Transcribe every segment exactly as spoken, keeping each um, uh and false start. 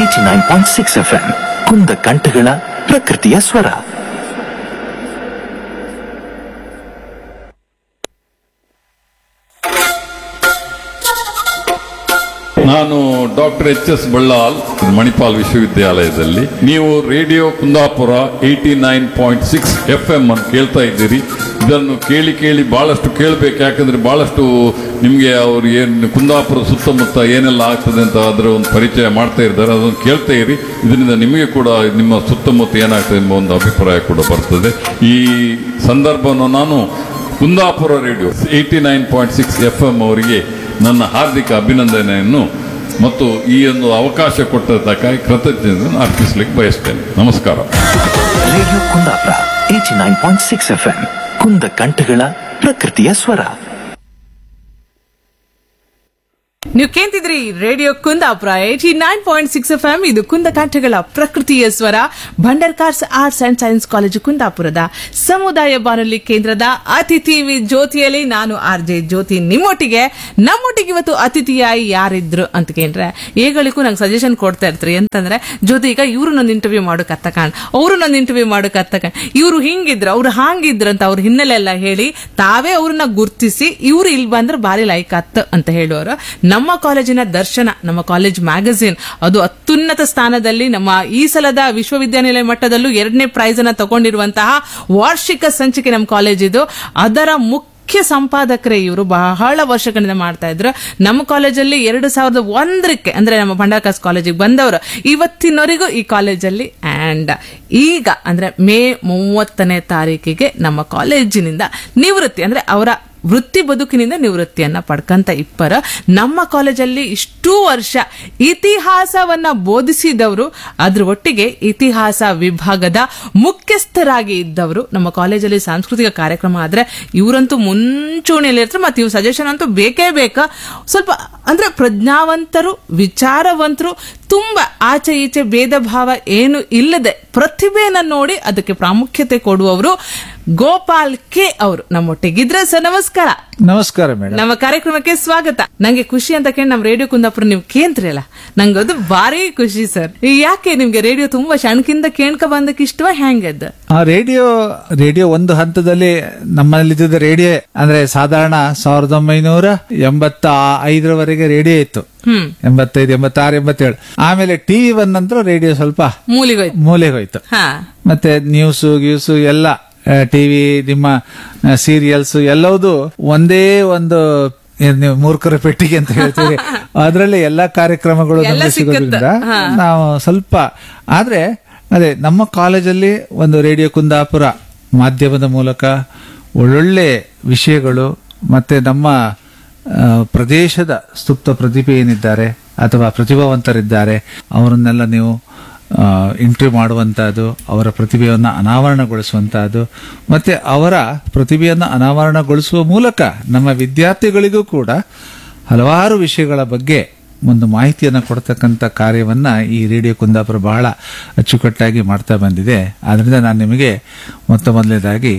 Eighty nine point six F M ಕುಂದ ಕಂಠಗಳ ಪ್ರಕೃತಿಯ ಸ್ವರ. ನಾನು doctor H S Ballal, Manipal ವಿಶ್ವವಿದ್ಯಾಲಯದಲ್ಲಿ. ನೀವು radio Kundapura eighty nine point six F M ಅನ್ನು ಕೇಳ್ತಾ ಇದ್ದೀರಿ. ಇದನ್ನು ಕೇಳಿ ಕೇಳಿ ಬಹಳಷ್ಟು ಕೇಳಬೇಕು, ಯಾಕಂದ್ರೆ ಬಹಳಷ್ಟು ನಿಮಗೆ ಅವ್ರು ಏನು ಕುಂದಾಪುರ ಸುತ್ತಮುತ್ತ ಏನೆಲ್ಲ ಆಗ್ತದೆ ಅಂತ ಅದರ ಒಂದು ಪರಿಚಯ ಮಾಡ್ತಾ ಇದ್ದಾರೆ. ಅದನ್ನು ಕೇಳ್ತಾ ಇರಿ. ಇದರಿಂದ ನಿಮಗೆ ಕೂಡ ನಿಮ್ಮ ಸುತ್ತಮುತ್ತ ಏನಾಗ್ತದೆ ಎಂಬ ಒಂದು ಅಭಿಪ್ರಾಯ ಕೂಡ ಬರ್ತದೆ. ಈ ಸಂದರ್ಭವನ್ನು ನಾನು Kundapura radio eighty nine point six F M ಅವರಿಗೆ ನನ್ನ ಹಾರ್ದಿಕ ಅಭಿನಂದನೆಯನ್ನು ಮತ್ತು ಈ ಒಂದು ಅವಕಾಶ ಕೊಟ್ಟದ್ದಕ್ಕಾಗಿ ಕೃತಜ್ಞತೆಯನ್ನು ಅರ್ಪಿಸಲಿಕ್ಕೆ ಬಯಸ್ತೇನೆ. ನಮಸ್ಕಾರ. Radio Kundapura eighty nine point six F M ಕುಂದ ಕಂಠಗಳ ಪ್ರಕೃತಿಯ ಸ್ವರ. ನೀವು ಕೇಳ್ತಿದ್ರಿ radio Kundapura eighty nine point six F M. ಇದು ಕುಂದ ಕಂಠಗಳ ಪ್ರಕೃತಿಯ ಸ್ವರ. Bhandarkars arts and science college ಕುಂದಾಪುರದ ಸಮುದಾಯ ಬಾನುಲಿ ಕೇಂದ್ರದ ಅತಿಥಿ ಜ್ಯೋತಿಯಲ್ಲಿ ನಾನು ಆರ್ ಜೆ ಜ್ಯೋತಿ ನಿಮ್ಮೊಟ್ಟಿಗೆ. ನಮ್ಮೊಟ್ಟಿಗೆ ಇವತ್ತು ಅತಿಥಿಯಾಗಿ ಯಾರಿದ್ರು ಅಂತ ಕೇಳಿದ್ರೆ ಏಗಳಿಗೂ ನಂಗೆ ಸಜೆಷನ್ ಕೊಡ್ತಾ ಇರ್ತಾರೆ. ಅಂತಂದ್ರೆ ಜ್ಯೋತಿ ಈಗ ಇವ್ರು ನನ್ನ ಇಂಟರ್ವ್ಯೂ ಮಾಡೋಕತ್ತ ಕಾಣ, ಅವರು ನನ್ನ ಇಂಟರ್ವ್ಯೂ ಮಾಡೋಕತ್ತ ಕಾಣ, ಇವ್ರು ಹಿಂಗಿದ್ರು ಅವ್ರು ಹಾಂಗಿದ್ರು ಅಂತ ಅವ್ರ ಹಿನ್ನೆಲೆ ಎಲ್ಲ ಹೇಳಿ ತಾವೇ ಅವ್ರನ್ನ ಗುರ್ತಿಸಿ ಇವ್ರು ಇಲ್ಲಿ ಬಂದ್ರೆ ಬಾರಿ ಲೈಕ್ ಅತ್ತ ಅಂತ ಹೇಳುವರು. ನಮ್ಮ ಕಾಲೇಜಿನ ದರ್ಶನ, ನಮ್ಮ ಕಾಲೇಜ್ ಮ್ಯಾಗಝಿನ್, ಅದು ಅತ್ಯುನ್ನತ ಸ್ಥಾನದಲ್ಲಿ ನಮ್ಮ ಈ ಸಲದ ವಿಶ್ವವಿದ್ಯಾನಿಲಯ ಮಟ್ಟದಲ್ಲೂ ಎರಡನೇ ಪ್ರೈಸ್ ಅನ್ನ ತಗೊಂಡಿರುವಂತಹ ವಾರ್ಷಿಕ ಸಂಚಿಕೆ ನಮ್ಮ ಕಾಲೇಜ್ ಇದು. ಅದರ ಮುಖ್ಯ ಸಂಪಾದಕರೇ ಇವರು ಬಹಳ ವರ್ಷಗಳಿಂದ ಮಾಡ್ತಾ ಇದ್ರು. ನಮ್ಮ ಕಾಲೇಜಲ್ಲಿ ಎರಡು ಸಾವಿರದ ಒಂದರಕ್ಕೆ ಅಂದ್ರೆ ನಮ್ಮ ಭಂಡಾರ್ಕಾಸ್ ಕಾಲೇಜಿಗೆ ಬಂದವರು ಇವತ್ತಿನವರೆಗೂ ಈ ಕಾಲೇಜಲ್ಲಿ. ಅಂಡ್ ಈಗ ಅಂದ್ರೆ ಮೇ ಮೂವತ್ತನೇ ತಾರೀಕಿಗೆ ನಮ್ಮ ಕಾಲೇಜಿನಿಂದ ನಿವೃತ್ತಿ ಅಂದ್ರೆ ಅವರ ವೃತ್ತಿ ಬದುಕಿನಿಂದ ನಿವೃತ್ತಿಯನ್ನ ಪಡ್ಕಂತ ಇಬ್ಬರ ನಮ್ಮ ಕಾಲೇಜಲ್ಲಿ ಇಷ್ಟೂ ವರ್ಷ ಇತಿಹಾಸವನ್ನ ಬೋಧಿಸಿದವರು, ಅದ್ರ ಒಟ್ಟಿಗೆ ಇತಿಹಾಸ ವಿಭಾಗದ ಮುಖ್ಯಸ್ಥರಾಗಿ ಇದ್ದವರು. ನಮ್ಮ ಕಾಲೇಜಲ್ಲಿ ಸಾಂಸ್ಕೃತಿಕ ಕಾರ್ಯಕ್ರಮ ಆದ್ರೆ ಇವರಂತೂ ಮುಂಚೂಣಿಯಲ್ಲಿ ಇರ್ತಾರೆ. ಮತ್ತೆ ಇವ್ರ ಸಜೆಷನ್ ಅಂತೂ ಬೇಕೇ ಬೇಕಾ. ಸ್ವಲ್ಪ ಅಂದ್ರೆ ಪ್ರಜ್ಞಾವಂತರು, ವಿಚಾರವಂತರು, ತುಂಬಾ ಆಚೆ ಈಚೆ ಭೇದ ಭಾವ ಏನು ಇಲ್ಲದೆ ಪ್ರತಿಭೆಯನ್ನ ನೋಡಿ ಅದಕ್ಕೆ ಪ್ರಾಮುಖ್ಯತೆ ಕೊಡುವವರು ಗೋಪಾಲ್ ಕೆ ಅವರು ನಮ್ಮೊಟ್ಟಿಗಿದ್ರೆ. ಸರ್ ನಮಸ್ಕಾರ. ನಮಸ್ಕಾರ ಮೇಡಮ್. ನಮ್ಮ ಕಾರ್ಯಕ್ರಮಕ್ಕೆ ಸ್ವಾಗತ. ನಂಗೆ ಖುಷಿ ಅಂತ ಕೇಳಿ ನಮ್ಮ ರೇಡಿಯೋ ಕುಂದಾಪುರ ನೀವು ಕೇಂದ್ರಿ ಅಲ್ಲ, ನಂಗೆ ಅದು ಭಾರಿ ಖುಷಿ ಸರ್. ಯಾಕೆ ನಿಮ್ಗೆ ರೇಡಿಯೋ ತುಂಬಾ ಶಣಕಿಂದ ಕೇಳ್ಕ ಬಂದಕ್ಕೆ ಇಷ್ಟವ ಹೆಂಗದ? ಆ ರೇಡಿಯೋ ರೇಡಿಯೋ ಒಂದು ಹಂತದಲ್ಲಿ ನಮ್ಮಲ್ಲಿದ್ದ ರೇಡಿಯೋ ಅಂದ್ರೆ ಸಾಧಾರಣ ಸಾವಿರದ ಒಂಬೈನೂರ ಎಂಬತ್ತ ಐದರವರೆಗೆ ರೇಡಿಯೋ ಇತ್ತು. ಎಂಬತ್ತೈದು ಎಂಬತ್ತಾರು ಎಂಬತ್ತೇಳು ಆಮೇಲೆ ಟಿವಿ ಬಂದ ನಂತರ ರೇಡಿಯೋ ಸ್ವಲ್ಪ ಮೂಲಿಗೋಯ್ತು ಮೂಲೆಗೋಯ್ತು. ಮತ್ತೆ ನ್ಯೂಸ್ ಗ್ಯೂಸ್ ಎಲ್ಲ ಟಿವಿ, ನಿಮ್ಮ ಸೀರಿಯಲ್ಸ್ ಎಲ್ಲವುದು ಒಂದೇ ಒಂದು ನೀವು ಮೂರ್ಖರ ಪೆಟ್ಟಿಗೆ ಅಂತ ಹೇಳ್ತೀವಿ, ಅದರಲ್ಲಿ ಎಲ್ಲಾ ಕಾರ್ಯಕ್ರಮಗಳು ನಮಗೆ ಸಿಗೋದ್ರಿಂದ ನಾವು ಸ್ವಲ್ಪ ಆದ್ರೆ ಅದೇ ನಮ್ಮ ಕಾಲೇಜಲ್ಲಿ ಒಂದು ರೇಡಿಯೋ ಕುಂದಾಪುರ ಮಾಧ್ಯಮದ ಮೂಲಕ ಒಳ್ಳೊಳ್ಳೆ ವಿಷಯಗಳು ಮತ್ತೆ ನಮ್ಮ ಪ್ರದೇಶದ ಸುಪ್ತ ಪ್ರತಿಭೆ ಏನಿದ್ದಾರೆ ಅಥವಾ ಪ್ರತಿಭಾವಂತರಿದ್ದಾರೆ ಅವರನ್ನೆಲ್ಲ ನೀವು ಇಂಟರ್ವ್ಯೂ ಮಾಡುವಂತಹದ್ದು, ಅವರ ಪ್ರತಿಭೆಯನ್ನು ಅನಾವರಣಗೊಳಿಸುವಂತಹದ್ದು ಮತ್ತೆ ಅವರ ಪ್ರತಿಭೆಯನ್ನು ಅನಾವರಣಗೊಳಿಸುವ ಮೂಲಕ ನಮ್ಮ ವಿದ್ಯಾರ್ಥಿಗಳಿಗೂ ಕೂಡ ಹಲವಾರು ವಿಷಯಗಳ ಬಗ್ಗೆ ಒಂದು ಮಾಹಿತಿಯನ್ನು ಕೊಡ್ತಕ್ಕಂಥ ಕಾರ್ಯವನ್ನ ಈ ರೇಡಿಯೋ ಕುಂದಾಪುರ ಬಹಳ ಅಚ್ಚುಕಟ್ಟಾಗಿ ಮಾಡ್ತಾ ಬಂದಿದೆ. ಆದ್ರಿಂದ ನಾನು ನಿಮಗೆ ಮೊತ್ತ ಮೊದಲನೇದಾಗಿ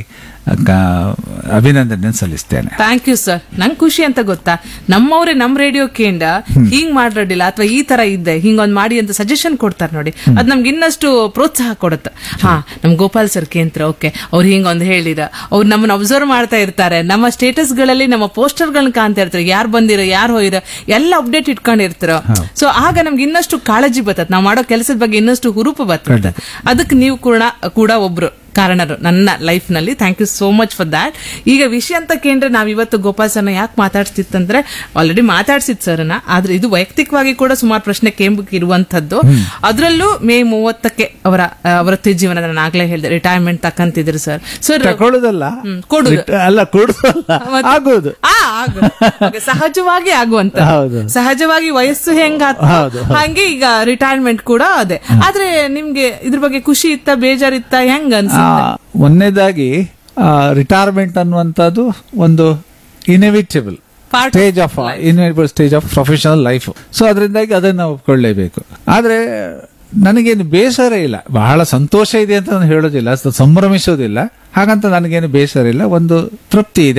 ಅಭಿನಂದನೆ ಸಲ್ಲಿಸ್ತೇನೆ. Thank you sir. ನಂಗೆ ಖುಷಿ ಅಂತ ಗೊತ್ತಾ, ನಮ್ಮವ್ರೆ ನಮ್ ರೇಡಿಯೋ ಕೇಂದ್ರ ಹಿಂಗ್ ಮಾಡಿರಲಿಲ್ಲ ಅಥವಾ ಈ ತರ ಇದ್ದೆ ಹಿಂಗೊಂದ್ ಮಾಡಿ ಅಂತ ಸಜೆಷನ್ ಕೊಡ್ತಾರೆ ನೋಡಿ, ಅದ್ ನಮ್ಗೆ ಇನ್ನಷ್ಟು ಪ್ರೋತ್ಸಾಹ ಕೊಡುತ್ತೆ. ಹಾ, ನಮ್ ಗೋಪಾಲ್ ಸರ್ ಕೇಂದ್ರ ಓಕೆ ಅವ್ರು ಹಿಂಗೊಂದು ಹೇಳಿದ, ಅವ್ರು ನಮ್ಮನ್ನ ಅಬ್ಸರ್ವ್ ಮಾಡ್ತಾ ಇರ್ತಾರೆ, ನಮ್ಮ ಸ್ಟೇಟಸ್ ಗಳಲ್ಲಿ ನಮ್ಮ ಪೋಸ್ಟರ್ ಗಳನ್ನ ಕಾಣ್ತಾ ಇರ್ತಾರೆ, ಯಾರು ಬಂದಿರೋ ಯಾರು ಹೋಗಿರೋ ಎಲ್ಲ ಅಪ್ಡೇಟ್ ಇಟ್ಕೊಂಡಿರ್ತಾರ. ಸೊ ಆಗ ನಮ್ಗೆ ಇನ್ನಷ್ಟು ಕಾಳಜಿ ಬರ್ತದೆ, ನಾವು ಮಾಡೋ ಕೆಲಸದ ಬಗ್ಗೆ ಇನ್ನಷ್ಟು ಹುರುಪು ಬರ್ತದೆ. ಅದಕ್ಕೆ ನೀವು ಕೂಡ ಕೂಡ ಒಬ್ರು ಕಾರಣರು ನನ್ನ ಲೈಫ್ ನಲ್ಲಿ. Thank you so much for that. ಈಗ ವಿಷಯ ಅಂತ ಕೇಂದ್ರ ನಾವಿವತ್ತು ಗೋಪಾಲ್ ಸರ್ನ ಯಾಕೆ ಮಾತಾಡ್ತಿತ್ತಂದ್ರೆ ಆಲ್ರೆಡಿ ಮಾತಾಡ್ಸಿದ್ ಸರ್ನ, ಆದ್ರೆ ಇದು ವೈಯಕ್ತಿಕವಾಗಿ ಕೂಡ ಸುಮಾರು ಪ್ರಶ್ನೆ ಕೇಂಬಕ್ಕೆ ಇರುವಂತದ್ದು. ಅದರಲ್ಲೂ ಮೇ ಮೂವತ್ತಕ್ಕೆ ಅವರ ವೃತ್ತಿ ಜೀವನ ನಾನು ಆಗ್ಲೇ ಹೇಳಿದೆ ರಿಟೈರ್ಮೆಂಟ್ ತಕ್ಕಂತಿದ್ರು ಸರ್. ಸರ್ ಕೊಡುದಲ್ಲ ಕೊಡುದು ಅಲ್ಲ ಕೊಡುದಲ್ಲ ಆಗೋದು ಸಹಜವಾಗಿ ಆಗುವಂತ, ಸಹಜವಾಗಿ ವಯಸ್ಸು ಹೆಂಗ ಹಂಗೆ ಈಗ ರಿಟೈರ್ಮೆಂಟ್ ಕೂಡ ಅದೇ. ಆದ್ರೆ ನಿಮ್ಗೆ ಇದ್ರ ಬಗ್ಗೆ ಖುಷಿ ಇತ್ತ ಬೇಜಾರಿತ್ತ ಹೆಂಗ ಅನ್ಸ? ಒಂದನೇದಾಗಿ ರಿಟೈರ್ಮೆಂಟ್ ಅನ್ನುವಂಥದ್ದು ಒಂದು inevitable stage of inevitable stage of professional life. So ಅದರಿಂದಾಗಿ ಅದನ್ನ ನಾವು ಒಪ್ಕೊಳ್ಳೇಬೇಕು. ಆದ್ರೆ ನನಗೇನು ಬೇಸರ ಇಲ್ಲ, ಬಹಳ ಸಂತೋಷ ಇದೆ ಅಂತ ನಾನು ಹೇಳೋದಿಲ್ಲ, ಸಂಭ್ರಮಿಸೋದಿಲ್ಲ, ಹಾಗಂತ ನನಗೇನು ಬೇಸರ ಇಲ್ಲ, ಒಂದು ತೃಪ್ತಿ ಇದೆ.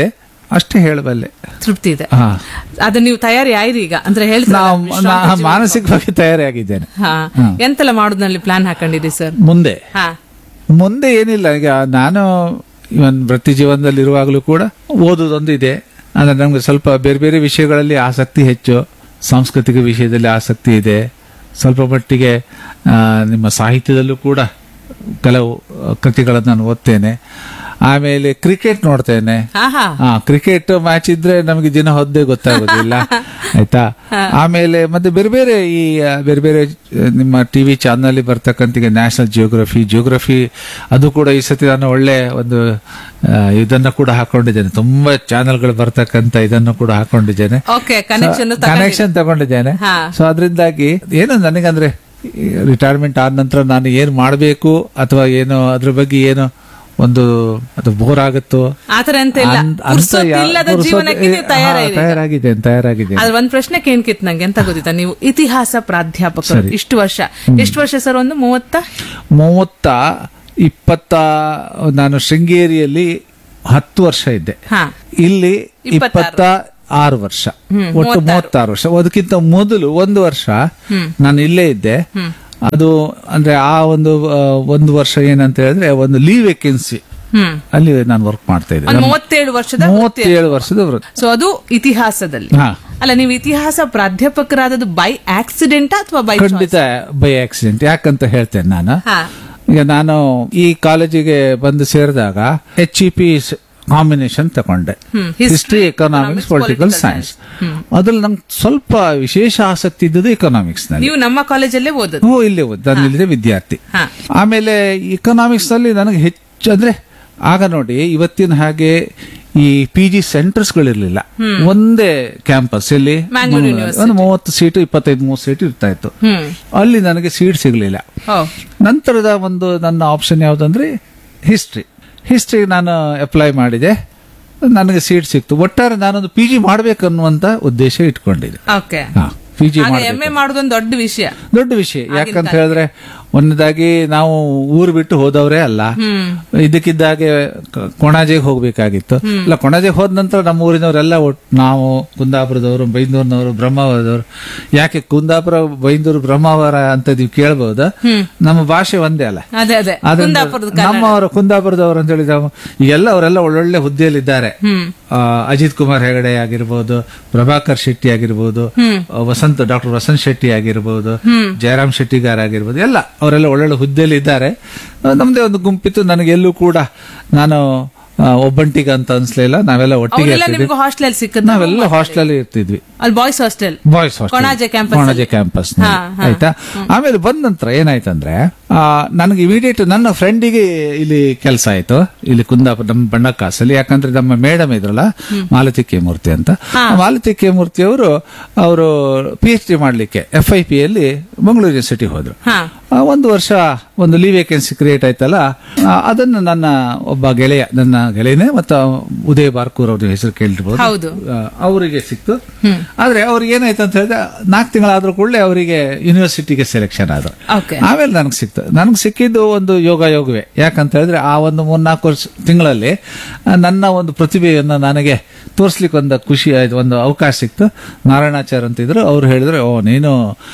ಅಷ್ಟೇ ಹೇಳಬಲ್ಲೆ. ತೃಪ್ತಿ ಇದೆ. ಹಾ. ಅದು ನೀವು ತಯಾರಿ ಆಯ್ರಿ ಈಗ ಅಂದ್ರೆ ನಾವು ಹೇಳ್ತಾರೆ ನಾ- ಮಾನಸಿಕವಾಗಿ ತಯಾರಿಯಾಗಿದ್ದೇನೆ. ಹಾ ಎಂತೆಲ್ಲ ಮಾಡೋದ್ನಲ್ಲಿ ಪ್ಲಾನ್ ಹಾಕೊಂಡಿರಿ ಸರ್? ಮುಂದೆ ಹಾ ಮುಂದೆ ಏನಿಲ್ಲ, ಈಗ ನಾನು ಇವನ್ ವೃತ್ತಿ ಜೀವನದಲ್ಲಿ ಇರುವಾಗಲೂ ಕೂಡ ಓದೋದೊಂದು ಇದೆ. ಅಂದ್ರೆ ನಮ್ಗೆ ಸ್ವಲ್ಪ ಬೇರೆ ಬೇರೆ ವಿಷಯಗಳಲ್ಲಿ ಆಸಕ್ತಿ ಹೆಚ್ಚು, ಸಾಂಸ್ಕೃತಿಕ ವಿಷಯದಲ್ಲಿ ಆಸಕ್ತಿ ಇದೆ, ಸ್ವಲ್ಪ ಮಟ್ಟಿಗೆ ಆ, ನಿಮ್ಮ ಸಾಹಿತ್ಯದಲ್ಲೂ ಕೂಡ ಕೆಲವು ಕೃತಿಗಳನ್ನು ನಾನು ಓದ್ತೇನೆ. ಆಮೇಲೆ ಕ್ರಿಕೆಟ್ ನೋಡ್ತೇನೆ. ಹಾ ಹಾ ಹಾ ಕ್ರಿಕೆಟ್ ಮ್ಯಾಚ್ ಇದ್ರೆ ನಮಗೆ ದಿನ ಹೊದ್ದೇ ಗೊತ್ತಾಗೋದಿಲ್ಲ. ಆಯ್ತಾ. ಆಮೇಲೆ ಮತ್ತೆ ಬೇರೆ ಬೇರೆ ಈ ಆ, ಬೇರೆ ಬೇರೆ ಆ, ನಿಮ್ಮ ಟಿವಿ ಚಾನಲ್ ಬರ್ತಕ್ಕಂಥ ನ್ಯಾಷನಲ್ ಜಿಯೋಗ್ರಫಿ ಜಿಯೋಗ್ರಫಿ ಅದು ಕೂಡ ಈ ಸತಿ ನಾನು ಒಳ್ಳೆ ಒಂದು ಆ, ಇದನ್ನ ಕೂಡ ಹಾಕೊಂಡಿದ್ದೇನೆ. ತುಂಬಾ ಚಾನೆಲ್ಗಳು ಬರ್ತಕ್ಕಂಥ ಇದನ್ನು ಕೂಡ ಹಾಕೊಂಡಿದ್ದೇನೆ. ಓಕೆ ಕನೆಕ್ಷನ್ ಕನೆಕ್ಷನ್ ತಗೊಂಡಿದ್ದೇನೆ. ಹಾ. ಸೊ ಅದರಿಂದಾಗಿ ಏನು ನನಗಂದ್ರೆ ರಿಟೈರ್ಮೆಂಟ್ ಆದ ನಂತರ ನಾನು ಏನ್ ಮಾಡಬೇಕು ಅಥವಾ ಏನು ಅದ್ರ ಬಗ್ಗೆ ಏನು ಒಂದು ಅದು ಬೋರ್ ಆಗುತ್ತೋ ಆತರ ಅಂತ ಇಲ್ಲ, ಅನ್- ಅಂತ ಪುರ್ಸೊತ್ತು ಯಾ- ಇಲ್ಲದ ಪುರ್ಸೊತ್ತು- ಜೀವನಕ್ಕೆ ನೀವು ಹಾ, ತಯಾರಾಗಿರಿ. ತಯಾರಾಗಿದ್ದೇನೆ ತಯಾರಾಗಿದ್ದೇನೆ ಅದ್ರ ಒಂದ್ ಪ್ರಶ್ನೆ ಕೇಳ್ಕಿತ್ ನಂಗೆ ಎಂತ ಗೊತ್ತಿತ್ತ, ನೀವು ಇತಿಹಾಸ ಪ್ರಾಧ್ಯಾಪಕರು ಸರಿ. ಇಷ್ಟು ವರ್ಷ ಎಷ್ಟು ವರ್ಷ ಸರ್? ಒಂದು ಮೂವತ್ತ ಮೂವತ್ತ ಇಪ್ಪತ್ತ ನಾನು ಶೃಂಗೇರಿಯಲ್ಲಿ ಹತ್ತು ವರ್ಷ ಇದ್ದೆ. ಹಾ ಇಲ್ಲಿ ಇಪ್ಪತ್ತಾರು. ಇಪ್ಪತ್ತ ಆರು ವರ್ಷ, ಹ್ಮ್, ಒಟ್ಟು ಮೂವತ್ತಾರು. ಮೂವತ್ತಾರು ವರ್ಷ. ಅದಕ್ಕಿಂತ ಮೊದಲು ಒಂದು ವರ್ಷ ನಾನು ಇಲ್ಲೇ ಇದ್ದೆ. ಅದು ಅಂದ್ರೆ ಆ ಒಂದು ಆ, ಒಂದು ವರ್ಷ ಏನಂತ ಹೇಳಿದ್ರೆ ಒಂದು ಲೀವ್ ವೇಕೆನ್ಸಿ ಹ್ಮ್ ಅಲ್ಲಿ ನಾನು ವರ್ಕ್ ಮಾಡ್ತಾ ಇದ್ದೆ. ಒಂದ್ ಮೂವತ್ತೇಳು ವರ್ಷದ ಮೂವತ್ತೇಳು ವರ್ಷದ ವೃತ್ತಿ. ಸೊ ಅದು ಇತಿಹಾಸದಲ್ಲಿ. ಹಾ. ಅಲ್ಲ, ನೀವು ಇತಿಹಾಸ ಪ್ರಾಧ್ಯಾಪಕರಾದದ್ದು ಬೈ ಆಕ್ಸಿಡೆಂಟ್ ಅಥವಾ ಬೈ ಖಂಡಿತ ಬೈ ಆಕ್ಸಿಡೆಂಟ್. ಯಾಕಂತ ಹೇಳ್ತೇನೆ ನಾನು. ಹಾ ಈಗ ನಾನು ಈ ಕಾಲೇಜಿಗೆ ಬಂದು ಸೇರಿದಾಗ ಎಚ್ ಇ ಪಿ ಕಾಂಬಿನೇಷನ್ ತಗೊಂಡೆ, ಹ್ಮ್. History, economics, political science. ಅದ್ರಲ್ಲಿ ನಂಗೆ ಸ್ವಲ್ಪ ವಿಶೇಷ ಆಸಕ್ತಿ ಇದ್ದದ್ದು ಎಕನಾಮಿಕ್ಸ್ ನಲ್ಲಿ. ನೀವು ನಮ್ಮ ಕಾಲೇಜಲ್ಲೇ ಓದದ್ದು? ಓ ಇಲ್ಲೇ ಓದ್ ನಾನು ಇಲ್ಲದೆ ವಿದ್ಯಾರ್ಥಿ. ಹಾ. ಆಮೇಲೆ ಎಕನಾಮಿಕ್ಸ್ ನಲ್ಲಿ ನನಗೆ ಹೆಚ್ಚು ಅಂದ್ರೆ ಆಗ ನೋಡಿ ಇವತ್ತಿನ ಹಾಗೆ ಈ ಪಿ ಜಿ ಸೆಂಟರ್ಸ್ ಗಳಿರ್ಲಿಲ್ಲ. ಒಂದೇ ಕ್ಯಾಂಪಸ್ ಇಲ್ಲಿ ಮ್ಯಾಂಗ್ಳೂರ್ ಯೂನಿವರ್ಸಿಟಿ. ಒಂದು ಮೂವತ್ತು ಸೀಟು ಇಪ್ಪತ್ತೈದು ಮೂವತ್ತು ಸೀಟ್ ಇರ್ತಾ ಇತ್ತು. ಹ್ಮ್ ಅಲ್ಲಿ ನನಗೆ ಸೀಟ್ ಸಿಗ್ಲಿಲ್ಲ. ಓ ನಂತರದ ಒಂದು ನನ್ನ ಆಪ್ಷನ್ ಯಾವುದಂದ್ರೆ ಹಿಸ್ಟ್ರಿ. ಹಿಸ್ಟ್ರಿ ನಾನು ಅಪ್ಲೈ ಮಾಡಿದೆ, ನನಗೆ ಸೀಟ್ ಸಿಕ್ತು. ಒಟ್ಟಾರೆ ನಾನೊಂದು ಪಿ ಜಿ ಮಾಡ್ಬೇಕನ್ನುವಂತ ಉದ್ದೇಶ ಇಟ್ಕೊಂಡಿದ್ದೆ. Okay. P G M A ಮಾಡೋದೊಂದು ದೊಡ್ಡ ವಿಷಯ. ದೊಡ್ಡ ವಿಷಯ. ಯಾಕಂತ ಹೇಳಿದ್ರೆ ಒಂದಾಗಿ ನಾವು ಊರು ಬಿಟ್ಟು ಹೋದವರೇ ಅಲ್ಲ. ಇದಕ್ಕಿದ್ದಾಗೆ ಕ- ಕೊಣಾಜೆಗೆ ಹೋಗ್ಬೇಕಾಗಿತ್ತು. ಇಲ್ಲ, ಕೊಣಾಜೆಗೆ ಹೋದ ನಂತರ ನಮ್ಮ ಊರಿನವರೆಲ್ಲ ಒಟ್ಟು ನಾವು ಕುಂದಾಪುರದವರು, ಬೈಂದೂರಿನವರು, ಬ್ರಹ್ಮಾವರದವರು. ಯಾಕೆ ಕುಂದಾಪುರ, ಬೈಂದೂರು, ಬ್ರಹ್ಮಾವರ ಅಂತ ನೀವು ಕೇಳಬಹುದಾ? ನಮ್ಮ ಭಾಷೆ ಒಂದೇ ಅಲ್ಲ. ಅದೇ ಅದೇ ಆದ್ರಿಂದ ಕುಂದಾಪುರದ ಕನ್ನಡ. ನಮ್ಮವರು ಕುಂದಾಪುರದವರು ಅಂತ ಹೇಳಿ ನಾವು ಈಗೆಲ್ಲ ಅವರೆಲ್ಲ ಒಳ್ಳೊಳ್ಳೆ ಹುದ್ದೆಯಲ್ಲಿದ್ದಾರೆ. ಆ, ಅಜಿತ್ ಕುಮಾರ್ ಹೆಗಡೆ ಆಗಿರ್ಬೋದು, ಪ್ರಭಾಕರ್ ಶೆಟ್ಟಿ ಆಗಿರ್ಬೋದು, ಆ, ವಸಂತ್ ಡಾಕ್ಟರ್ ವಸಂತ್ ಶೆಟ್ಟಿ ಆಗಿರ್ಬೋದು, ಜಯರಾಮ್ ಶೆಟ್ಟಿಗಾರ್ ಆಗಿರ್ಬೋದು, ಎಲ್ಲ ಅವರೆಲ್ಲ ಒಳ್ಳೊಳ್ಳೆ ಹುದ್ದೆಯಲ್ಲಿ ಇದ್ದಾರೆ. ಆ, ನಮ್ದೇ ಒಂದು ಗುಂಪಿತ್ತು. ನನಗೆಲ್ಲೂ ಕೂಡ ನಾನು ಆ, ಒಬ್ಬಂಟಿಗ ಅಂತ ಅನ್ಸ್ಲಿಲ್ಲ. ನಾವೆಲ್ಲ ಒಟ್ಟಿಗೆ ಅವರೆಲ್ಲ ಇರ್ತಿದ್ವಿ. ನಿಮ್ಗೆ ಹಾಸ್ಟೆಲ್ ಸಿಕ್ಕದ್? ನಾವೆಲ್ಲ ಹಾಸ್ಟೆಲ್ ಇರ್ತಿದ್ವಿ. ಅಲ್ಲಿ boys hostel, boys Konaje campus. Konaje campus ಹಾ, ಹಾ. ಆಯ್ತಾ. ಆಮೇಲೆ ಬಂದ ನಂತರ ಏನಾಯ್ತಂದ್ರೆ ಆ, ನನಗೆ ಇಮಿಡಿಯೇಟ್ ನನ್ನ ಫ್ರೆಂಡಿಗೆ ಇಲ್ಲಿ ಕೆಲಸ ಆಯ್ತು, ಇಲ್ಲಿ ಕುಂದಾಪುರ ನಮ್ಮ ಬಣ್ಣಕ್ಕಾಸಲ್ಲಿ. ಯಾಕಂದ್ರೆ ನಮ್ಮ ಮೇಡಮ್ ಇದ್ರಲ್ಲ, ಮಾಲತಿ ಕೆ ಮೂರ್ತಿ ಅಂತ. ಮಾಲತಿ ಕೆ ಮೂರ್ತಿ ಅವರು ಅವರು ಪಿ ಎಚ್ ಡಿ ಮಾಡ್ಲಿಕ್ಕೆ ಎಫ್ ಐ ಪಿ ಅಲ್ಲಿ ಮಂಗಳೂರು ಯೂನಿವರ್ಸಿಟಿ ಹೋದ್ರು. ಹಾ. ಆ, ಒಂದು ವರ್ಷ ಒಂದು ಲೀವ್ ವೇಕೆನ್ಸಿ ಕ್ರಿಯೇಟ್ ಆಯ್ತಲ್ಲ, ಆ, ಅದನ್ನು ನನ್ನ ಒಬ್ಬ ಗೆಳೆಯ, ನನ್ನ ಗೆಳೆಯನೇ ಮತ್ತು ಉದಯ್ ಬಾರ್ಕೂರ್ ಅವ್ರ ಹೆಸರು ಕೇಳಿರ್ಬೋದು, ಹೌದು. ಆ, ಅವರಿಗೆ ಸಿಕ್ತು. ಆದ್ರೆ ಅವ್ರಿಗೆ ಏನಾಯ್ತು ಅಂತ ಹೇಳಿದ್ರೆ ನಾಲ್ಕು ತಿಂಗಳಾದ್ರೂ ಕೂಡಲೇ ಅವರಿಗೆ ಯೂನಿವರ್ಸಿಟಿಗೆ ಸೆಲೆಕ್ಷನ್ ಆದ್ರು. Okay. ಆಮೇಲೆ ನನಗೆ ಸಿಕ್ತು. ನನಗೆ ಸಿಕ್ಕಿದ್ದು ಒಂದು ಯೋಗ ಯೋಗವೇ. ಯಾಕಂತ ಹೇಳಿದ್ರೆ ಆ ಒಂದು ಮೂರ್ನಾಲ್ಕು ವರ್ಷ ತಿಂಗಳಲ್ಲಿ ಆ, ನನ್ನ ಒಂದು ಪ್ರತಿಭೆಯನ್ನು ನನಗೆ ತೋರಿಸ್ಲಿಕ್ಕೆ ಒಂದು ಖುಷಿ ಆಯ್ತು, ಒಂದು ಅವಕಾಶ ಸಿಕ್ತು. ನಾರಾಯಣಾಚಾರ್ಯ ಅಂತಿದ್ರು, ಅವ್ರು ಹೇಳಿದ್ರೆ, ಓ ನೀನು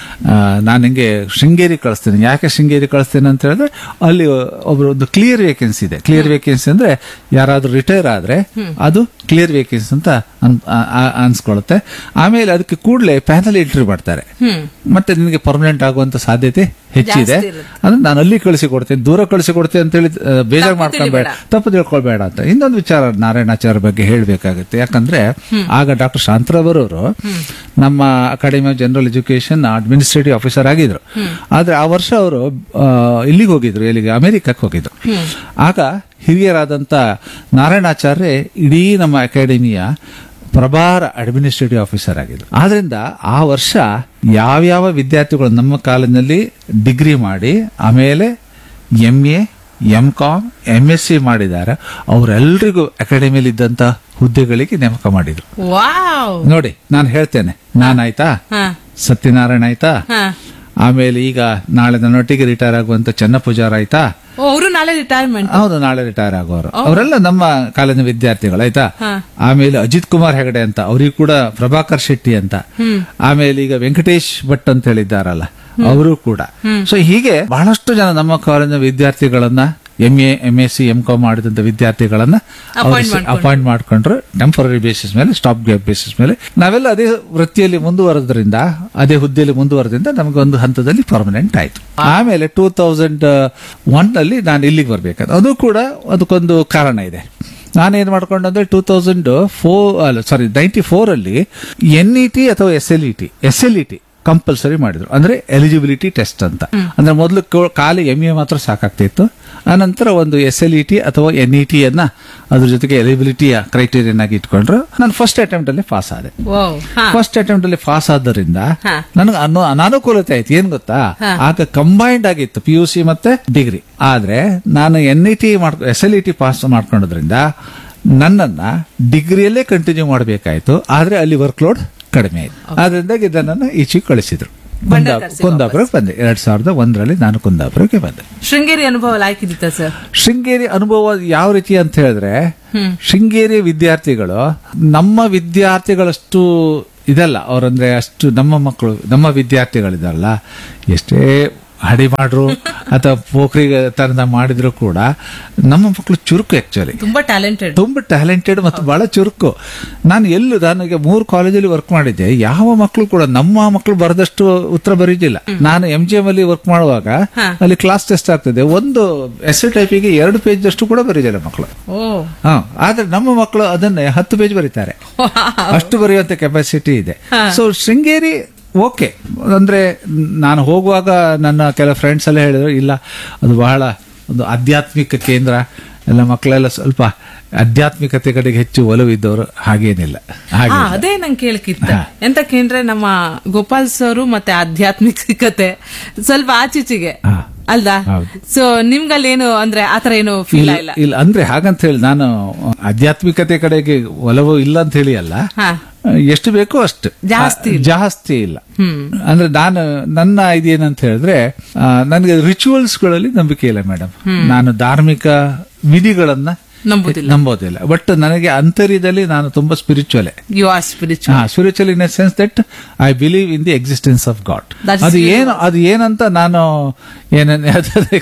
ನಾನು ನಿಂಗೆ ಶೃಂಗೇರಿ ಕಳಿಸ್ತೇನೆ. ಯಾಕೆ ಶೃಂಗೇರಿ ಕಳಿಸ್ತೇನೆ ಅಂತ ಹೇಳಿದ್ರೆ ಅಲ್ಲಿ ಒಬ್ರು ಒಂದು ಕ್ಲಿಯರ್ ವೇಕೆನ್ಸಿ ಇದೆ. ಕ್ಲಿಯರ್ ವೇಕೆನ್ಸಿ ಅಂದ್ರೆ ಯಾರಾದ್ರೂ ರಿಟೈರ್ ಆದ್ರೆ ಅದು ಕ್ಲಿಯರ್ ವೇಕೆನ್ಸಿ ಅಂತ ಅನ್- ಆ- ಆ- ಅನ್ಸ್ಕೊಳ್ಳುತ್ತೆ. ಆಮೇಲೆ ಅದಕ್ಕೆ ಕೂಡಲೇ ಪ್ಯಾನಲ್ ಎಂಟ್ರಿ ಮಾಡ್ತಾರೆ. ಮತ್ತೆ ನಿನಗೆ ಪರ್ಮನೆಂಟ್ ಆಗುವಂತ ಸಾಧ್ಯತೆ ಹೆಚ್ಚಿದೆ. ಜಾಸ್ತಿ ಇರುತ್ತೆ. ಅಂದ್ರೆ ನಾನು ಅಲ್ಲಿ ಕಳಿಸಿ ಕೊಡ್ತೇನೆ, ದೂರ ಕಳಿಸಿ ಕೊಡ್ತೇನೆ ಅಂತ ಹೇಳಿ ಆ, ಬೇಜಾರು ತಪ್ಪು ಮಾಡ್ಕೊಳ್ಬೇಡ, ತಿಳಿಬೇಡ. ತಪ್ಪು ತಿಳ್ಕೊಳ್ಬೇಡ ಅಂತ. ಇನ್ನೊಂದು ವಿಚಾರ ನಾರಾಯಣಾಚಾರ್ಯ ಬಗ್ಗೆ ಹೇಳಬೇಕಾಗುತ್ತೆ. ಯಾಕಂದ್ರೆ ಆಗ ಡಾಕ್ಟರ್ ಶಾಂತರಾವ್ ನಮ್ಮ academy of general education administrative officer ಆಗಿದ್ರು. ಆದ್ರೆ ಆ ವರ್ಷ ಅವರು ಇಲ್ಲಿಗೆ ಹೋಗಿದ್ರು, ಇಲ್ಲಿಗೆ ಅಮೆರಿಕಕ್ಕೆ ಹೋಗಿದ್ರು. ಆಗ ಹಿರಿಯರಾದಂತ ನಾರಾಯಣಾಚಾರ್ಯ ಇಡೀ ನಮ್ಮ ಅಕಾಡೆಮಿಯ ಪ್ರಭಾರ ಅಡ್ಮಿನಿಸ್ಟ್ರೇಟಿವ್ ಆಫೀಸರ್ ಆಗಿದ್ರು. ಆದ್ರಿಂದ ಆ ವರ್ಷ ಯಾವ್ಯಾವ ವಿದ್ಯಾರ್ಥಿಗಳು ನಮ್ಮ ಕಾಲೇಜಿನಲ್ಲಿ ಡಿಗ್ರಿ ಮಾಡಿ ಆಮೇಲೆ M A, M com, M S C ಮಾಡಿದ್ದಾರೆ, ಅವರೆಲ್ಲರಿಗೂ ಅಕಾಡೆಮಿಯಲ್ಲಿ ಇದ್ದಂತ ಹುದ್ದೆಗಳಿಗೆ ನೇಮಕ ಮಾಡಿದ್ರು. ವಾವ್. ನೋಡಿ, ನಾನು ಹೇಳ್ತೇನೆ, ನಾನಾಯ್ತಾ, ಹಾ. ಸತ್ಯನಾರಾಯಣ ಆಯ್ತಾ, ಹಾ. ಆಮೇಲೆ ಈಗ ನಾಳೆ ನನ್ನೊಟ್ಟಿಗೆ ರಿಟೈರ್ ಆಗುವಂತ ಚೆನ್ನ ಪೂಜಾರ ಆಯ್ತಾ, ಓ, ಅವರು ನಾಳೆ ರಿಟೈರ್ಮೆಂಟ್. ಹೌದು, ನಾಳೆ ರಿಟೈರ್ ಆಗೋರು. ಅವರೆಲ್ಲ ನಮ್ಮ ಕಾಲೇಜಿನ ವಿದ್ಯಾರ್ಥಿಗಳು ಆಯ್ತಾ. ಹಾ. ಆಮೇಲೆ ಅಜಿತ್ ಕುಮಾರ್ ಹೆಗಡೆ ಅಂತ, ಅವ್ರಿಗೆ ಕೂಡ ಪ್ರಭಾಕರ್ ಶೆಟ್ಟಿ ಅಂತ. ಆಮೇಲೆ ಈಗ ವೆಂಕಟೇಶ್ ಭಟ್ ಅಂತ ಹೇಳಿದ್ದಾರಲ್ಲ, ಅವರು ಕೂಡ. ಸೊ ಹೀಗೆ ಬಹಳಷ್ಟು ಜನ ನಮ್ಮ ಕಾಲೇಜಿನ ವಿದ್ಯಾರ್ಥಿಗಳನ್ನ, M A M S C M com ಮಾಡಿದಂತ ವಿದ್ಯಾರ್ಥಿಗಳನ್ನ ಅಪಾಯಿಂಟ್ ಮಾಡ್ಕೊಂಡ್ರು ಟೆಂಪರರಿ ಬೇಸಿಸ್ ಮೇಲೆ, ಸ್ಟಾಪ್ ಗ್ಯಾಪ್ ಬೇಸಿಸ್ ಮೇಲೆ. ನಾವೆಲ್ಲ ಅದೇ ವೃತ್ತಿಯಲ್ಲಿ ಮುಂದುವರೆದ್ರಿಂದ, ಅದೇ ಹುದ್ದೆಯಲ್ಲಿ ಮುಂದುವರೆದ್ರಿಂದ ನಮಗೆ ಒಂದು ಹಂತದಲ್ಲಿ ಪರ್ಮನೆಂಟ್ ಆಯ್ತು. ಆಮೇಲೆ ಟೂ ತೌಸಂಡ್ ಒನ್ ನಲ್ಲಿ ನಾನು ಇಲ್ಲಿಗೆ ಬರ್ಬೇಕಾದ್ರೆ, ಅದು ಕೂಡ ಅದಕ್ಕೊಂದು ಕಾರಣ ಇದೆ. ನಾನೇನ್ ಮಾಡ್ಕೊಂಡಂದ್ರೆ ಟೂ ತೌಸಂಡ್ ಫೋರ್ ಅಲ್ಲ ಸಾರಿ ನೈಂಟಿ ಫೋರ್ ಅಲ್ಲಿ ಎನ್ ಇ ಟಿ ಅಥವಾ S L E T S L E T compulsory ಮಾಡಿದ್ರು. ಅಂದ್ರೆ ಎಲಿಜಿಬಿಲಿಟಿ ಟೆಸ್ಟ್ ಅಂತ. ಅಂದ್ರೆ ಮೊದಲು ಖಾಲಿ ಎಂ ಎ ಮಾತ್ರ ಸಾಕಾಗ್ತಿತ್ತು. ಆನಂತರ ಒಂದು ಎಸ್ ಎಲ್ ಇ ಟಿ ಅಥವಾ ಎನ್ ಇ ಟಿ ಅನ್ನ ಅದ್ರ ಜೊತೆಗೆ ಎಲಿಜಿಬಿಲಿಟಿಯ ಕ್ರೈಟೀರಿಯನ್ ಆಗಿ ಇಟ್ಕೊಂಡ್ರು. ನಾನು ಫಸ್ಟ್ ಅಟೆಂಪ್ಟ್ ಅಲ್ಲಿ ಪಾಸ್ ಆದೆ. ಫಸ್ಟ್ ಅಟೆಂಪ್ಟ್ ಅಲ್ಲಿ ಪಾಸ್ ಆದ್ರಿಂದ ನನಗೆ ಅನ್ನೋ ಅನಾನುಕೂಲತೆ ಆಯ್ತು. ಏನ್ ಗೊತ್ತಾ, ಆಗ ಕಂಬೈನ್ಡ್ ಆಗಿತ್ತು ಪಿ ಯು ಸಿ ಮತ್ತೆ ಡಿಗ್ರಿ. ಆದ್ರೆ ನಾನು ಎನ್ ಇ ಟಿ ಮಾಡ್ S L E T pass ಮಾಡ್ಕೊಂಡ್ರಿಂದ ನನ್ನನ್ನ ಡಿಗ್ರಿಯಲ್ಲೇ ಕಂಟಿನ್ಯೂ ಮಾಡಬೇಕಾಯ್ತು. ಆದ್ರೆ ಅಲ್ಲಿ ವರ್ಕ್ ಲೋಡ್ ಕಡಿಮೆ ಆಯ್ತು. ಆದ್ರಿಂದ ಇದನ್ನ ಈಚೆಗೆ ಕಳಿಸಿದ್ರು. ಕುಂದಾಪುರಕ್ಕೆ ಬಂದೆ. ಎರಡ್ ಸಾವಿರದ ಒಂದರಲ್ಲಿ ನಾನು ಕುಂದಾಪುರಕ್ಕೆ ಬಂದೆ. ಶೃಂಗೇರಿ ಅನುಭವ ಲಾಯ್ಕಿದಿತ್ತ ಸರ್? ಶೃಂಗೇರಿ ಅನುಭವ ಯಾವ ರೀತಿ ಅಂತ ಹೇಳಿದ್ರೆ, ಶೃಂಗೇರಿ ವಿದ್ಯಾರ್ಥಿಗಳು ನಮ್ಮ ವಿದ್ಯಾರ್ಥಿಗಳಷ್ಟು ಇದಲ್ಲ. ಅವರಂದ್ರೆ ಅಷ್ಟು ನಮ್ಮ ಮಕ್ಕಳು, ನಮ್ಮ ವಿದ್ಯಾರ್ಥಿಗಳಿದಾರಲ್ಲ, ಎಷ್ಟೇ ಹಡಿ ಮಾಡ್ರು ಅಥವಾ ಪೋಖ್ರಿ ತರದ ಮಾಡಿದ್ರು ಕೂಡ ನಮ್ಮ ಮಕ್ಕಳು ಚುರುಕು. ಆಕ್ಚುಲಿ ತುಂಬಾ ಟ್ಯಾಲೆಂಟೆಡ್ ತುಂಬಾ ಟ್ಯಾಲೆಂಟೆಡ್ ಮತ್ತು ಬಹಳ ಚುರುಕು. ನಾನು ಎಲ್ಲೂ ನನಗೆ ಮೂರು ಕಾಲೇಜಲ್ಲಿ ವರ್ಕ್ ಮಾಡಿದ್ದೆ, ಯಾವ ಮಕ್ಕಳು ಕೂಡ ನಮ್ಮ ಮಕ್ಕಳು ಬರೆದಷ್ಟು ಉತ್ತರ ಬರೀದಿಲ್ಲ. ನಾನು ಎಂ ಜಿ ಎಂ ಅಲ್ಲಿ ವರ್ಕ್ ಮಾಡುವಾಗ ಅಲ್ಲಿ ಕ್ಲಾಸ್ ಟೆಸ್ಟ್ ಆಗ್ತದೆ, ಒಂದು ಎಸ್ ಎ ಟೈಪಿಗೆ ಎರಡು ಪೇಜ್ ಅಷ್ಟು ಕೂಡ ಬರೀದಿಲ್ಲ ಮಕ್ಕಳು. ಹ ಆದ್ರೆ ನಮ್ಮ ಮಕ್ಕಳು ಅದನ್ನೇ ಹತ್ತು ಪೇಜ್ ಬರೀತಾರೆ. ಅಷ್ಟು ಬರೆಯುವಂತ ಕೆಪಾಸಿಟಿ ಇದೆ. So Sringeri okay. ಅಂದ್ರೆ ನಾನು ಹೋಗುವಾಗ ನನ್ನ ಕೆಲವು ಫ್ರೆಂಡ್ಸ್ ಎಲ್ಲ ಹೇಳಿದ್ರು, ಇಲ್ಲ ಅದು ಬಹಳ ಒಂದು ಆಧ್ಯಾತ್ಮಿಕ ಕೇಂದ್ರ, ಎಲ್ಲ ಮಕ್ಕಳೆಲ್ಲ ಸ್ವಲ್ಪ ಆಧ್ಯಾತ್ಮಿಕತೆ ಕಡೆಗೆ ಹೆಚ್ಚು ಒಲವಿದ್ದವರು. ಹಾಗೇನಿಲ್ಲ. ಹಾಗೆ ಅದೇ ನಂಗೆ ಕೇಳಕ್ಕಿತ್ತ ಎಂತಕ್ಕೆ ಅಂದ್ರೆ ನಮ್ಮ ಗೋಪಾಲ್ ಸರ್ ಮತ್ತೆ ಆಧ್ಯಾತ್ಮಿಕತೆ ಸ್ವಲ್ಪ ಆಚೀಚೆಗೆ ಅಲ್ದಾ. ಸೊ ನಿಮ್ಗಲ್ಲಿ ಏನು ಅಂದ್ರೆ ಆತರ ಏನು ಫೀಲ್ ಇಲ್ಲ? ಇಲ್ಲ ಅಂದ್ರೆ ಹಾಗಂತ ಹೇಳಿ ನಾನು ಆಧ್ಯಾತ್ಮಿಕತೆ ಕಡೆಗೆ ಒಲವು ಇಲ್ಲ ಅಂತ ಹೇಳಿ ಅಲ್ಲ, ಎಷ್ಟು ಬೇಕೋ ಅಷ್ಟು, ಜಾಸ್ತಿ ಜಾಸ್ತಿ ಇಲ್ಲ. ಅಂದ್ರೆ ನಾನು ನನ್ನ ಇದೇನಂತ ಹೇಳಿದ್ರೆ, ನನಗೆ ರಿಚುವಲ್ಸ್ ಗಳಲ್ಲಿ ನಂಬಿಕೆ ಇಲ್ಲ ಮೇಡಮ್. ನಾನು ಧಾರ್ಮಿಕ ವಿಧಿಗಳನ್ನ ನಂಬೋದಿಲ್ಲ ನಂಬೋದಿಲ್ಲ ಬಟ್ ನನಗೆ ಅಂತರ್ಯದಲ್ಲಿ ನಾನು ತುಂಬಾ spiritual. You are spiritual. Spiritual in a sense that I believe in the existence of god. ಅದು ಏನು ಅದು ಏನಂತ ನಾನು ಏನೇನು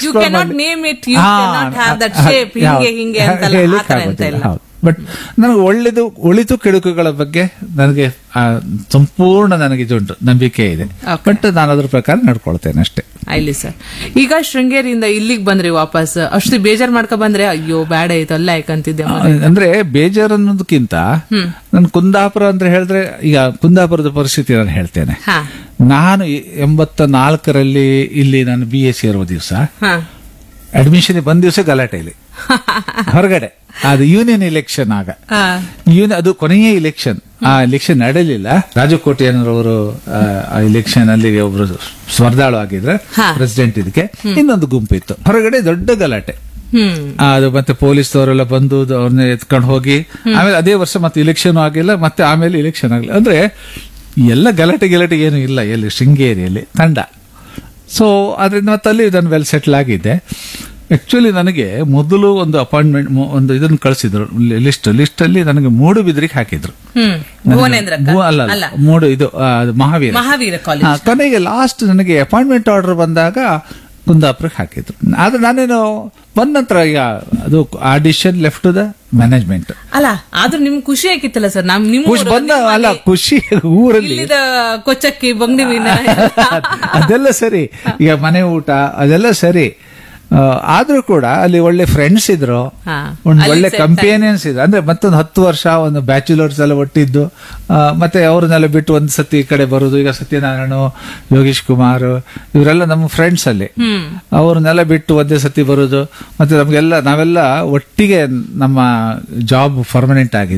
ಬಟ್ ನನಗೆ ಒಳ್ಳೇದು ಒಳಿತು ಕೆಡುಕುಗಳ ಬಗ್ಗೆ ನನಗೆ ಸಂಪೂರ್ಣ ನನಗೆ ಇದುಂಟು, ನಂಬಿಕೆ ಇದೆ. ಬಟ್ ನಾನು ಅದ್ರ ಪ್ರಕಾರ ನಡ್ಕೊಳ್ತೇನೆ ಅಷ್ಟೇ. ಆಯ್ಲಿ ಸರ್. ಈಗ ಶೃಂಗೇರಿಯಿಂದ ಇಲ್ಲಿಗೆ ಬಂದ್ರಿ ವಾಪಸ್, ಅಷ್ಟು ಬೇಜಾರ್ ಮಾಡ್ಕೊ ಬಂದ್ರೆ ಅಯ್ಯೋ ಬೇಡ ಆಯ್ತು ಅಲ್ಲ ಯಾಕಂತಿದ್ದೆ. ಅಂದ್ರೆ ಬೇಜಾರ್ ಅನ್ನೋದಕ್ಕಿಂತ ನನ್ ಕುಂದಾಪುರ ಅಂದ್ರೆ ಹೇಳಿದ್ರೆ, ಈಗ ಕುಂದಾಪುರದ ಪರಿಸ್ಥಿತಿ ನಾನು ಹೇಳ್ತೇನೆ. ನಾನು ಎಂಬತ್ತ ನಾಲ್ಕರಲ್ಲಿ ಇಲ್ಲಿ ನಾನು ಬಿ ಎಸ್ ಸಿ ಇರುವ ದಿವಸ ಅಡ್ಮಿಷನ್ ಬಂದ ದಿವಸ ಗಲಾಟೆಯಲ್ಲಿ ಹೊರಗಡೆ ಅದು ಯೂನಿಯನ್ ಇಲೆಕ್ಷನ್. ಆಗ ಯೂನಿಯನ್ ಅದು ಕೊನೆಯ ಇಲೆಕ್ಷನ್. ಆ ಇಲೆಕ್ಷನ್ ನಡೆಯಲಿಲ್ಲ. ರಾಜಕೋಟೆಯವರು ಆ ಇಲೆಕ್ಷನ್ ಅಲ್ಲಿ ಒಬ್ರು ಸ್ಪರ್ಧಾಳು ಆಗಿದ್ರೆ ಪ್ರೆಸಿಡೆಂಟ್. ಇದಕ್ಕೆ ಇನ್ನೊಂದು ಗುಂಪಿತ್ತು. ಹೊರಗಡೆ ದೊಡ್ಡ ಗಲಾಟೆ. ಅದು ಮತ್ತೆ ಪೊಲೀಸ್ನವರೆಲ್ಲ ಬಂದು ಅವ್ರನ್ನ ಎತ್ಕೊಂಡು ಹೋಗಿ, ಆಮೇಲೆ ಅದೇ ವರ್ಷ ಮತ್ತೆ ಇಲೆಕ್ಷನ್ ಆಗಿಲ್ಲ, ಮತ್ತೆ ಆಮೇಲೆ ಇಲೆಕ್ಷನ್ ಆಗಿಲ್ಲ. ಅಂದ್ರೆ ಎಲ್ಲ ಗಲಾಟೆ ಗಲಾಟೆ ಏನು ಇಲ್ಲ ಎಲ್ಲಿ ಶೃಂಗೇರಿಯಲ್ಲಿ ತಂಡ. ಸೊ ಅದರಿಂದ ಮತ್ತೆ ಅಲ್ಲಿ ನಾನು ವೆಲ್ ಸೆಟ್ಲ್ ಆಗಿದ್ದೆ. ಆಕ್ಚುಲಿ ನನಗೆ ಮೊದಲು ಒಂದು ಅಪಾಯಿಂಟ್ಮೆಂಟ್ ಒಂದು ಇದನ್ನು ಕಳಿಸಿದ್ರು, ಲಿಸ್ಟ್ ಲಿಸ್ಟ್ ಅಲ್ಲಿ ನನಗೆ ಮೂಡುಬಿದ್ರಿಗೆ ಹಾಕಿದ್ರು. ಅಲ್ಲ ಮೂಡು ಇದು ಮಹಾವೀರ ಮಹಾವೀರ ಕೊನೆಗೆ ಲಾಸ್ಟ್ ನನಗೆ ಅಪಾಯಿಂಟ್ಮೆಂಟ್ ಆರ್ಡರ್ ಬಂದಾಗ ಕುಂದಾಪುರಕ್ಕೆ ಹಾಕಿದ್ರು. ಆದ್ರೆ ನಾನೇನು ಬಂದ ನಂತರ ಈಗ ಅದು ಆಡಿಷನ್ ಲೆಫ್ಟ್ ದ ಮ್ಯಾನೇಜ್ಮೆಂಟ್. ಅಲ್ಲ ಆದ್ರೂ ನಿಮ್ಗೆ ಖುಷಿ ಆಗಿತ್ತಲ್ಲ ಸರ್? ನಮ್ ನಿಮ್ ಬಂದ ಅಲ್ಲ ಖುಷಿ ಊರಲ್ಲಿ ಕೊಚ್ಚಕ್ಕಿ ಬಂಗ್ಡಿ ಅದೆಲ್ಲ ಸರಿ, ಈಗ ಮನೆ ಊಟ ಅದೆಲ್ಲ ಸರಿ. ಆದ್ರೂ ಕೂಡ ಅಲ್ಲಿ ಒಳ್ಳೆ ಫ್ರೆಂಡ್ಸ್ ಇದ್ರು, ಒಂದು ಒಳ್ಳೆ ಕಂಪೇನಿಯನ್ಸ್ ಇದ್ರು. ಅಂದ್ರೆ ಮತ್ತೊಂದು ಹತ್ತು ವರ್ಷ ಒಂದು ಬ್ಯಾಚುಲರ್ಸ್ ಎಲ್ಲ ಒಟ್ಟಿದ್ದು, ಮತ್ತೆ ಅವ್ರನ್ನೆಲ್ಲ ಬಿಟ್ಟು ಒಂದ್ ಸತಿ ಈ ಕಡೆ ಬರುದು. ಈಗ ಸತ್ಯನಾರಾಯಣ, ಯೋಗೇಶ್ ಕುಮಾರ್ ಇವರೆಲ್ಲ ನಮ್ಮ ಫ್ರೆಂಡ್ಸ್ ಅಲ್ಲಿ. ಅವ್ರನ್ನೆಲ್ಲ ಬಿಟ್ಟು ಒಂದೇ ಸತಿ ಬರುದು. ಮತ್ತೆ ನಮ್ಗೆಲ್ಲ ನಾವೆಲ್ಲ ಒಟ್ಟಿಗೆ ನಮ್ಮ ಜಾಬ್ ಪರ್ಮನೆಂಟ್ ಆಗಿದ್ದು.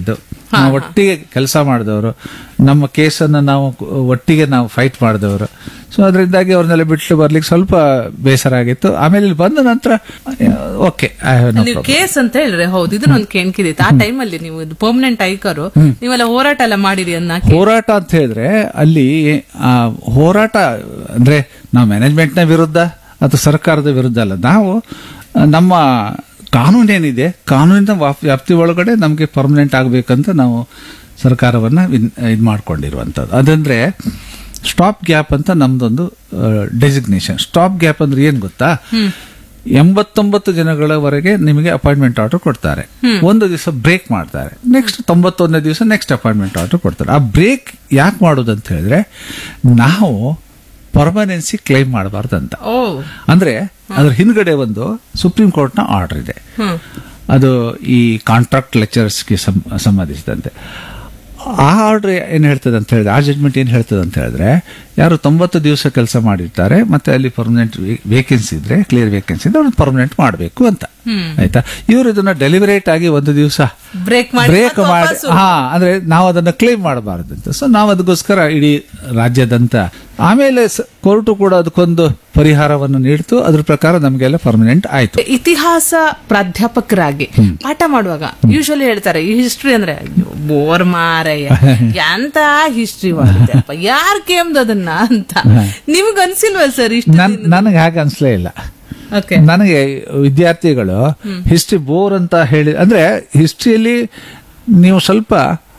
ನಾವು ಒಟ್ಟಿಗೆ ಕೆಲಸ ಮಾಡಿದವರು, ನಮ್ಮ ಕೇಸನ್ನು ನಾವು ಒಟ್ಟಿಗೆ ನಾವು ಫೈಟ್ ಮಾಡಿದವರು. ಸೊ ಅದರಿಂದಾಗಿ ಅವ್ರನ್ನೆಲ್ಲ ಬಿಟ್ಟು ಬರ್ಲಿಕ್ಕೆ ಸ್ವಲ್ಪ ಬೇಸರ ಆಗಿತ್ತು. ಆಮೇಲೆ ಇಲ್ಲಿ ಬಂದ ನಂತರ ಓಕೆ, ನೀವು ಕೇಸ್ ಅಂತ ಹೇಳಿದ್ರೆ ಹೌದು, ಇದನ್ನ ಒಂದು ಕೇಳ್ಕಿದಿತ್ತು. ಆ ಟೈಮಲ್ಲಿ ನೀವು ಪರ್ಮನೆಂಟ್ ಐಕರು ನೀವೆಲ್ಲ ಹೋರಾಟ ಎಲ್ಲ ಮಾಡಿರಿ ಅನ್ನ. ಹೋರಾಟ ಅಂತ ಹೇಳಿದ್ರೆ ಅಲ್ಲಿ ಆ ಹೋರಾಟ ಅಂದ್ರೆ ನಾವು ಮ್ಯಾನೇಜ್ಮೆಂಟ್ ನ ವಿರುದ್ಧ ಅಥವಾ ಸರ್ಕಾರದ ವಿರುದ್ಧ ಅಲ್ಲ, ನಾವು ನಮ್ಮ ಕಾನೂನೇನಿದೆ ಕಾನೂನಿನ ವ್ಯಾಪ್ತಿ ಒಳಗಡೆ ನಮಗೆ ಪರ್ಮನೆಂಟ್ ಆಗ್ಬೇಕಂತ ನಾವು ಸರ್ಕಾರವನ್ನ ಇದು ಮಾಡ್ಕೊಂಡಿರುವಂತದ್ದು. ಅದಂದ್ರೆ ಸ್ಟಾಪ್ ಗ್ಯಾಪ್ ಅಂತ ನಮ್ದೊಂದು ಡೆಸಿಗ್ನೇಷನ್. ಸ್ಟಾಪ್ ಗ್ಯಾಪ್ ಅಂದ್ರೆ ಏನ್ ಗೊತ್ತಾ, ಎಂಬತ್ತೊಂಬತ್ತು ಜನಗಳವರೆಗೆ ನಿಮಗೆ ಅಪಾಯಿಂಟ್ಮೆಂಟ್ ಆರ್ಡರ್ ಕೊಡ್ತಾರೆ, ಒಂದು ದಿವಸ ಬ್ರೇಕ್ ಮಾಡ್ತಾರೆ, ನೆಕ್ಸ್ಟ್ ತೊಂಬತ್ತೊಂದನೇ ದಿವಸ ನೆಕ್ಸ್ಟ್ ಅಪಾಯಿಂಟ್ಮೆಂಟ್ ಆರ್ಡರ್ ಕೊಡ್ತಾರೆ. ಆ ಬ್ರೇಕ್ ಯಾಕೆ ಮಾಡೋದು ಅಂತ ಹೇಳಿದ್ರೆ ನಾವು ಪರ್ಮನೆನ್ಸಿ ಕ್ಲೈಮ್ ಮಾಡಬಾರ್ದಂತ. ಅಂದ್ರೆ ಅದ್ರ ಹಿಂದ್ಗಡೆ ಒಂದು ಸುಪ್ರೀಂ ಕೋರ್ಟ್ ನ ಆರ್ಡರ್ ಇದೆ, ಅದು ಈ ಕಾಂಟ್ರಾಕ್ಟ್ ಲೆಕ್ಚರರ್ಸ್ಗೆ ಸಂಬಂಧಿಸಿದಂತೆ. ಆ ಆರ್ಡರ್ ಏನ್ ಹೇಳ್ತದೆ ಅಂತ ಹೇಳಿದ್ರೆ, ಆ ಜಡ್ಜ್ಮೆಂಟ್ ಏನ್ ಹೇಳ್ತದೆ ಅಂತ ಹೇಳಿದ್ರೆ, ಯಾರು ತೊಂಬತ್ತು ದಿವಸ ಕೆಲಸ ಮಾಡಿರ್ತಾರೆ ಮತ್ತೆ ಅಲ್ಲಿ ಪರ್ಮನೆಂಟ್ ವೇಕೆನ್ಸಿ ಇದ್ರೆ, ಕ್ಲಿಯರ್ ವೇಕೆನ್ಸಿ ಇದ್ರೆ ಅವ್ರನ್ನ ಪರ್ಮನೆಂಟ್ ಮಾಡಬೇಕು ಅಂತ. ಆಯ್ತಾ, ಇವರು ಇದನ್ನ ಡೆಲಿವರೇಟ್ ಆಗಿ ಒಂದು ದಿವಸ ಬ್ರೇಕ್ ಬ್ರೇಕ್ ಮಾಡಿ, ಹಾ ಅಂದ್ರೆ ನಾವು ಅದನ್ನ ಕ್ಲೇಮ್ ಮಾಡಬಾರದು ಅಂತ. ಸೊ ನಾವು ಅದಕ್ಕೋಸ್ಕರ ಇಡೀ ರಾಜ್ಯದಂತ ಆಮೇಲೆ ಕೋರ್ಟು ಕೂಡ ಅದಕ್ಕೊಂದು ಪರಿಹಾರವನ್ನು ನೀಡಿತು. ಅದ್ರ ಪ್ರಕಾರ ನಮಗೆಲ್ಲ ಪರ್ಮನೆಂಟ್ ಆಯ್ತು. ಇತಿಹಾಸ ಪ್ರಾಧ್ಯಾಪಕರಾಗಿ ಪಾಠ ಮಾಡುವಾಗ ಯೂಶಲಿ ಹೇಳ್ತಾರೆ, ಈ ಹಿಸ್ಟ್ರಿ ಅಂದ್ರೆ ಬೋರ್ ಮಾರಯ್ಯ ಎಂತ ಹಿಸ್ಟ್ರಿ ಮಾಡಿದೆಪ್ಪ, ಯಾರ್ ಕೇಮ್ದು ಅದನ್ನ ಅಂತ. ನಿಮ್ಗೆ ಅನ್ಸಿಲ್ವಾ ಸರ್? ಇಷ್ಟ ನನಗೆ ಹಾಗೆ ಅನ್ಸ್ಲೇ ಇಲ್ಲ. ನನಗೆ ವಿದ್ಯಾರ್ಥಿಗಳು ಹಿಸ್ಟ್ರಿ ಬೋರ್ ಅಂತ ಹೇಳಿ, ಅಂದ್ರೆ ಹಿಸ್ಟ್ರಿಯಲ್ಲಿ ನೀವು ಸ್ವಲ್ಪ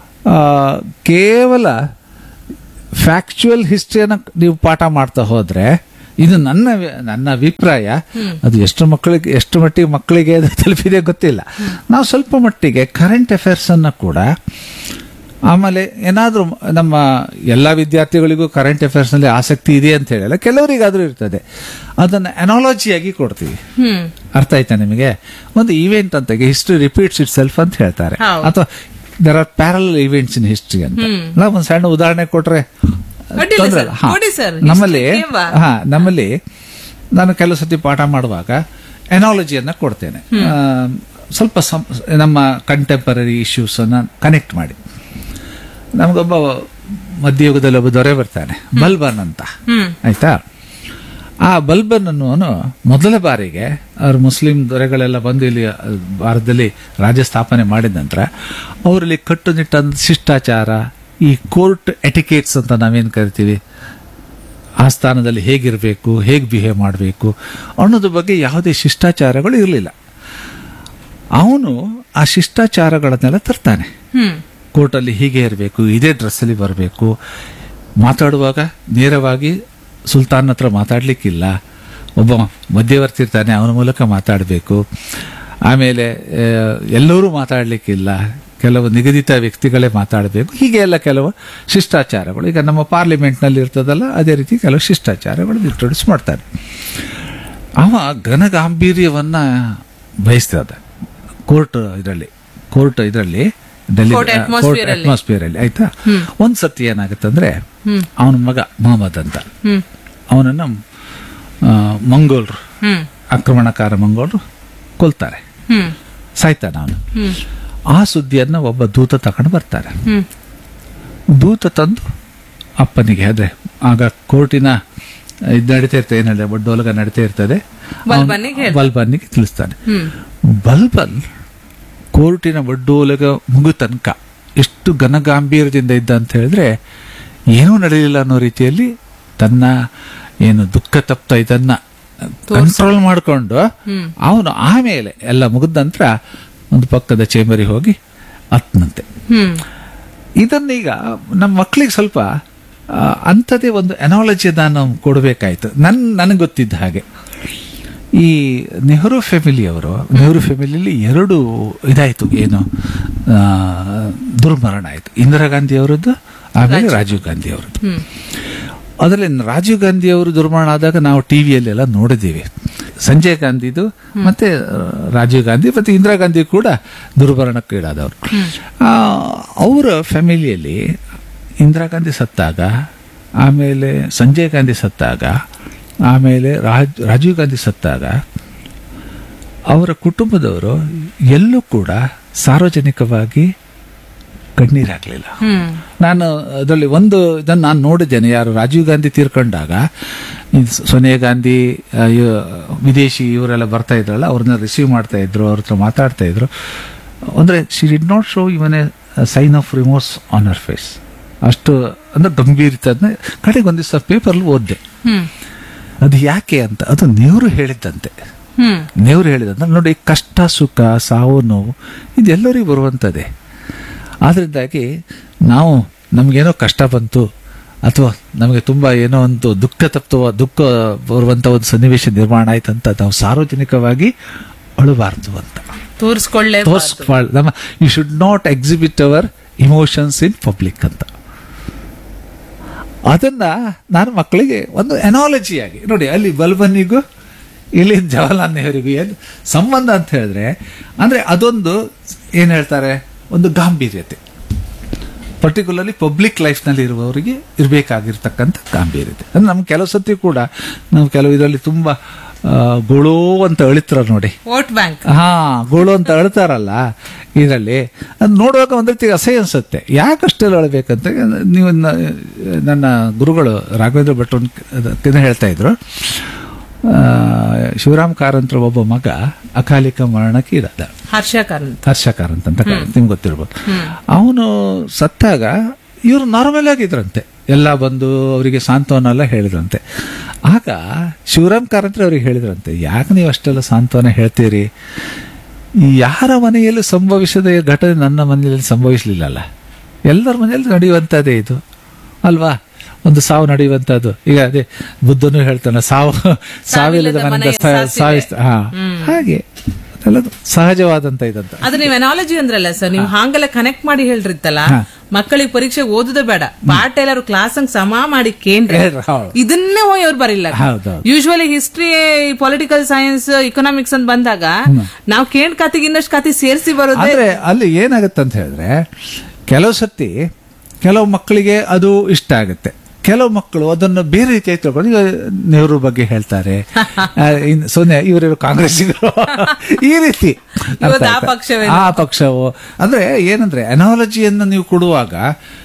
ಕೇವಲ ಫ್ಯಾಕ್ಚುಯಲ್ ಹಿಸ್ಟ್ರಿಯನ್ನ ನೀವು ಪಾಠ ಮಾಡ್ತಾ ಹೋದ್ರೆ, ಇದು ನನ್ನ ನನ್ನ ಅಭಿಪ್ರಾಯ, ಅದು ಎಷ್ಟು ಮಕ್ಕಳಿಗೆ ಎಷ್ಟು ಮಟ್ಟಿಗೆ ಮಕ್ಕಳಿಗೆ ತಲುಪಿದೆ ಗೊತ್ತಿಲ್ಲ. ನಾವು ಸ್ವಲ್ಪ ಮಟ್ಟಿಗೆ ಕರೆಂಟ್ ಅಫೇರ್ಸ್ ಅನ್ನ ಕೂಡ, ಆಮೇಲೆ ಏನಾದ್ರೂ ನಮ್ಮ ಎಲ್ಲಾ ವಿದ್ಯಾರ್ಥಿಗಳಿಗೂ ಕರೆಂಟ್ ಅಫೇರ್ಸ್ ನಲ್ಲಿ ಆಸಕ್ತಿ ಇದೆ ಅಂತ ಹೇಳಲ್ಲ, ಕೆಲವರಿಗಾದ್ರೂ ಇರ್ತದೆ, ಅದನ್ನ ಅನಾಲಜಿಯಾಗಿ ಕೊಡ್ತೀವಿ. ಅರ್ಥ ಆಯ್ತಾ ನಿಮಗೆ? ಒಂದು ಇವೆಂಟ್ ಅಂತ ಹಿಸ್ಟ್ರಿ ರಿಪೀಟ್ಸ್ ಇಟ್ ಸೆಲ್ಫ್ ಅಂತ ಹೇಳ್ತಾರೆ, ಅಥವಾ there are parallel events in history ಅಂತ. ನಾವು ಒಂದು ಸಣ್ಣ ಉದಾಹರಣೆ ಕೊಟ್ರೆ ತೊಂದ್ರೆ ಇಲ್ಲ. ನಮ್ಮಲ್ಲಿ ಹಾ ನಮ್ಮಲ್ಲಿ ನಾನು ಕೆಲವು ಸತಿ ಪಾಠ ಮಾಡುವಾಗ ಎನಾಲಜಿಯನ್ನ ಕೊಡ್ತೇನೆ, ಸ್ವಲ್ಪ ನಮ್ಮ ಕಂಟೆಂಪರರಿ ಇಶ್ಯೂಸ್ ಅನ್ನ ಕನೆಕ್ಟ್ ಮಾಡಿ. ನಮಗೊಬ್ಬ ಮಧ್ಯಯುಗದಲ್ಲಿ ಒಬ್ಬ ದೊರೆ ಬರ್ತಾನೆ, ಬಲ್ಬನ್ ಅಂತ. ಆಯ್ತಾ, ಆ ಬಲ್ಬನ್ ಅನ್ನುವನು ಮೊದಲ ಬಾರಿಗೆ ಅವ್ರ ಮುಸ್ಲಿಂ ದೊರೆಗಳೆಲ್ಲ ಬಂದು ಇಲ್ಲಿ ಭಾರತದಲ್ಲಿ ರಾಜ್ಯ ಸ್ಥಾಪನೆ ಮಾಡಿದ ನಂತರ ಅವರಲ್ಲಿ ಕಟ್ಟುನಿಟ್ಟಾದ ಶಿಷ್ಟಾಚಾರ, ಈ ಕೋರ್ಟ್ ಎಟಿಕೇಟ್ಸ್ ಅಂತ ನಾವೇನ್ ಕರಿತೀವಿ, ಆ ಸ್ಥಾನದಲ್ಲಿ ಹೇಗಿರಬೇಕು, ಹೇಗೆ ಬಿಹೇವ್ ಮಾಡಬೇಕು ಅನ್ನೋದ್ರ ಬಗ್ಗೆ ಯಾವುದೇ ಶಿಷ್ಟಾಚಾರಗಳು ಇರಲಿಲ್ಲ. ಅವನು ಆ ಶಿಷ್ಟಾಚಾರಗಳನ್ನೆಲ್ಲ ತರ್ತಾನೆ. ಕೋರ್ಟಲ್ಲಿ ಹೀಗೆ ಇರಬೇಕು, ಇದೇ ಡ್ರೆಸ್ಸಲ್ಲಿ ಬರಬೇಕು, ಮಾತಾಡುವಾಗ ನೇರವಾಗಿ ಸುಲ್ತಾನ್ ಹತ್ರ ಮಾತಾಡ್ಲಿಕ್ಕಿಲ್ಲ, ಒಬ್ಬ ಮಧ್ಯವರ್ತಿ ಇರ್ತಾನೆ ಅವನ ಮೂಲಕ ಮಾತಾಡಬೇಕು, ಆಮೇಲೆ ಎಲ್ಲರೂ ಮಾತಾಡ್ಲಿಕ್ಕಿಲ್ಲ, ಕೆಲವು ನಿಗದಿತ ವ್ಯಕ್ತಿಗಳೇ ಮಾತಾಡಬೇಕು, ಹೀಗೆ ಎಲ್ಲ ಕೆಲವು ಶಿಷ್ಟಾಚಾರಗಳು. ಈಗ ನಮ್ಮ ಪಾರ್ಲಿಮೆಂಟ್ನಲ್ಲಿ ಇರ್ತದಲ್ಲ, ಅದೇ ರೀತಿ ಕೆಲವು ಶಿಷ್ಟಾಚಾರಗಳು ಇಂಟ್ರೊಡ್ಯೂಸ್ ಮಾಡ್ತಾರೆ. ಅವ ಘನಗಾಂಭೀರ್ಯವನ್ನ ಬಯಸ್ತದ ಕೋರ್ಟ್ ಇದರಲ್ಲಿ ಕೋರ್ಟ್ ಇದರಲ್ಲಿ ಡೆಲ್ಲಿ ಅಟ್ಮಾಸ್ಫಿಯರ್ ಅಲ್ಲಿ. ಆಯ್ತಾ, ಒಂದ್ ಸತಿ ಏನಾಗುತ್ತಂದ್ರೆ, ಅವನ ಮಗ ಮೊಹಮ್ಮದ್ ಅಂತ, ಅವನನ್ನ ಮಂಗೋಲ್ರು, ಆಕ್ರಮಣಕಾರ ಮಂಗೋಲ್ರು ಕೊಲ್ತಾರೆ, ಸಾಯ್ತಾನ ಅವನು. ಆ ಸುದ್ದಿಯನ್ನ ಒಬ್ಬ ದೂತ ತಗೊಂಡು ಬರ್ತಾರೆ. ದೂತ ತಂದು ಅಪ್ಪನಿಗೆ, ಅದೇ ಆಗ ಕೋರ್ಟಿನ ಇದು ನಡೀತಾ ಇರ್ತದೆ, ಏನಿದೆ ಬಡ್ಡೋಲಗ ನಡೀತಾ ಇರ್ತದೆ, ಬಲ್ಬನ್ನಿಗೆ ತಿಳಿಸ್ತಾನೆ. ಬಲ್ಬನ್ ಕೋರ್ಟಿನ ಬಡ್ಡೋಲಗ ಮುಗು ತನಕ ಎಷ್ಟು ಘನಗಾಂಭೀರ್ಯದಿಂದ ಇದ್ದ ಅಂತ ಹೇಳಿದ್ರೆ, ಏನೂ ನಡೆಯಲಿಲ್ಲ ಅನ್ನೋ ರೀತಿಯಲ್ಲಿ ತನ್ನ ಏನು ದುಃಖ ತಪ್ತ ಇದನ್ನ ಕಂಟ್ರೋಲ್ ಮಾಡಿಕೊಂಡು ಅವನು ಆಮೇಲೆ ಎಲ್ಲ ಮುಗಿದ ನಂತರ ಒಂದು ಪಕ್ಕದ ಚೇಂಬರಿಗೆ ಹೋಗಿ ಹತ್ತನಂತೆ. ಇದನ್ನೀಗ ನಮ್ಮ ಮಕ್ಕಳಿಗೆ ಸ್ವಲ್ಪ ಅಂಥದ್ದೇ ಒಂದು ಅನಾಲಜಿಯನ್ನ ನಾವು ಕೊಡಬೇಕಾಯ್ತು. ನನ್ ನನಗೆ ಗೊತ್ತಿದ್ದ ಹಾಗೆ ಈ ನೆಹರು ಫ್ಯಾಮಿಲಿ ಅವರು, ನೆಹರು ಫ್ಯಾಮಿಲಿಯಲ್ಲಿ ಎರಡು ಇದಾಯ್ತು, ಏನು ದುರ್ಮರಣ ಆಯ್ತು. ಇಂದಿರಾ ಗಾಂಧಿ ಅವರದ್ದು, ಆಮೇಲೆ ರಾಜೀವ್ ಗಾಂಧಿ ಅವರದ್ದು. ಅದರಲ್ಲಿ ರಾಜೀವ್ ಗಾಂಧಿ ಅವರು ದುರ್ಮರಣ ಆದಾಗ ನಾವು ಟಿವಿಯಲ್ಲೆಲ್ಲ ನೋಡಿದ್ದೀವಿ. ಸಂಜಯ್ ಗಾಂಧಿದು ಮತ್ತೆ ರಾಜೀವ್ ಗಾಂಧಿ ಮತ್ತೆ ಇಂದಿರಾ ಗಾಂಧಿ ಕೂಡ ದುರ್ಮರಣಕ್ಕೀಡಾದವರು. ಅವರ ಫ್ಯಾಮಿಲಿಯಲ್ಲಿ ಇಂದಿರಾ ಗಾಂಧಿ ಸತ್ತಾಗ, ಆಮೇಲೆ ಸಂಜಯ್ ಗಾಂಧಿ ಸತ್ತಾಗ, ಆಮೇಲೆ ರಾಜ್ ರಾಜೀವ್ ಗಾಂಧಿ ಸತ್ತಾಗ ಅವರ ಕುಟುಂಬದವರು ಎಲ್ಲೂ ಕೂಡ ಸಾರ್ವಜನಿಕವಾಗಿ ಕಣ್ಣೀರಾಗ್ಲಿಲ್ಲ. ಹ್ಮ್ ನಾನು ಅದರಲ್ಲಿ ಒಂದು ಇದನ್ನು ನಾನು ನೋಡಿದ್ದೇನೆ. ಯಾರು ರಾಜೀವ್ ಗಾಂಧಿ ತೀರ್ಕೊಂಡಾಗ ಈ ಸೋನಿಯಾ ಗಾಂಧಿ ಆ, ಇವ್- ವಿದೇಶಿ ಇವರೆಲ್ಲ ಬರ್ತಾ ಇದ್ರಲ್ಲ, ಅವ್ರನ್ನ ರಿಸೀವ್ ಮಾಡ್ತಾ ಇದ್ರು, ಅವ್ರ ಹತ್ರ ಮಾತಾಡ್ತಾ ಇದ್ರು. ಅಂದ್ರೆ she did not show even A sign of ರಿಮೋರ್ಸ್ on her face. ಅಷ್ಟು ಅಂದ್ರೆ ಗಂಭೀರತೆ. ಅದನ್ನ ಕಡೆಗೆ ಒಂದು ದಿವಸ ಪೇಪರ್ಲ್ಲಿ ಓದಿದೆ. ಹ್ಮ್ ಅದು ಯಾಕೆ ಅಂತ, ಅದು ನೆಹರು ಹೇಳಿದ್ದಂತೆ. ಹ್ಮ್ ನೆಹರು ಹೇಳಿದಂತೆ, ನೋಡಿ ಕಷ್ಟ ಸುಖ ಸಾವು ನೋವು ಇದೆಲ್ಲರಿಗೂ ಬರುವಂಥದ್ದೇ. ಆದ್ರಿಂದಾಗಿ ನಾವು ನಮಗೇನೋ ಕಷ್ಟ ಬಂತು ಅಥವಾ ನಮಗೆ ತುಂಬಾ ಏನೋ ಒಂದು ದುಃಖ ತಪ್ಪುವ ದುಃಖ ಬರುವಂತ ಒಂದು ಸನ್ನಿವೇಶ ನಿರ್ಮಾಣ ಆಯ್ತಂತ ನಾವು ಸಾರ್ವಜನಿಕವಾಗಿ ಅಳಬಾರ್ದು ಅಂತ ತೋರಿಸ್ಕೊಳ್ಳೆ ತೋರ್ಸ್ಕೊಳ್ಳ ನಮ್ಮ you should not exhibit hour emotions in public ಅಂತ. ಅದನ್ನ ನಾನು ಮಕ್ಕಳಿಗೆ ಒಂದು ಎನಾಲಜಿಯಾಗಿ ನೋಡಿ, ಅಲ್ಲಿ ಬಲ್ಬನಿಗೂ ಇಲ್ಲಿ ಜವಾಹರ್ಲಾಲ್ ನೆಹರಿಗೂ ಏನು ಸಂಬಂಧ ಅಂತ ಹೇಳಿದ್ರೆ, ಅಂದ್ರೆ ಅದೊಂದು ಏನ್ ಹೇಳ್ತಾರೆ, ಒಂದು ಗಾಂಭೀರ್ಯತೆ, ಪರ್ಟಿಕ್ಯುಲರ್ಲಿ ಪಬ್ಲಿಕ್ ಲೈಫ್ನಲ್ಲಿ ಇರುವವರಿಗೆ ಇರಬೇಕಾಗಿರ್ತಕ್ಕಂಥ ಗಾಂಭೀರ್ಯತೆ. ಅಂದ್ರೆ ನಮ್ಗೆ ಕೆಲವು ಸತಿ ಕೂಡ ನಾವು ಕೆಲವು ಇದರಲ್ಲಿ ತುಂಬಾ ಆ, ಗೋಳೋ ಅಂತ ಅಳಿತಾರ ನೋಡಿ, ವೋಟ್ ಬ್ಯಾಂಕ್. ಹಾ ಗೋಳು ಅಂತ ಅಳ್ತಾರಲ್ಲ, ಇದರಲ್ಲಿ ಅದು ನೋಡುವಾಗ ಒಂದ್ ರೀತಿ ಅಸಹ್ಯ ಅನ್ಸುತ್ತೆ. ಯಾಕಷ್ಟೆಲ್ಲ ಅಳಬೇಕಂತ ನೀವು ನ- ನನ್ನ ಗುರುಗಳು ರಾಘವೇಂದ್ರ ಭಟ್ ಒಂದು ಹೇಳ್ತಾ ಇದ್ರು. ಆ, ಶಿವರಾಮ್ ಕಾರಂತರ ಒಬ್ಬ ಮಗ ಅಕಾಲಿಕ ಮರಣಕ್ಕೆ ಇರದ ಹರ್ಷ ಕಾರಂತ್. ಹರ್ಷ ಕಾರಂತ್ ಅಂತ ನಿಮ್ಗೆ ಗೊತ್ತಿರ್ಬೋದು. ಅವನು ಸತ್ತಾಗ ಇವರು ನಾರ್ಮಲ್ ಆಗಿದ್ರಂತೆ, ಎಲ್ಲ ಬಂದು ಅವರಿಗೆ ಸಾಂತ್ವನ ಎಲ್ಲ ಹೇಳಿದ್ರಂತೆ. ಆಗ ಶಿವರಾಮ್ ಕಾರಂತ್ರ ಅವ್ರಿಗೆ ಹೇಳಿದ್ರಂತೆ, ಯಾಕೆ ನೀವು ಅಷ್ಟೆಲ್ಲ ಸಾಂತ್ವನ ಹೇಳ್ತೀರಿ, ಯಾರ ಮನೆಯಲ್ಲಿ ಸಂಭವಿಸದ ಘಟನೆ ನನ್ನ ಮನೆಯಲ್ಲಿ ಸಂಭವಿಸಲಿಲ್ಲಲ್ಲ, ಎಲ್ಲರ ಮನೆಯಲ್ಲಿ ನಡೆಯುವಂತದ್ದೇ ಇದು ಅಲ್ವಾ, ಒಂದು ಸಾವು ನಡೆಯುವಂತದ್ದು. ಈಗ ಅದೇ ಬುದ್ಧನು ಹೇಳ್ತಾನೆ, ಸಾವು ಸಾವಿಲ್ಲದ ಮನೆಯಿಂದ ಸಾವಿಸ್ತ ಹಾ ಹಾಗೆ ಅದೆಲ್ಲ ಸಹಜವಾದಂತ ಇದಂತ. ಅದು ನೀವು ಅನಾಲಜಿ ಅಂದ್ರಲ್ಲ ಸರ್, ನೀವು ಹಾಗೆಲ್ಲ ಕನೆಕ್ಟ್ ಮಾಡಿ ಹೇಳ್ರಿತ್ತಲ್ಲ, ಮಕ್ಕಳಿಗೆ ಪರೀಕ್ಷೆ ಓದುದೇ ಬೇಡ, ಪಾಠ ಎಲ್ಲಾರು ಕ್ಲಾಸ್ ಹಂಗ್ ಸಮ ಮಾಡಿ ಕೇಂದ್ರ ಇದನ್ನೇ ಹೋಗಿ ಅವ್ರು ಬರಿಲ್ಲ. Usually history, political science, economics ಅಂತ ಬಂದಾಗ ನಾವು ಕೇಂದ್ರ ಖಾತೆಗೆ ಇನ್ನಷ್ಟು ಖಾತೆ ಸೇರಿಸಿ ಬರೋದು. ಆದ್ರೆ ಅಲ್ಲಿ ಏನಾಗತ್ತಂತ ಹೇಳಿದ್ರೆ, ಕೆಲವು ಸತಿ ಕೆಲವು ಮಕ್ಕಳಿಗೆ ಅದು ಇಷ್ಟ ಆಗುತ್ತೆ, ಕೆಲವು ಮಕ್ಕಳು ಅದನ್ನು ಬೇರೆ ರೀತಿಯಾಗಿ ತಗೊಂಡು, ಈಗ ನೆಹರು ಬಗ್ಗೆ ಹೇಳ್ತಾರೆ, ಸೋನಿಯಾ ಇವರೆಲ್ಲ ಕಾಂಗ್ರೆಸ್ಸಿಗರು ಈ ರೀತಿ ಇವತ್ತು ಆ ಪಕ್ಷವೇ. ಆ ಪಕ್ಷವು ಅಂದ್ರೆ ಏನಂದ್ರೆ ಅನಾಲಜಿಯನ್ನು ನೀವು ಕೊಡುವಾಗ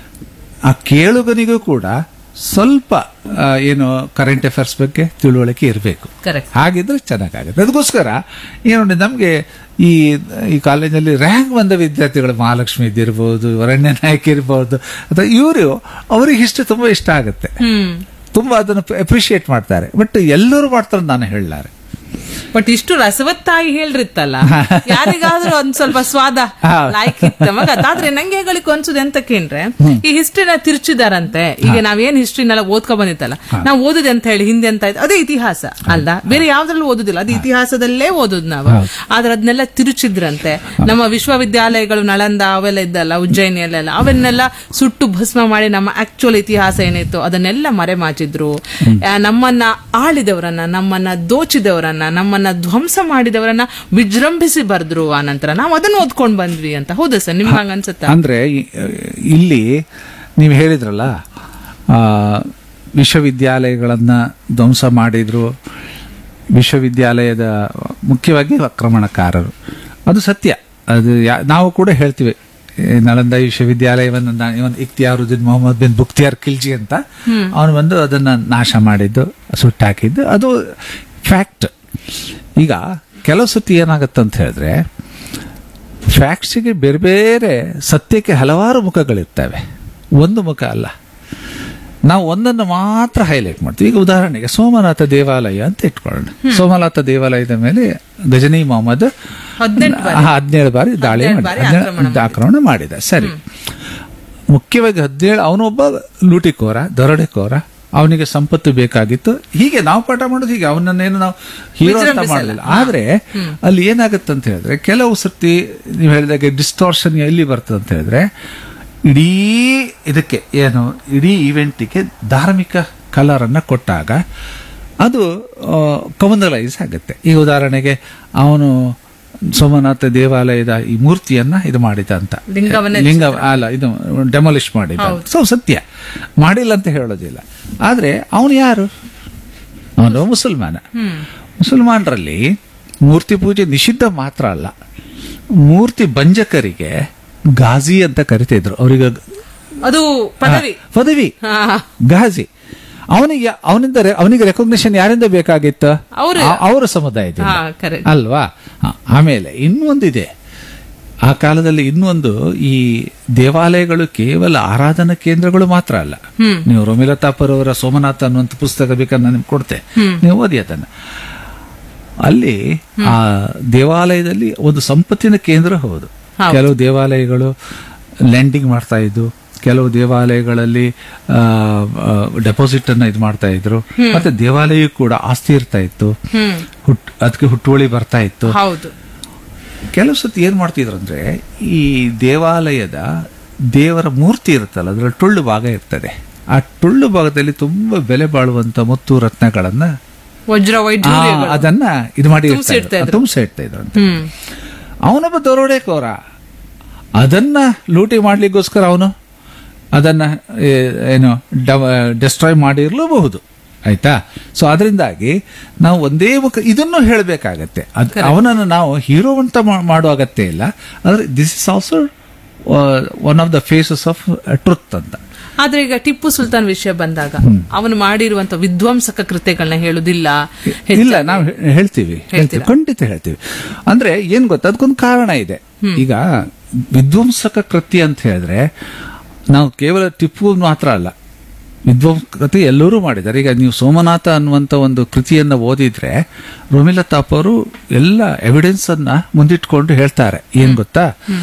ಆ ಕೇಳುಗನಿಗೂ ಕೂಡ ಸ್ವಲ್ಪ ಆ, ಏನು ಕರೆಂಟ್ ಅಫೇರ್ಸ್ ಬಗ್ಗೆ ತಿಳುವಳಿಕೆ ಇರಬೇಕು. Correct. ಹಾಗಿದ್ರೆ ಚೆನ್ನಾಗಾಗುತ್ತೆ. ಅದಕ್ಕೋಸ್ಕರ ಏನು ನೋಡಿ, ನಮ್ಗೆ ಈ ಈ ಕಾಲೇಜಲ್ಲಿ ರ್ಯಾಂಕ್ ಬಂದ ವಿದ್ಯಾರ್ಥಿಗಳು, ಮಹಾಲಕ್ಷ್ಮಿ ಇದ್ದಿರ್ಬೋದು, ವರಣ್ಯ ನಾಯಕ್ ಇರ್ಬೋದು, ಅಥವಾ ಇವರು ಅವರಿಗೆ ಹಿಸ್ಟ್ರಿ ತುಂಬಾ ಇಷ್ಟ ಆಗುತ್ತೆ, ಹ್ಮ್ ತುಂಬಾ ಅದನ್ನು ಅಪ್ರಿಶಿಯೇಟ್ ಮಾಡ್ತಾರೆ. ಬಟ್ ಎಲ್ಲರೂ ಮಾಡ್ತಾರೆ ನಾನು ಹೇಳಲಾರೆ. ಬಟ್ ಇಷ್ಟು ರಸವತ್ತಾಗಿ ಹೇಳ್ರಿತ್ತಲ್ಲ, ಯಾರಿಗಾದ್ರೂ ಒಂದ್ ಸ್ವಲ್ಪ ಸ್ವಾದ ಲಾಯ್ಕ್ ಇತ್ತ ಮಗ. ಆದ್ರೆ ನಂಗೆ ಹೇಳಲಿಕ್ಕೆ ಅನ್ಸುದು ಎಂತಕ್ಕೇನ್ರೆ, ಈ ಹಿಸ್ಟ್ರಿನ ತಿರ್ಚಿದಾರಂತೆ. ಈಗ ನಾವೇನ್ ಹಿಸ್ಟ್ರಿನೆಲ್ಲ ಓದ್ಕೊ ಬಂದಿತ್ತಲ್ಲ, ನಾವು ಓದುದು ಅಂತ ಹೇಳಿ ಹಿಂದೆ ಅಂತ ಇತ್ತು, ಅದೇ ಇತಿಹಾಸ ಅಲ್ಲ, ಬೇರೆ ಯಾವ್ದ್ರಲ್ಲೂ ಓದುದಿಲ್ಲ, ಅದು ಇತಿಹಾಸದಲ್ಲೇ ಓದುದು ನಾವು. ಆದ್ರೆ ಅದನ್ನೆಲ್ಲ ತಿರುಚಿದ್ರಂತೆ. ನಮ್ಮ ವಿಶ್ವವಿದ್ಯಾಲಯಗಳು ನಳಂದ ಅವೆಲ್ಲ ಇದ್ದಲ್ಲ, ಉಜ್ಜಯಿನಿಯಲ್ಲೆಲ್ಲ ಅವನ್ನೆಲ್ಲ ಸುಟ್ಟು ಭಸ್ಮ ಮಾಡಿ ನಮ್ಮ ಆಕ್ಚುಯಲ್ ಇತಿಹಾಸ ಏನಿತ್ತು ಅದನ್ನೆಲ್ಲ ಮರೆಮಾಚಿದ್ರು. ಆ, ನಮ್ಮನ್ನ ಆಳಿದವರನ್ನ, ನಮ್ಮನ್ನ ದೋಚಿದವರನ್ನ, ನಮ್ಮನ್ನ ಧ್ವಂಸ ಮಾಡಿದವರನ್ನ ವಿಜೃಂಭಿಸಿ ಬರ್ದ್ರು. ಆ ನಂತರ ನಾವು ಅದನ್ನ ಓದ್ಕೊಂಡ್ ಬಂದ್ವಿ ಅಂತ. ಹೌದಾ ಸರ್, ನಿಮ್ಗೆ ಹಂಗ ಅನ್ಸುತ್ತಾ? ಅಂದ್ರೆ ಈ- ಇಲ್ಲಿ ನೀವು ಹೇಳಿದ್ರಲ್ಲ, ಆ, ವಿಶ್ವವಿದ್ಯಾಲಯಗಳನ್ನ ಧ್ವಂಸ ಮಾಡಿದ್ರು, ವಿಶ್ವವಿದ್ಯಾಲಯದ ಮುಖ್ಯವಾಗಿ ಆಕ್ರಮಣಕಾರರು, ಅದು ಸತ್ಯ. ಅದು ಯಾ- ನಾವು ಕೂಡ ಹೇಳ್ತೀವಿ, ಈ ನಳಂದ ವಿಶ್ವವಿದ್ಯಾಲಯವನ್ನು ನಾ- ಇವನ್ ಇಖ್ತಿಯಾರುದ್ದೀನ್ ಮೊಹಮ್ಮದ್ ಬಿನ್ ಬುಖ್ತಿಯಾರ್ ಖಿಲ್ಜಿ ಅಂತ ಅವನು ಬಂದು ಅದನ್ನ ನಾಶ ಮಾಡಿದ್ದು, ಸುಟ್ಟಾಕಿದ್ದು, ಅದು ಫ್ಯಾಕ್ಟ್. ಈಗ ಕೆಲವು ಸತಿ ಏನಾಗತ್ತಂತ ಹೇಳಿದ್ರೆ, ಫ್ಯಾಕ್ಟ್ಸಿಗೆ ಬೇರೆ ಬೇರೆ ಸತ್ಯಕ್ಕೆ ಹಲವಾರು ಮುಖಗಳಿರ್ತವೆ, ಒಂದು ಮುಖ ಅಲ್ಲ. ನಾವು ಒಂದನ್ನು ಮಾತ್ರ ಹೈಲೈಟ್ ಮಾಡ್ತೀವಿ. ಈಗ ಉದಾಹರಣೆಗೆ ಸೋಮನಾಥ ದೇವಾಲಯ ಅಂತ ಇಟ್ಕೊಳ್ಳೋಣ. ಸೋಮನಾಥ ದೇವಾಲಯದ ಮೇಲೆ ಗಜನಿ ಮೊಹಮ್ಮದ್ ಹದಿನೇಳು ಬಾರಿ ದಾಳಿ ಮಾಡಿ ಆಕ್ರಮಣ ಮಾಡಿದ. ಸರಿ, ಮುಖ್ಯವಾಗಿ ಹದಿನೇಳು, ಅವನೊಬ್ಬ ಲೂಟಿಕೋರ, ದರೋಡೆಕೋರ, ಅವನಿಗೆ ಸಂಪತ್ತು ಬೇಕಾಗಿತ್ತು. ಹೀಗೆ ನಾವು ಪಾಠ ಮಾಡೋದು ಹೀಗೆ, ಅವನನ್ನೇನು ನಾವು ಹೀರೋ ಅಂತ ಮಾಡಲಿಲ್ಲ. ಆದ್ರೆ ಅಲ್ಲಿ ಏನಾಗುತ್ತೆ ಅಂತ ಹೇಳಿದ್ರೆ, ಕೆಲವು ಸರ್ತಿ ನೀವು ಹೇಳಿದಾಗೆ ಡಿಸ್ಟಾರ್ಷನ್ ಎಲ್ಲಿ ಬರ್ತದೆ ಅಂತ ಹೇಳಿದ್ರೆ, ಇಡೀ ಇದಕ್ಕೆ ಏನು ಇಡೀ ಇವೆಂಟಿಗೆ ಧಾರ್ಮಿಕ ಕಲರ್ ಅನ್ನ ಕೊಟ್ಟಾಗ ಅದು ಕಮನಲೈಸ್ ಆಗುತ್ತೆ. ಈ ಉದಾಹರಣೆಗೆ ಅವನು ಸೋಮನಾಥ ದೇವಾಲಯದ ಈ ಮೂರ್ತಿಯನ್ನ ಇದು ಮಾಡಿದ ಅಂತ, ಲಿಂಗ ಅಲ್ಲ ಇದು ಡೆಮಾಲಿಷ್ ಮಾಡಿದ. ಸೊ ಸತ್ಯ ಮಾಡಿಲ್ಲ ಅಂತ ಹೇಳೋದಿಲ್ಲ. ಆದ್ರೆ ಅವನು ಯಾರು? ಅವನು ಮುಸಲ್ಮಾನ. ಮುಸಲ್ಮಾನರಲ್ಲಿ ಮೂರ್ತಿ ಪೂಜೆ ನಿಷಿದ್ಧ ಮಾತ್ರ ಅಲ್ಲ, ಮೂರ್ತಿ ಭಂಜಕರಿಗೆ ಗಾಜಿ ಅಂತ ಕರಿತಿದ್ರು ಅವ್ರಿಗೆ. ಅದು ಪದವಿ. ಹಾ, ಪದವಿ ಹಾ. ಗಾಜಿ. ಅವನಿಗೆ ಅವನಿಂದ ರೆ- ಅವನಿಗೆ ರೆಕಗ್ನಿಷನ್ ಯಾರಿಂದ ಬೇಕಾಗಿತ್ತು? ಅವ್ರು. ಆ- ಅವರ ಸಮುದಾಯದಿಂದ ಹಾ, correct. ಅಲ್ವಾ? ಹಾ, ಆಮೇಲೆ ಇನ್ನೊಂದಿದೆ. ಆ ಕಾಲದಲ್ಲಿ ಇನ್ನೊಂದು, ಈ ದೇವಾಲಯಗಳು ಕೇವಲ ಆರಾಧನಾ ಕೇಂದ್ರಗಳು ಮಾತ್ರ ಅಲ್ಲ. ನೀವು ರೋಮಿಲಾ ಥಾಪರ್ ಅವರ ಸೋಮನಾಥ ಅನ್ನುವಂಥ ಪುಸ್ತಕ ಬೇಕಾದ್ರೆ ನಾನು ನಿಮ್ಗೆ ಕೊಡ್ತೆ, ನೀವು ಓದಿ ಅದನ್ನ. ಅಲ್ಲಿ ಆ ದೇವಾಲಯದಲ್ಲಿ ಒಂದು ಸಂಪತ್ತಿನ ಕೇಂದ್ರ ಹೌದು. ಕೆಲವು ದೇವಾಲಯಗಳು ಲ್ಯಾಂಡಿಂಗ್ ಮಾಡ್ತಾ ಇದ್ದು, ಕೆಲವು ದೇವಾಲಯಗಳಲ್ಲಿ ಡೆಪಾಸಿಟ್ ಅನ್ನ ಇದು ಮಾಡ್ತಾ ಇದ್ರು, ಮತ್ತೆ ದೇವಾಲಯ ಕೂಡ ಆಸ್ತಿ ಇರ್ತಾ ಇತ್ತು, ಹುಟ್ ಅದಕ್ಕೆ ಹುಟ್ಟುವಳಿ ಬರ್ತಾ ಇತ್ತು. ಹೌದು. ಕೆಲವು ಸತಿ ಏನ್ ಮಾಡ್ತಿದ್ರು ಅಂದ್ರೆ, ಈ ದೇವಾಲಯದ ದೇವರ ಮೂರ್ತಿ ಇರುತ್ತಲ್ಲ, ಅದರಲ್ಲಿ ಟೊಳ್ಳು ಭಾಗ ಇರ್ತದೆ. ಆ ಟೊಳ್ಳು ಭಾಗದಲ್ಲಿ ತುಂಬಾ ಬೆಲೆ ಬಾಳುವಂತ ಮುತ್ತು ರತ್ನಗಳನ್ನ, ವಜ್ರ ಆ, ವೈಢೂರ್ಯಗಳು. ಅದನ್ನ ಇದು ಮಾಡಿ ತುಂಬ್ಸಿಡ್ತಾ ಇದ್ರು. ತುಂಬಿಸಿ ಇಡ್ತಾ ಇದ್ರು ಅಂತ. ಹ್ಮ್. ಅವನೊಬ್ಬ ದರೋಡೆಕೋರ, ಅದನ್ನ ಲೂಟಿ ಮಾಡ್ಲಿಕ್ಕೋಸ್ಕರ ಅವನು ಅದನ್ನ ಏ, ಏನು ಡೆಸ್ಟ್ರಾಯ್ ಮಾಡಿರ್ಲೂಬಹುದು. ಆಯ್ತಾ? ಸೊ ಅದರಿಂದಾಗಿ ನಾವು ಒಂದೇ ಮುಖ ಇದನ್ನು ಹೇಳಬೇಕಾಗತ್ತೆ. ಅವನನ್ನು ನಾವು ಹೀರೋ ಅಂತ ಮಾ- ಮಾಡೋ ಅಗತ್ಯ ಇಲ್ಲ. ಆದ್ರೆ this is also one of the phases of truth ಅಂತ. ಆದ್ರೆ ಈಗ ಟಿಪ್ಪು ಸುಲ್ತಾನ್ ವಿಷಯ ಬಂದಾಗ ಅವನು ಮಾಡಿರುವಂತ ವಿಧ್ವಂಸಕ ಕೃತ್ಯಗಳನ್ನ ಹೇಳುದಿಲ್ಲ. ಇಲ್ಲ, ನಾವು ಹೇ- ಹೇಳ್ತೀವಿ ಹೇಳ್ತೀವಿ ಖಂಡಿತ ಹೇಳ್ತೀವಿ. ಅಂದ್ರೆ ಏನ್ ಗೊತ್ತಾ, ಅದಕ್ಕೊಂದು ಕಾರಣ ಇದೆ. ಈಗ ವಿಧ್ವಂಸಕ ಕೃತ್ಯ ಅಂತ ಹೇಳಿದ್ರೆ ನಾವು ಕೇವಲ ಟಿಪ್ಪು ಮಾತ್ರ ಅಲ್ಲ, ವಿಧ್ವಂಸ ಕೃತಿ ಎಲ್ಲರೂ ಮಾಡಿದ್ದಾರೆ. ಈಗ ನೀವು ಸೋಮನಾಥ ಅನ್ನುವಂತ ಒಂದು ಕೃತಿಯನ್ನ ಓದಿದ್ರೆ ರೋಮಿಲಾ ಥಾಪರ್ ಎಲ್ಲ ಎವಿಡೆನ್ಸ್ ಅನ್ನ ಮುಂದಿಟ್ಕೊಂಡು ಹೇಳ್ತಾರೆ. ಏನ್ ಗೊತ್ತಾ,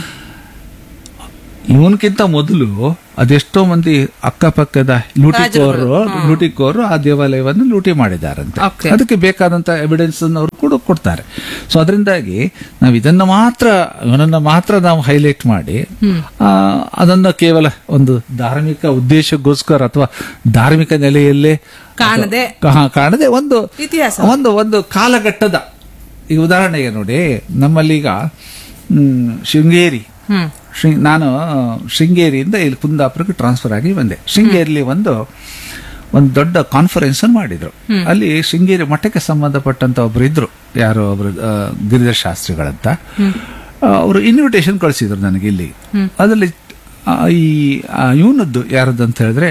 ಇವನ್ಕಿಂತ ಮೊದಲು ಅದೆಷ್ಟೋ ಮಂದಿ ಅಕ್ಕಪಕ್ಕದ ಲೂಟಿಕೋರರು ಲೂಟಿಕೋರರು ಆ ದೇವಾಲಯವನ್ನು ಲೂಟಿ ಮಾಡಿದಾರಂತೆ. Okay. ಅದಕ್ಕೆ ಬೇಕಾದಂತ ಎವಿಡೆನ್ಸ್ ಅವರು ಕೂಡ ಕೊಡ್ತಾರೆ. ಸೊ ಅದರಿಂದಾಗಿ ನಾವು ಇದನ್ನ ಮಾತ್ರ ಇವನನ್ನ ಮಾತ್ರ ನಾವು ಹೈಲೈಟ್ ಮಾಡಿ ಆ, ಅದನ್ನ ಕೇವಲ ಒಂದು ಧಾರ್ಮಿಕ ಉದ್ದೇಶಕ್ಕೋಸ್ಕರ ಅಥವಾ ಧಾರ್ಮಿಕ ನೆಲೆಯಲ್ಲೇ ಕಾಣದೆ ಕಾ- ಕಾಣದೆ ಒಂದು ಇತಿಹಾಸ. ಒಂದು ಒಂದು ಕಾಲಘಟ್ಟದ, ಈ ಉದಾಹರಣೆಗೆ ನೋಡಿ, ನಮ್ಮಲ್ಲೀಗ ಹ್ಮ್, ಶೃಂಗೇರಿ, ಹ್ಮ್. ಶೃಂಗ್- ನಾನು ಶೃಂಗೇರಿಯಿಂದ ಇಲ್ಲಿ ಕುಂದಾಪುರಕ್ಕೆ ಟ್ರಾನ್ಸ್ಫರ್ ಆಗಿ ಬಂದೆ. ಶೃಂಗೇರಿಲಿ ಒಂದು ಒಂದು ದೊಡ್ಡ ಕಾನ್ಫರೆನ್ಸ್ ಮಾಡಿದ್ರು. ಅಲ್ಲಿ ಶೃಂಗೇರಿ ಮಠಕ್ಕೆ ಸಂಬಂಧಪಟ್ಟಂತ ಒಬ್ರು ಇದ್ರು, ಯಾರೋ ಒಬ್ರು ಆ, ಗಿರಿಧರ್ ಶಾಸ್ತ್ರಿಗಳಂತ. ಅವರು ಇನ್ವಿಟೇಷನ್ ಕಳಿಸಿದ್ರು ನನಗೆ ಇಲ್ಲಿ. ಅದರಲ್ಲಿ ಆ, ಈ ಇವನದ್ದು ಯಾರದ್ದು ಅಂತ ಹೇಳಿದ್ರೆ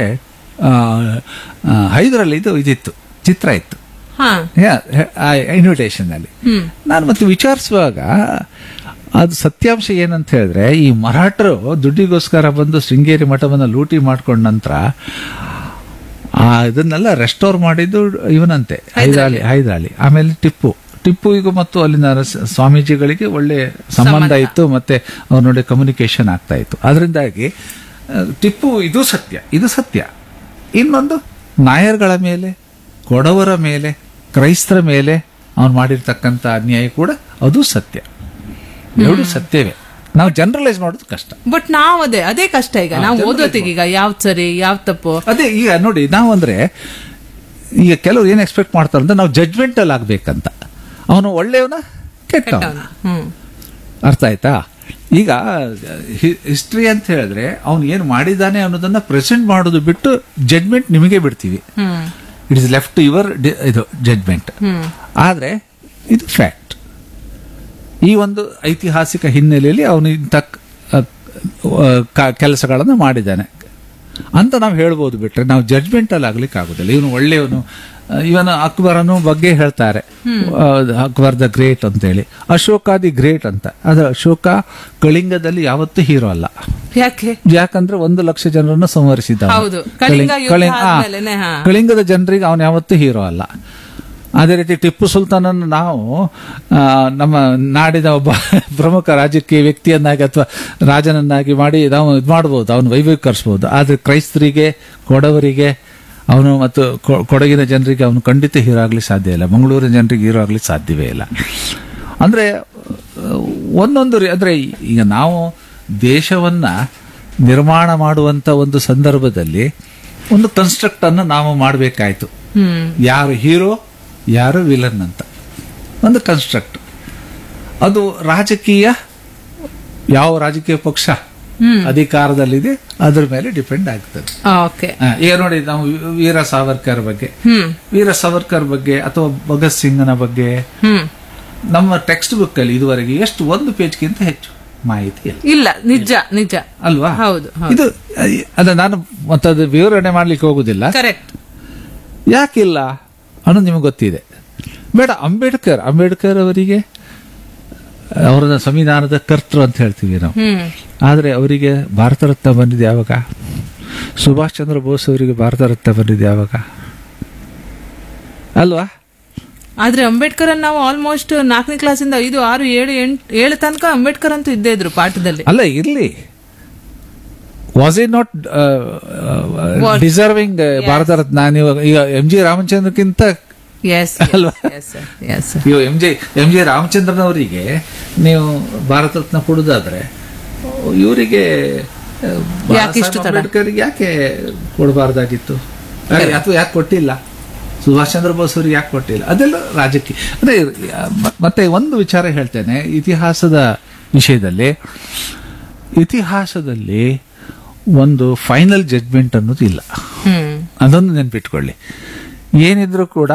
ಹೈದರಲ್ಲಿ ಇದು ಇದಿತ್ತು, ಚಿತ್ರ ಇತ್ತು ಇನ್ವಿಟೇಷನ್ ಅಲ್ಲಿ. ನಾನು ಮತ್ತೆ ವಿಚಾರಿಸುವಾಗ ಅದು ಸತ್ಯಾಂಶ ಏನಂತ ಹೇಳಿದ್ರೆ, ಈ ಮರಾಠರು ದುಡ್ಡಿಗೋಸ್ಕರ ಬಂದು ಶೃಂಗೇರಿ ಮಠವನ್ನು ಲೂಟಿ ಮಾಡ್ಕೊಂಡ ನಂತರ ಆ ಇದನ್ನೆಲ್ಲ ರೆಸ್ಟೋರ್ ಮಾಡಿದ್ದು ಇವನಂತೆ, ಹೈದರಾಲಿ ಹೈದರಾಲಿ ಆಮೇಲೆ ಟಿಪ್ಪು ಟಿಪ್ಪುವಿಗೂ ಮತ್ತು ಅಲ್ಲಿನ ಸ- ಸ್ವಾಮೀಜಿಗಳಿಗೆ ಒಳ್ಳೆ ಸಂಬಂಧ ಇತ್ತು, ಮತ್ತೆ ಅವ್ರ ನೋಡಿ ಕಮ್ಯುನಿಕೇಶನ್ ಆಗ್ತಾ ಇತ್ತು. ಅದರಿಂದಾಗಿ ಆ, ಟಿಪ್ಪು ಇದು ಸತ್ಯ, ಇದು ಸತ್ಯ. ಇನ್ನೊಂದು ನಾಯರ್ಗಳ ಮೇಲೆ, ಕೊಡವರ ಮೇಲೆ, ಕ್ರೈಸ್ತರ ಮೇಲೆ ಅವನು ಮಾಡಿರ್ತಕ್ಕಂಥ ಅನ್ಯಾಯ ಕೂಡ ಅದು ಸತ್ಯ. ಎರಡು ಸತ್ಯವೇ. ನಾವು ಜನರಲೈಸ್ ಮಾಡೋದು ಕಷ್ಟ. ಬಟ್ ನಾವು ಅದೇ ಅದೇ ಕಷ್ಟ. ಈಗ ನಾವು ಓದೋತಿಗೆ ಈಗ ಯಾವ್ದು ಸರಿ ಯಾವ್ ತಪ್ಪು. ಅದೇ ಈಗ ನೋಡಿ, ನಾವು ಅಂದ್ರೆ ಈಗ ಕೆಲವರು ಏನ್ ಎಕ್ಸ್ಪೆಕ್ಟ್ ಮಾಡ್ತಾರೆ ಅಂದ್ರೆ ನಾವು ಜಡ್ಜ್ಮೆಂಟ್ ಅಲ್ಲಿ ಆಗ್ಬೇಕಂತ. ಅವನು ಒಳ್ಳೆಯವನ ಕೆಟ್ಟವನ, ಹ್ಮ್. ಅರ್ಥ ಆಯ್ತಾ? ಈಗ ಹಿಸ್ಟ್ರಿ ಅಂತ ಹೇಳಿದ್ರೆ ಅವನು ಏನು ಮಾಡಿದ್ದಾನೆ ಅನ್ನೋದನ್ನ ಪ್ರೆಸೆಂಟ್ ಮಾಡೋದು ಬಿಟ್ಟು ಜಡ್ಜ್ಮೆಂಟ್ ನಿಮಗೆ ಬಿಡ್ತೀವಿ. ಹ್ಮ್. It is left to your ಇದು ಜಡ್ಜ್ಮೆಂಟ್. ಆದ್ರೆ ಇದು ಫ್ಯಾಕ್ಟ್. ಈ ಒಂದು ಐತಿಹಾಸಿಕ ಹಿನ್ನೆಲೆಯಲ್ಲಿ ಅವನು ಇಂಥ ಕೆಲಸಗಳನ್ನು ಮಾಡಿದ್ದಾನೆ ಅಂತ ನಾವು ಹೇಳ್ಬೋದು, ಬಿಟ್ರೆ ನಾವು ಜಡ್ಜ್ಮೆಂಟ್ ಅಲ್ಲಿ ಆಗ್ಲಿಕ್ಕೆ ಆಗುದಿಲ್ಲ. ಇವನು ಒಳ್ಳೆಯವನು, ಇವನ ಅಕ್ಬರನು ಬಗ್ಗೆ ಹೇಳ್ತಾರೆ, ಅಕ್ಬರ್ ದ ಗ್ರೇಟ್ ಅಂತ ಹೇಳಿ, ಅಶೋಕ ದಿ ಗ್ರೇಟ್ ಅಂತ. ಅದು ಅಶೋಕ ಕಳಿಂಗದಲ್ಲಿ ಯಾವತ್ತೂ ಹೀರೋ ಅಲ್ಲ. ಯಾಕೆ? ಯಾಕಂದ್ರೆ ಒಂದು ಲಕ್ಷ ಜನರನ್ನು ಸಂಹರಿಸಿದ್ದ. ಹೌದು, ಕಳಿಂಗ ಯುದ್ಧ ಆದ್ಮೇಲೆನೆ, ಹಾ. ಕಳಿಂಗದ ಜನರಿಗೆ ಅವನು ಯಾವತ್ತೂ ಹೀರೋ ಅಲ್ಲ. ಅದೇ ರೀತಿ ಟಿಪ್ಪು ಸುಲ್ತಾನನ್ನು ನಾವು ಆ, ನಮ್ಮ ನಾಡಿನ ಒಬ್ಬ ಪ್ರಮುಖ ರಾಜಕೀಯ ವ್ಯಕ್ತಿಯನ್ನಾಗಿ ಅಥವಾ ರಾಜನನ್ನಾಗಿ ಮಾಡಿ ನಾವು ಇದು ಮಾಡಬಹುದು, ಅವನು ವೈಭವೀಕರಿಸಬಹುದು. ಆದ್ರೆ ಕ್ರೈಸ್ತರಿಗೆ, ಕೊಡವರಿಗೆ ಅವನು ಮತ್ತು ಕೊ- ಕೊಡಗಿನ ಜನರಿಗೆ ಅವನು ಖಂಡಿತ ಹೀರೋ ಆಗ್ಲಿಕ್ಕೆ ಸಾಧ್ಯ ಇಲ್ಲ. ಮಂಗಳೂರಿನ ಜನರಿಗೆ ಹೀರೋ ಆಗ್ಲಿಕ್ಕೆ ಸಾಧ್ಯವೇ ಇಲ್ಲ. ಅಂದ್ರೆ ಒಂದೊಂದು ರೀ- ಅಂದ್ರೆ ಈಗ ನಾವು ದೇಶವನ್ನ ನಿರ್ಮಾಣ ಮಾಡುವಂತ ಒಂದು ಸಂದರ್ಭದಲ್ಲಿ ಒಂದು ಕನ್ಸ್ಟ್ರಕ್ಟ್ ಅನ್ನು ನಾವು ಮಾಡಬೇಕಾಯ್ತು. ಯಾರು ಹೀರೋ, ಯಾರು ವಿಲನ್ ಅಂತ ಒಂದು ಕನ್ಸ್ಟ್ರಕ್ಟ್. ಅದು ರಾಜಕೀಯ, ಯಾವ ರಾಜಕೀಯ ಪಕ್ಷ ಅಧಿಕಾರದಲ್ಲಿದೆ ಅದ್ರ ಮೇಲೆ ಡಿಪೆಂಡ್ ಆಗ್ತದೆ. ಓಕೆ. ಆ, ಈಗ ನೋಡಿ, ನಾವು ವೀರ ಸಾವರ್ಕರ್ ಬಗ್ಗೆ ವೀರ ಸಾವರ್ಕರ್ ಬಗ್ಗೆ ಅಥವಾ ಭಗತ್ ಸಿಂಗ್ನ ಬಗ್ಗೆ ನಮ್ಮ ಟೆಕ್ಸ್ಟ್ ಬುಕ್ ಅಲ್ಲಿ ಇದುವರೆಗೆ ಎಷ್ಟು ಒಂದು ಪೇಜ್ಗಿಂತ ಹೆಚ್ಚು ಮಾಹಿತಿ ಇಲ್ಲ. ಇಲ್ಲ, ನಿಜ ನಿಜ ಅಲ್ವಾ? ಹೌದು ಇದು ಅದ ನಾನು ಮತ್ತದು ವಿವರಣೆ ಮಾಡ್ಲಿಕ್ಕೆ ಹೋಗುದಿಲ್ಲ. ಕರೆಕ್ಟ್. ಯಾಕಿಲ್ಲ ಅನ್ನೋದು ನಿಮಗೆ ಗೊತ್ತಿದೆ. ಬೇಡ, ಅಂಬೇಡ್ಕರ್ ಅಂಬೇಡ್ಕರ್ ಅವರಿಗೆ ಅವರ ಸಂವಿಧಾನದ ಕರ್ತೃ ಅಂತ ಹೇಳ್ತೀವಿ ನಾವು. ಆದರೆ ಅವರಿಗೆ ಭಾರತ ರತ್ನ ಬಂದಿದೆ ಯಾವಾಗ? ಸುಭಾಷ್ ಚಂದ್ರ ಬೋಸ್ ಅವರಿಗೆ ಭಾರತ ರತ್ನ ಬಂದಿದೆ ಯಾವಾಗ? ಅಲ್ವಾ? ಆದ್ರೆ ಅಂಬೇಡ್ಕರ್ ನಾವು ಆಲ್ಮೋಸ್ಟ್ ನಾಲ್ಕನೇ ಕ್ಲಾಸಿಂದ ಐದು ಆರು ಏಳು ಎಂಟು ಏಳು ತನಕ ಅಂಬೇಡ್ಕರ್ ಅಂತೂ ಇದ್ದೇ ಇದ್ರು ಪಾಠದಲ್ಲಿ. ಅಲ್ಲ, ಇರ್ಲಿ, was it not deserving Bharat Ratna? ನೀವು ಈಗ ಎಂ ಜಿ ರಾಮಚಂದ್ರಕ್ಕಿಂತ ಅಲ್ವಾ? ನೀವು ಎಂ ಜೆ ಎಂ ಜೆ ರಾಮಚಂದ್ರನವರಿಗೆ ನೀವು ಭಾರತ ರತ್ನ ಕೊಡುದಾದ್ರೆ ಇವರಿಗೆ ಅಂಬೇಡ್ಕರ್ಗೆ ಯಾಕೆ ಕೊಡಬಾರ್ದಾಗಿತ್ತು? ಅಥವಾ ಯಾಕೆ ಕೊಟ್ಟಿಲ್ಲ? ಸುಭಾಷ್ ಚಂದ್ರ ಬೋಸ್ ಅವರಿಗೆ ಯಾಕೆ ಕೊಟ್ಟಿಲ್ಲ? ಅದೆಲ್ಲ ರಾಜಕೀಯ. ಅದೇ ಮತ್ತೆ ಒಂದು ವಿಚಾರ ಹೇಳ್ತೇನೆ ಇತಿಹಾಸದ ವಿಷಯದಲ್ಲಿ. ಇತಿಹಾಸದಲ್ಲಿ ಒಂದು ಫೈನಲ್ ಜಡ್ಜ್ಮೆಂಟ್ ಅನ್ನೋದು ಇಲ್ಲ, ಅದೊಂದು ನೆನ್ಪಿಟ್ಕೊಳ್ಳಿ. ಏನಿದ್ರು ಕೂಡ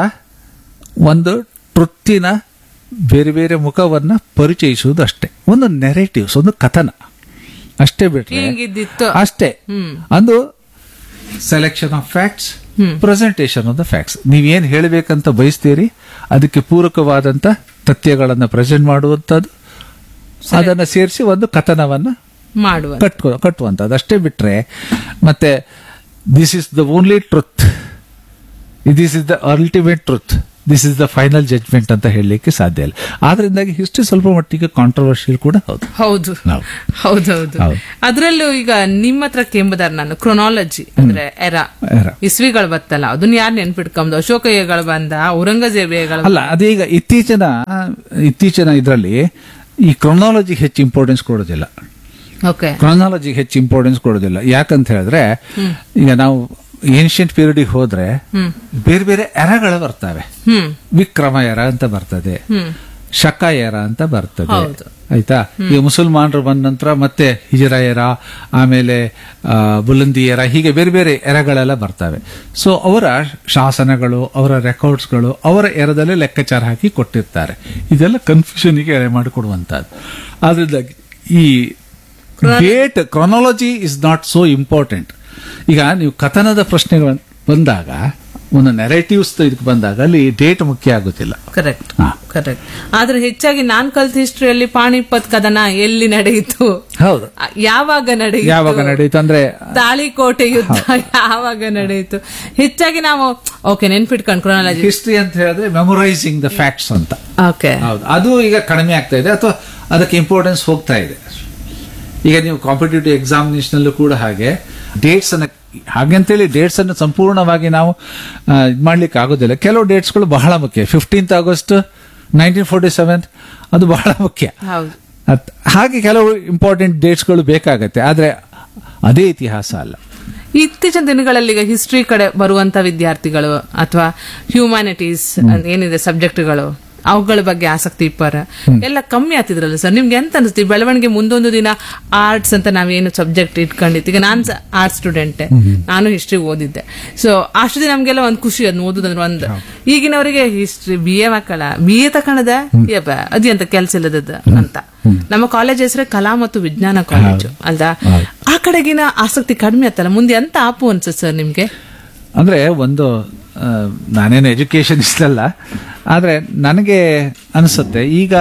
ಒಂದು ಟ್ರುತ್ತಿನ ಬೇರೆ ಬೇರೆ ಮುಖವನ್ನ ಪರಿಚಯಿಸುವುದು ಅಷ್ಟೇ, ಒಂದು ನೆರೇಟಿವ್ಸ್, ಒಂದು ಕಥನ ಅಷ್ಟೇ ಬಿಟ್ರೆ ಅಷ್ಟೇ. ಅದು selection of facts, presentation of the facts. ನೀವೇನ್ ಹೇಳಬೇಕಂತ ಬಯಸ್ತೀರಿ ಅದಕ್ಕೆ ಪೂರಕವಾದಂತ ತಥ್ಯಗಳನ್ನ ಪ್ರೆಸೆಂಟ್ ಮಾಡುವಂಥದ್ದು, ಅದನ್ನ ಸೇರಿಸಿ ಒಂದು ಕಥನವನ್ನ ಮಾಡುವ ಕಟ್ಕೊ ಕಟ್ಟುವಂಥದ್ದು ಅಷ್ಟೇ ಬಿಟ್ರೆ ಮತ್ತೆ this is the only truth, this is the ultimate truth, this is the final judgment ಅಂತ ಹೇಳಲಿಕ್ಕೆ ಸಾಧ್ಯ ಇಲ್ಲ. ಆದ್ರಿಂದಾಗಿ ಹಿಸ್ಟ್ರಿ ಸ್ವಲ್ಪ ಮಟ್ಟಿಗೆ ಕಾಂಟ್ರವರ್ಷಿಯಲ್ ಕೂಡ ಹೌದು. ಹೌದು ಹೌದೌದು. ಅದರಲ್ಲೂ ಈಗ ನಿಮ್ಮ ಹತ್ರ ಕೆಂಬುದಾರ ನಾನು ಕ್ರೊನಾಲಜಿ ಅಂದ್ರೆ ಎರಾ ಇಸ್ವಿಗಳು ಬತ್ತಲ್ಲ, ಅದನ್ನ ಯಾರು ನೆನ್ಪಿಟ್ಕೊಂಬುದು? ಅಶೋಕ ಏಗಳು ಬಂದ, ಔರಂಗಜೇಬ ಏಗಳು ಅಲ್ಲ. ಅದೀಗ ಇತ್ತೀಚಿನ ಇತ್ತೀಚಿನ ಇದರಲ್ಲಿ ಈ ಕ್ರೊನಾಲಜಿ ಹೆಚ್ಚು ಇಂಪಾರ್ಟೆನ್ಸ್ ಕೊಡೋದಿಲ್ಲ. ಕ್ರೊನಾಲಜಿಗೆ ಹೆಚ್ಚು ಇಂಪಾರ್ಟೆನ್ಸ್ ಕೊಡೋದಿಲ್ಲ. ಯಾಕಂತ ಹೇಳಿದ್ರೆ ಈಗ ನಾವು ಏನ್ಷಿಯಂಟ್ ಪೀರಿಯಡ್ ಹೋದ್ರೆ ಬೇರೆ ಬೇರೆ ಎರಗಳು ಬರ್ತವೆ. ವಿಕ್ರಮ ಎರ ಅಂತ ಬರ್ತದೆ, ಶಕ ಎರ ಅಂತ ಬರ್ತದೆ, ಆಯ್ತಾ? ಈಗ ಮುಸಲ್ಮಾನರು ಬಂದ ನಂತರ ಮತ್ತೆ ಹಿಜರ ಎರ, ಆಮೇಲೆ ಬುಲಂದಿ ಎರ, ಹೀಗೆ ಬೇರೆ ಬೇರೆ ಎರಗಳೆಲ್ಲ ಬರ್ತವೆ. ಸೊ ಅವರ ಶಾಸನಗಳು, ಅವರ ರೆಕಾರ್ಡ್ಸ್ಗಳು ಅವರ ಎರದಲ್ಲಿ ಲೆಕ್ಕಾಚಾರ ಹಾಕಿ ಕೊಟ್ಟಿರ್ತಾರೆ. ಇದೆಲ್ಲ ಕನ್ಫ್ಯೂಷನ್ಗೆ ಎಡೆ ಮಾಡಿಕೊಡುವಂತಹದ್ದು. ಆದ್ರಿಂದ ಈ date chronology is not so important. ಈಗ ನೀವು ಕಥನದ ಪ್ರಶ್ನೆಗಳು ಬಂದಾಗ, ಒಂದು ನೆರೇಟಿವ್ಸ್ ಇದಕ್ಕೆ ಬಂದಾಗ ಅಲ್ಲಿ ಡೇಟ್ ಮುಖ್ಯ ಆಗುತ್ತಿಲ್ಲ. Correct correct. ಆದ್ರೆ ಹೆಚ್ಚಾಗಿ ನಾನ್ ಕಲ್ತ ಹಿಸ್ಟ್ರಿಯಲ್ಲಿ ಪಾಣಿಪತ್ ಕದನ ಎಲ್ಲಿ ನಡೆಯಿತು, ಹೌದು, ಯಾವಾಗ ನಡೆಯಿತು, ಯಾವಾಗ ನಡೆಯಿತು ಅಂದ್ರೆ ತಾಳಿಕೋಟೆ ಯುದ್ಧ ಯಾವಾಗ ನಡೆಯಿತು, ಹೆಚ್ಚಾಗಿ ನಾವು ಓಕೆ ನೆನ್ಪಿಟ್ಕೊಂಡು ಕ್ರೊನಾಲಜಿ. ಹಿಸ್ಟ್ರಿ ಅಂತ ಹೇಳಿದ್ರೆ ಮೆಮೊರೈಸಿಂಗ್ ದ ಫ್ಯಾಕ್ಟ್ಸ್ ಅಂತ. ಓಕೆ, ಹೌದು. ಅದು ಈಗ ಕಡಿಮೆ ಆಗ್ತಾ ಇದೆ ಅಥವಾ ಅದಕ್ಕೆ ಇಂಪಾರ್ಟೆನ್ಸ್ ಹೋಗ್ತಾ ಇದೆ. ಈಗ ನೀವು ಕಾಂಪಿಟೇಟಿವ್ ಎಕ್ಸಾಮಿನೇಷನ್ ಅಲ್ಲೂ ಕೂಡ ಹಾಗೆ ಡೇಟ್ಸ್ ಅನ್ನ ಹಾಗಂತೇಳಿ ಡೇಟ್ಸ್ ಅನ್ನು ಸಂಪೂರ್ಣವಾಗಿ ನಾವು ಇದು ಮಾಡ್ಲಿಕ್ಕೆ ಆಗೋದಿಲ್ಲ. ಕೆಲವು ಡೇಟ್ಸ್ಗಳು ಬಹಳ ಮುಖ್ಯ. Fifteenth August nineteen forty seven ಅದು ಬಹಳ ಮುಖ್ಯ. ಹಾಗೆ ಕೆಲವು ಇಂಪಾರ್ಟೆಂಟ್ ಡೇಟ್ಸ್ಗಳು ಬೇಕಾಗತ್ತೆ, ಆದ್ರೆ ಅದೇ ಇತಿಹಾಸ ಅಲ್ಲ. ಇತ್ತೀಚಿನ ದಿನಗಳಲ್ಲಿ ಈಗ ಹಿಸ್ಟ್ರಿ ಕಡೆ ಬರುವಂತ ವಿದ್ಯಾರ್ಥಿಗಳು ಅಥವಾ ಹ್ಯೂಮ್ಯಾನಿಟೀಸ್ ಏನಿದೆ ಸಬ್ಜೆಕ್ಟ್ಗಳು, ಅವುಗಳ ಬಗ್ಗೆ ಆಸಕ್ತಿ ಇಪ್ಪರ ಎಲ್ಲ ಕಮ್ಮಿ ಆಗ್ತಿದ್ರಲ್ಲ ಸರ್? ನಿಮ್ಗೆ ಎಂತ ಅನಿಸ್ತಿ? ಬೆಳವಣಿಗೆ ಮುಂದೊಂದು ದಿನ ಆರ್ಟ್ಸ್ ಅಂತ ನಾವೇನು ಸಬ್ಜೆಕ್ಟ್ ಇಟ್ಕೊಂಡಿತ್ತು. ಈಗ ನಾನ್ ಆರ್ಟ್ಸ್ ಸ್ಟೂಡೆಂಟ್, ನಾನು ಹಿಸ್ಟ್ರಿ ಓದಿದ್ದೆ. ಸೊ ಅಷ್ಟು ದಿನ ನಮ್ಗೆಲ್ಲ ಒಂದ್ ಖುಷಿ ಅದ್ ಓದುದಂದ್ರೆ ಒಂದು. ಈಗಿನವರಿಗೆ ಹಿಸ್ಟ್ರಿ ಬಿ ಎ ಮಕ್ಕಳ ಬಿ ಎ ತಕೊಂಡದ ಅದಿ ಅಂತ ಕೆಲ್ಸ ಇಲ್ಲದ ಅಂತ. ನಮ್ಮ ಕಾಲೇಜ್ ಹೆಸರೇ ಕಲಾ ಮತ್ತು ವಿಜ್ಞಾನ ಕಾಲೇಜು ಅಲ್ದಾ? ಆ ಕಡೆಗಿನ ಆಸಕ್ತಿ ಕಡಿಮೆ ಆತಲ್ಲ, ಮುಂದೆ ಎಂತ ಆಪು ಅನ್ಸುತ್ತೆ ಸರ್ ನಿಮ್ಗೆ? ಅಂದ್ರೆ ಒಂದು ನಾನೇನು ಎಜುಕೇಶನ್ ಇಷ್ಟಲ್ಲ, ಆದರೆ ನನಗೆ ಅನಿಸುತ್ತೆ ಈಗ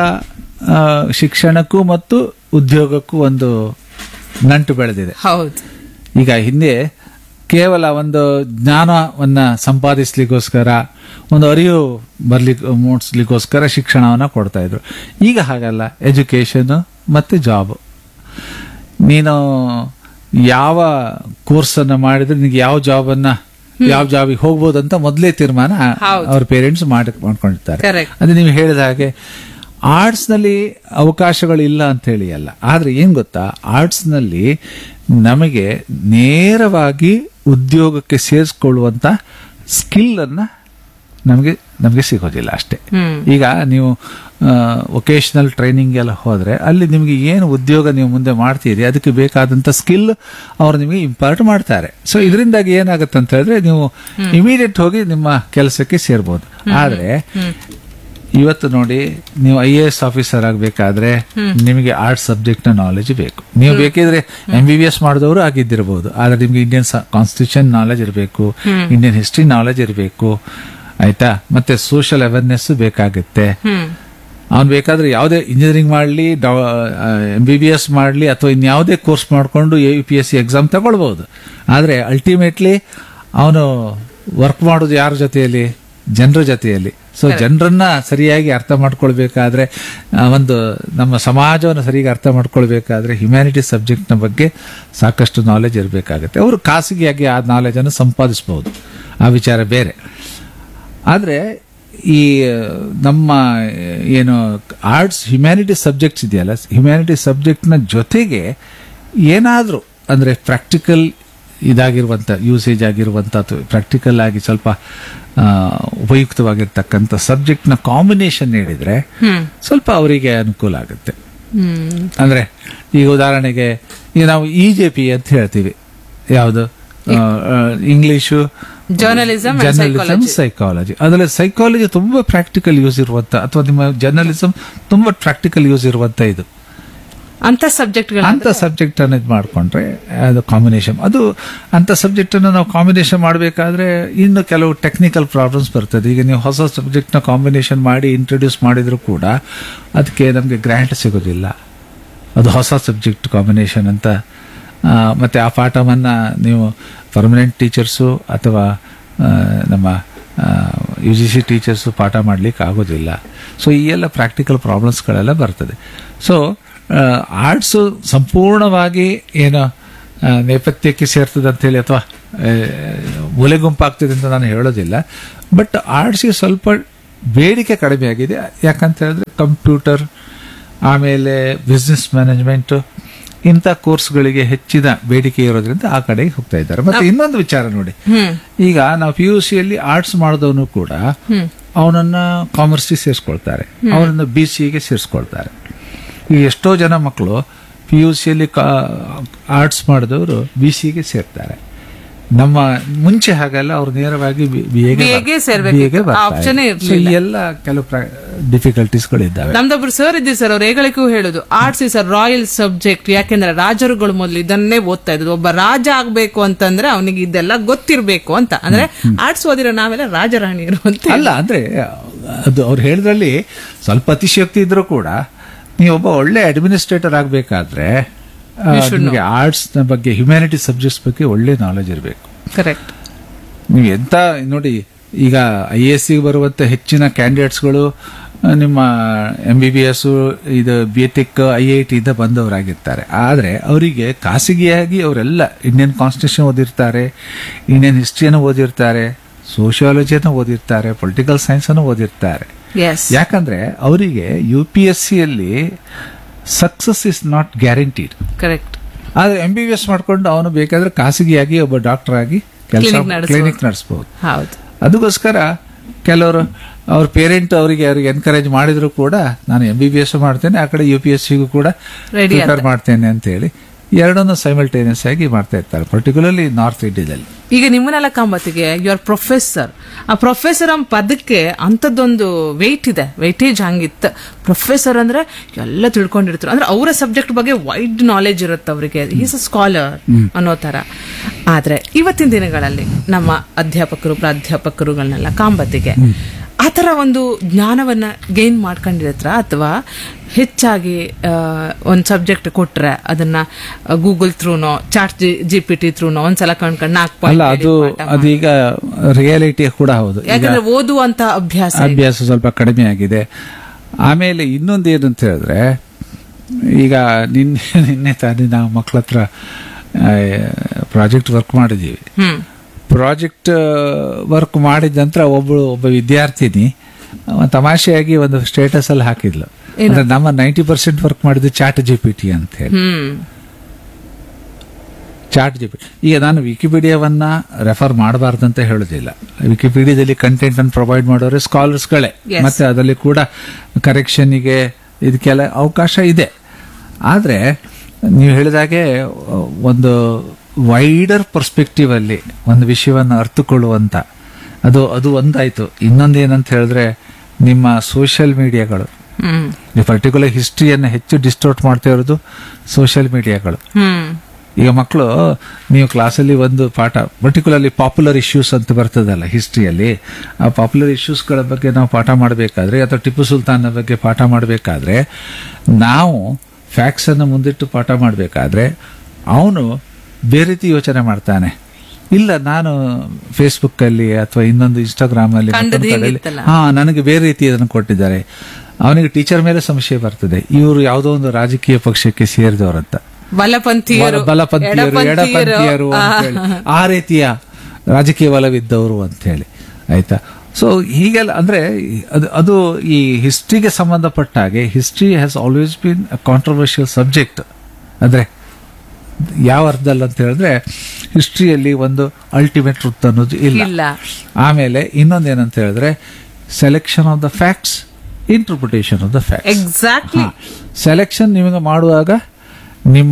ಶಿಕ್ಷಣಕ್ಕೂ ಮತ್ತು ಉದ್ಯೋಗಕ್ಕೂ ಒಂದು ನಂಟು ಬೆಳೆದಿದೆ. ಹೌದು. ಈಗ ಹಿಂದೆ ಕೇವಲ ಒಂದು ಜ್ಞಾನವನ್ನ ಸಂಪಾದಿಸ್ಲಿಕ್ಕೋಸ್ಕರ, ಒಂದು ಅರಿವು ಬರ್ಲಿಕ್ಕೆ ಮೂಡಿಸ್ಲಿಕ್ಕೋಸ್ಕರ ಶಿಕ್ಷಣವನ್ನ ಕೊಡ್ತಾ ಇದ್ರು. ಈಗ ಹಾಗಲ್ಲ. ಎಜುಕೇಶನ್ ಮತ್ತೆ ಜಾಬ್, ನೀನು ಯಾವ ಕೋರ್ಸ್ ಅನ್ನ ಮಾಡಿದ್ರೆ ನಿನಗೆ ಯಾವ ಜಾಬ್ ಅನ್ನ ಯಾವ ಜಾಬಿಗೆ ಹೋಗ್ಬೋದು ಅಂತ ಮೊದಲೇ ತೀರ್ಮಾನ ಅವ್ರ ಪೇರೆಂಟ್ಸ್ ಮಾಡಿ ಮಾಡ್ಕೊಂಡಿರ್ತಾರೆ. ಅದೇ ನೀವು ಹೇಳಿದ ಹಾಗೆ ಆರ್ಟ್ಸ್ ನಲ್ಲಿ ಅವಕಾಶಗಳು ಇಲ್ಲ ಅಂತ ಹೇಳಿ ಅಲ್ಲ, ಆದ್ರೆ ಏನ್ ಗೊತ್ತಾ, ಆರ್ಟ್ಸ್ ನಲ್ಲಿ ನಮಗೆ ನೇರವಾಗಿ ಉದ್ಯೋಗಕ್ಕೆ ಸೇರಿಸ್ಕೊಳ್ಳುವಂತ ಸ್ಕಿಲ್ ಅನ್ನ ನಮಗೆ ನಮಗೆ ಸಿಗೋದಿಲ್ಲ ಅಷ್ಟೇ. ಈಗ ನೀವು ವೊಕೇಶನಲ್ ಟ್ರೈನಿಂಗ್ ಎಲ್ಲ ಹೋದ್ರೆ ಅಲ್ಲಿ ನಿಮಗೆ ಏನು ಉದ್ಯೋಗ ನೀವು ಮುಂದೆ ಮಾಡ್ತೀರಿ ಅದಕ್ಕೆ ಬೇಕಾದಂತ ಸ್ಕಿಲ್ ಅವರು ನಿಮಗೆ ಇಂಪಾರ್ಟ್ ಮಾಡ್ತಾರೆ. ಸೊ ಇದರಿಂದಾಗಿ ಏನಾಗುತ್ತೆ ಅಂತ ಹೇಳಿದ್ರೆ ನೀವು ಇಮಿಡಿಯೇಟ್ ಹೋಗಿ ನಿಮ್ಮ ಕೆಲಸಕ್ಕೆ ಸೇರ್ಬೋದು. ಆದ್ರೆ ಇವತ್ತು ನೋಡಿ, ನೀವು ಐ ಎ ಎಸ್ ಆಫೀಸರ್ ಆಗಬೇಕಾದ್ರೆ ನಿಮಗೆ ಆರ್ಟ್ಸ್ ಸಬ್ಜೆಕ್ಟ್ ನ ನಾಲೆಜ್ ಬೇಕು. ನೀವು ಬೇಕಿದ್ರೆ ಎಂ ಬಿ ಬಿ ಎಸ್ ಮಾಡಿದವರು ಆಗಿದ್ದಿರಬಹುದು, ಆದ್ರೆ ನಿಮ್ಗೆ ಇಂಡಿಯನ್ ಕಾನ್ಸ್ಟಿಟ್ಯೂಷನ್ ನಾಲೆಜ್ ಇರಬೇಕು, ಇಂಡಿಯನ್ ಹಿಸ್ಟ್ರಿ ನಾಲೆಜ್ ಇರಬೇಕು, ಆಯ್ತಾ. ಮತ್ತೆ ಸೋಷಿಯಲ್ ಅವೇರ್ನೆಸ್ ಬೇಕಾಗುತ್ತೆ. ಅವ್ನು ಬೇಕಾದ್ರೆ ಯಾವುದೇ ಇಂಜಿನಿಯರಿಂಗ್ ಮಾಡಲಿ, ಎಂ ಬಿ ಬಿ ಎಸ್ ಮಾಡಲಿ, ಅಥವಾ ಇನ್ಯಾವುದೇ ಕೋರ್ಸ್ ಮಾಡಿಕೊಂಡು A U P S C exam ತಗೊಳ್ಬಹುದು. ಆದರೆ ಅಲ್ಟಿಮೇಟ್ಲಿ ಅವನು ವರ್ಕ್ ಮಾಡೋದು ಯಾರ ಜೊತೆಯಲ್ಲಿ? ಜನರ ಜೊತೆಯಲ್ಲಿ. ಸೊ ಜನರನ್ನ ಸರಿಯಾಗಿ ಅರ್ಥ ಮಾಡ್ಕೊಳ್ಬೇಕಾದ್ರೆ, ಒಂದು ನಮ್ಮ ಸಮಾಜವನ್ನು ಸರಿಯಾಗಿ ಅರ್ಥ ಮಾಡ್ಕೊಳ್ಬೇಕಾದ್ರೆ ಹ್ಯುಮ್ಯಾನಿಟಿ ಸಬ್ಜೆಕ್ಟ್ನ ಬಗ್ಗೆ ಸಾಕಷ್ಟು ನಾಲೆಜ್ ಇರಬೇಕಾಗುತ್ತೆ. ಅವರು ಖಾಸಗಿಯಾಗಿ ಆ ನಾಲೆಜನ್ನು ಸಂಪಾದಿಸಬಹುದು, ಆ ವಿಚಾರ ಬೇರೆ. ಆದರೆ ಈ ನಮ್ಮ ಏನು ಆರ್ಟ್ಸ್ ಹ್ಯುಮ್ಯಾನಿಟಿ ಸಬ್ಜೆಕ್ಟ್ಸ್ ಇದೆಯಲ್ಲ, ಹ್ಯುಮ್ಯಾನಿಟಿ ಸಬ್ಜೆಕ್ಟ್ನ ಜೊತೆಗೆ ಏನಾದರೂ ಅಂದರೆ ಪ್ರಾಕ್ಟಿಕಲ್ ಇದಾಗಿರುವಂಥ, ಯೂಸೇಜ್ ಆಗಿರುವಂಥ ಅಥವಾ ಪ್ರಾಕ್ಟಿಕಲ್ ಆಗಿ ಸ್ವಲ್ಪ ಉಪಯುಕ್ತವಾಗಿರ್ತಕ್ಕಂಥ ಸಬ್ಜೆಕ್ಟ್ನ ಕಾಂಬಿನೇಷನ್ ನೀಡಿದ್ರೆ ಸ್ವಲ್ಪ ಅವರಿಗೆ ಅನುಕೂಲ ಆಗುತ್ತೆ. ಅಂದ್ರೆ ಈಗ ಉದಾಹರಣೆಗೆ ಈಗ ನಾವು ಇ ಜೆ ಪಿ ಅಂತ ಹೇಳ್ತೀವಿ, ಯಾವುದು ಇಂಗ್ಲಿಷು, ಜರ್ನಲಿಸಂ, ಜರ್ನಲಿಸಂ, ಸೈಕಾಲಜಿ. ಅದರಲ್ಲಿ ಸೈಕಾಲಜಿ ತುಂಬಾ ಪ್ರಾಕ್ಟಿಕಲ್ ಯೂಸ್ ಇರುವಂತ, ಅಥವಾ ನಿಮ್ಮ ಜರ್ನಲಿಸಂ ತುಂಬಾ ಪ್ರಾಕ್ಟಿಕಲ್ ಯೂಸ್ ಇರುವಂತ ಇದು ಅಂತ ಸಬ್ಜೆಕ್ಟ್ ಅಂತ ಸಬ್ಜೆಕ್ಟ್ ಅನ್ನು ಇದು ಮಾಡ್ಕೊಂಡ್ರೆ ಅದು ಕಾಂಬಿನೇಷನ್. ಅದು ಅಂತ ಸಬ್ಜೆಕ್ಟ್ ಅನ್ನು ನಾವು ಕಾಂಬಿನೇಷನ್ ಮಾಡಬೇಕಾದ್ರೆ ಇನ್ನು ಕೆಲವು ಟೆಕ್ನಿಕಲ್ ಪ್ರಾಬ್ಲಮ್ಸ್ ಬರ್ತದೆ. ಈಗ ನೀವು ಹೊಸ ಸಬ್ಜೆಕ್ಟ್ ನ ಕಾಂಬಿನೇಷನ್ ಮಾಡಿ ಇಂಟ್ರೊಡ್ಯೂಸ್ ಮಾಡಿದ್ರು ಕೂಡ ಅದಕ್ಕೆ ನಮಗೆ ಗ್ರಾಂಟ್ ಸಿಗೋದಿಲ್ಲ. ಅದು ಹೊಸ ಸಬ್ಜೆಕ್ಟ್ ಕಾಂಬಿನೇಷನ್ ಅಂತ. ಮತ್ತೆ ಆ ಪಾಠವನ್ನ ನೀವು ಪರ್ಮನೆಂಟ್ ಟೀಚರ್ಸು ಅಥವಾ ನಮ್ಮ ಯು ಜಿ ಸಿ ಟೀಚರ್ಸು ಪಾಠ ಮಾಡ್ಲಿಕ್ಕೆ ಆಗೋದಿಲ್ಲ. ಸೊ ಈ ಎಲ್ಲ ಪ್ರಾಕ್ಟಿಕಲ್ ಪ್ರಾಬ್ಲಮ್ಸ್ಗಳೆಲ್ಲ ಬರ್ತದೆ. ಸೊ ಆರ್ಟ್ಸು ಸಂಪೂರ್ಣವಾಗಿ ಏನು ನೇಪಥ್ಯಕ್ಕೆ ಸೇರ್ತದೆ ಅಂತೇಳಿ ಅಥವಾ ಮೂಲೆ ಗುಂಪಾಗ್ತದೆ ಅಂತ ನಾನು ಹೇಳೋದಿಲ್ಲ. ಬಟ್ ಆರ್ಟ್ಸ್ಗೆ ಸ್ವಲ್ಪ ಬೇಡಿಕೆ ಕಡಿಮೆ ಆಗಿದೆ. ಯಾಕಂತ ಹೇಳಿದ್ರೆ ಕಂಪ್ಯೂಟರ್, ಆಮೇಲೆ ಬಿಸ್ನೆಸ್ ಮ್ಯಾನೇಜ್ಮೆಂಟ್ ಇಂಥ ಕೋರ್ಸ್ಗಳಿಗೆ ಹೆಚ್ಚಿನ ಬೇಡಿಕೆ ಇರೋದ್ರಿಂದ ಆ ಕಡೆಗೆ ಹೋಗ್ತಾ ಇದ್ದಾರೆ. ಮತ್ತೆ ಇನ್ನೊಂದು ವಿಚಾರ ನೋಡಿ, ಈಗ ನಾವು ಪಿ ಯು ಸಿಯಲ್ಲಿ ಆರ್ಟ್ಸ್ ಮಾಡಿದವನು ಕೂಡ ಅವನನ್ನ ಕಾಮರ್ಸ್ಗೆ ಸೇರಿಸ್ಕೊಳ್ತಾರೆ, ಅವನನ್ನು ಬಿ ಸಿಗೆ ಸೇರಿಸ್ಕೊಳ್ತಾರೆ. ಈ ಎಷ್ಟೋ ಜನ ಮಕ್ಕಳು ಪಿ ಯು ಸಿಯಲ್ಲಿ ಆರ್ಟ್ಸ್ ಮಾಡಿದವರು ಬಿ ಸಿಗೆ ಸೇರ್ತಾರೆ. ನಮ್ಮ ಮುಂಚೆ ಹಾಗಲ್ಲ, ಅವ್ರು ನೇರವಾಗಿ ಬಿ ಎಗೆ ಎಲ್ಲ ಕೆಲವು ಡಿಫಿಕಲ್ಟೀಸ್ಗಳು ಇದ್ದಾವೆ. ನಮ್ದೊಬ್ರು ಸರ್ ಇದ್ದೀವಿ ಸರ್, ಅವ್ರು ಹೇಗಳಿಗೂ ಹೇಳುದು arts is a royal subject. ಯಾಕೆಂದ್ರೆ ರಾಜರುಗಳು ಮೊದಲು ಇದನ್ನೇ ಓದ್ತಾ ಇದ್ರು. ಒಬ್ಬ ರಾಜ ಆಗ್ಬೇಕು ಅಂತಂದ್ರೆ ಅವನಿಗೆ ಇದೆಲ್ಲ ಗೊತ್ತಿರ್ಬೇಕು ಅಂತ. ಅಂದ್ರೆ ಆರ್ಟ್ಸ್ ಓದಿರೋ ನಾವೆಲ್ಲ ರಾಜರಾಣಿಯರು ಅಂತ ಅಲ್ಲ. ಅಂದ್ರೆ ಅದು ಅವ್ರು ಹೇಳಿದ್ರಲ್ಲಿ ಸ್ವಲ್ಪ ಅತಿಶಯೋಕ್ತಿ ಇದ್ರೂ ಕೂಡ ನೀವೊಬ್ಬ ಒಳ್ಳೆ ಅಡ್ಮಿನಿಸ್ಟ್ರೇಟರ್ ಆಗಬೇಕಾದ್ರೆ ನಿಮಗೆ ಆರ್ಟ್ಸ್ ಬಗ್ಗೆ, ಹ್ಯುಮ್ಯಾನಿಟಿ ಸಬ್ಜೆಕ್ಟ್ಸ್ ಬಗ್ಗೆ ಒಳ್ಳೆ ನಾಲೆಜ್ ಇರಬೇಕು. ಕರೆಕ್ಟ್. ನೀವು ಎಂತ ನೋಡಿ, ಈಗ ಐ ಎಸ್ ಸಿ ಬರುವಂತ ಹೆಚ್ಚಿನ ಕ್ಯಾಂಡಿಡೇಟ್ಸ್ಗಳು ನಿಮ್ಮ ಎಂ ಬಿ ಬಿ ಎಸ್, ಇದು B tech, I I T ಇಂದ ಬಂದವರಾಗಿರ್ತಾರೆ. ಆದರೆ ಅವರಿಗೆ ಖಾಸಗಿಯಾಗಿ ಅವರೆಲ್ಲ ಇಂಡಿಯನ್ ಕಾನ್ಸ್ಟಿಟ್ಯೂಷನ್ ಓದಿರ್ತಾರೆ, ಇಂಡಿಯನ್ ಹಿಸ್ಟ್ರಿಯನ್ನು ಓದಿರ್ತಾರೆ, ಸೋಷಿಯಾಲಜಿಯನ್ನು ಓದಿರ್ತಾರೆ, ಪೊಲಿಟಿಕಲ್ ಸೈನ್ಸ್ ಅನ್ನು ಓದಿರ್ತಾರೆ. ಯಾಕಂದ್ರೆ ಅವರಿಗೆ ಯು ಪಿ ಎಸ್ ಸಿಯಲ್ಲಿ success is not guaranteed. Correct. ಆದ್ರೆ ಎಂ ಬಿ ಬಿ ಎಸ್ ಮಾಡ್ಕೊಂಡು ಅವನು ಬೇಕಾದ್ರೆ ಖಾಸಗಿಯಾಗಿ ಒಬ್ಬ ಡಾಕ್ಟರ್ ಆಗಿ ಕೆಲಸ ಕ್ಲಿನಿಕ್ ನಡೆಸಬಹುದು. ಅದಕ್ಕೋಸ್ಕರ ಕೆಲವರು ಅವ್ರ ಪೇರೆಂಟ್ ಅವರಿಗೆ ಅವ್ರಿಗೆ ಎನ್ಕರೇಜ್ ಮಾಡಿದ್ರು ಕೂಡ ನಾನು ಎಂ ಬಿ ಬಿ ಎಸ್ ಮಾಡ್ತೇನೆ, ಆ ಕಡೆ ಯು ಪಿ ಎಸ್ ಸಿಗೂ ಕೂಡ ಪ್ರಿಪೇರ್ ಮಾಡ್ತೇನೆ ಅಂತ ಹೇಳಿ ಎರಡನ್ನೂ ಸೈಮಲ್ಟೇನಿಯಸ್ ಆಗಿ ಮಾಡ್ತಾ ಇರ್ತಾರೆ, ಪರ್ಟಿಕ್ಯುಲರ್ಲಿ ನಾರ್ತ್ ಇಂಡಿಯಾದಲ್ಲಿ. ಈಗ ನಿಮ್ಮನೆಲ್ಲ ಕಾಂಬತ್ತಿಗೆ ಯು ಆರ್ ಪ್ರೊಫೆಸರ್. ಆ ಪ್ರೊಫೆಸರ್ ಎಂಬ ಪದಕ್ಕೆ ಅಂತದೊಂದು ವೆಯ್ಟ್ ಇದೆ, ವೆಯ್ಟೇಜ್ ಹಂಗಿತ್ತು. ಪ್ರೊಫೆಸರ್ ಅಂದ್ರೆ ಎಲ್ಲ ತಿಳ್ಕೊಂಡಿರ್ತಾರೆ, ಅಂದ್ರೆ ಅವರ ಸಬ್ಜೆಕ್ಟ್ ಬಗ್ಗೆ ವೈಡ್ ನಾಲೆಜ್ ಇರುತ್ತೆ ಅವರಿಗೆ, ಈಸ್ ಅ ಸ್ಕಾಲರ್ ಅನ್ನೋ ತರ. ಆದ್ರೆ ಇವತ್ತಿನ ದಿನಗಳಲ್ಲಿ ನಮ್ಮ ಅಧ್ಯಾಪಕರು ಪ್ರಾಧ್ಯಾಪಕರುಗಳನ್ನೆಲ್ಲ ಕಾಂಬತ್ತಿಗೆ ಆ ತರ ಒಂದು ಜ್ಞಾನವನ್ನ ಗೇನ್ ಮಾಡ್ಕೊಂಡಿರತ್ರ, ಅಥವಾ ಹೆಚ್ಚಾಗಿ ಒಂದ್ ಸಬ್ಜೆಕ್ಟ್ ಕೊಟ್ರೆ ಅದನ್ನ Google ಥ್ರೂನೋ chat G P T ಥ್ರೂನೋ ಒಂದ್ಸಲ ಕಣ್ಕಂಡ್ ನಾಲ್ಕು ಅಲ್ಲ, ಅದು ಅದೀಗ ರಿಯಾಲಿಟಿ ಕೂಡ ಹೌದು. ಯಾಕಂದ್ರೆ ಓದುವಂತ ಅಭ್ಯಾಸ ಅಭ್ಯಾಸ ಸ್ವಲ್ಪ ಕಡಿಮೆ ಆಗಿದೆ. ಆಮೇಲೆ ಇನ್ನೊಂದು ಏನಂತ ಹೇಳಿದ್ರೆ, ಈಗ ನಿನ್ನೆ ನಿನ್ನೆ ತಾನೇ ನಾವು ಮಕ್ಕಳ ಹತ್ರ ಪ್ರಾಜೆಕ್ಟ್ ವರ್ಕ್ ಮಾಡಿದೀವಿ. ಪ್ರಾಜೆಕ್ಟ್ ವರ್ಕ್ ಮಾಡಿದ ನಂತರ ಒಬ್ಬಳು ಒಬ್ಬ ವಿದ್ಯಾರ್ಥಿನಿ ತಮಾಷೆಯಾಗಿ ಒಂದು ಸ್ಟೇಟಸ್ ಅಲ್ಲಿ ಹಾಕಿದ್ಲು, ಅಂದ್ರೆ ನಮ್ಮ ನೈಂಟಿ ಪರ್ಸೆಂಟ್ ವರ್ಕ್ ಮಾಡಿದ್ದು ಚಾಟ್ ಜಿ ಪಿ ಟಿ ಅಂತ ಹೇಳಿ. ಚಾಟ್ ಜಿ ಪಿ ಟಿ ಈಗ ನಾನು ವಿಕಿಪೀಡಿಯಾವನ್ನ ರೆಫರ್ ಮಾಡಬಾರ್ದಂತ ಹೇಳೋದಿಲ್ಲ. ವಿಕಿಪೀಡಿಯಾದಲ್ಲಿ ಕಂಟೆಂಟ್ ಅನ್ನು ಪ್ರೊವೈಡ್ ಮಾಡೋರು ಸ್ಕಾಲರ್ಸ್ಗಳೇ, ಮತ್ತೆ ಅದರಲ್ಲಿ ಕೂಡ ಕರೆಕ್ಷನ್ಗೆ ಇದಕ್ಕೆಲ್ಲ ಅವಕಾಶ ಇದೆ. ಆದ್ರೆ ನೀವು ಹೇಳಿದಾಗೆ ಒಂದು ವೈಡರ್ ಪರ್ಸ್ಪೆಕ್ಟಿವ್ ಅಲ್ಲಿ ಒಂದು ವಿಷಯವನ್ನು ಅರ್ಥಕೊಳ್ಳುವಂತ ಅದು ಅದು ಒಂದಾಯ್ತು. ಇನ್ನೊಂದೇನಂತ ಹೇಳಿದ್ರೆ ನಿಮ್ಮ ಸೋಷಿಯಲ್ ಮೀಡಿಯಾಗಳು, ಹ್ಮ್ ಈ ಪರ್ಟಿಕ್ಯುಲರ್ ಹಿಸ್ಟ್ರಿಯನ್ನು ಹೆಚ್ಚು ಡಿಸ್ಟೋರ್ಟ್ ಮಾಡ್ತಾ ಇರೋದು ಸೋಷಿಯಲ್ ಮೀಡಿಯಾಗಳು. ಹ್ಮ್ ಈಗ ಮಕ್ಕಳು ನೀವು ಕ್ಲಾಸಲ್ಲಿ ಒಂದು ಪಾಠ ಪರ್ಟಿಕ್ಯುಲರ್ಲಿ ಪಾಪ್ಯುಲರ್ ಇಶ್ಯೂಸ್ ಅಂತ ಬರ್ತದಲ್ಲ ಹಿಸ್ಟ್ರಿಯಲ್ಲಿ, ಆ ಪಾಪ್ಯುಲರ್ ಇಶ್ಯೂಸ್ಗಳ ಬಗ್ಗೆ ನಾವು ಪಾಠ ಮಾಡಬೇಕಾದ್ರೆ ಅಥವಾ ಟಿಪ್ಪು ಸುಲ್ತಾನ್ನ ಬಗ್ಗೆ ಪಾಠ ಮಾಡಬೇಕಾದ್ರೆ ನಾವು ಫ್ಯಾಕ್ಟ್ಸ್ ಅನ್ನು ಮುಂದಿಟ್ಟು ಪಾಠ ಮಾಡಬೇಕಾದ್ರೆ ಅವನು ಬೇರೆ ರೀತಿ ಯೋಚನೆ ಮಾಡ್ತಾನೆ. ಇಲ್ಲ ನಾನು ಫೇಸ್ಬುಕ್ ಅಲ್ಲಿ ಅಥವಾ ಇನ್ನೊಂದು ಇನ್ಸ್ಟಾಗ್ರಾಮ್ ಅಲ್ಲಿ ಕಂಡದ್ದು ಮತ್ತೊಂದು ಕಡೆಯಲ್ಲಿ, ಹೀಗಿತ್ತಲ್ಲ. ಹಾ ನನಗೆ ಬೇರೆ ರೀತಿ ಅದನ್ನು ಕೊಟ್ಟಿದ್ದಾರೆ. ಅವನಿಗೆ ಟೀಚರ್ ಮೇಲೆ ಸಂಶಯ ಬರ್ತದೆ, ಇವರು ಯಾವುದೋ ಒಂದು ರಾಜಕೀಯ ಪಕ್ಷಕ್ಕೆ ಸೇರಿದವರಂತ, ಬಲಪಂಥೀಯರು ಬಲಪಂಥೀಯರು ಎಡಪಂಥೀಯರು ಅಂತ ಹೇಳಿ, ಆ ರೀತಿಯ ರಾಜಕೀಯ ಒಲವಿದ್ದವರು ಅಂತ ಹೇಳಿ, ಆಯ್ತಾ. ಸೊ ಹೀಗೆಲ್ಲ ಅಂದ್ರೆ ಅದು ಅದು ಈ ಹಿಸ್ಟ್ರಿಗೆ ಸಂಬಂಧಪಟ್ಟ ಹಾಗೆ history has always been a controversial subject. ಅಂದ್ರೆ ಯಾವ ಅರ್ಥದಲ್ಲಿ ಅಂತ ಹೇಳಿದ್ರೆ ಹಿಸ್ಟ್ರಿಯಲ್ಲಿ ಒಂದು ಅಲ್ಟಿಮೇಟ್ ಟ್ರುತ್ ಅನ್ನೋದು ಇಲ್ಲ. ಇಲ್ಲ. ಆಮೇಲೆ ಇನ್ನೊಂದೇನಂತ ಹೇಳಿದ್ರೆ selection of the facts, interpretation of the facts. Exactly. Selection ನಿಮಗೆ ಮಾಡುವಾಗ ನಿಮ್ಮ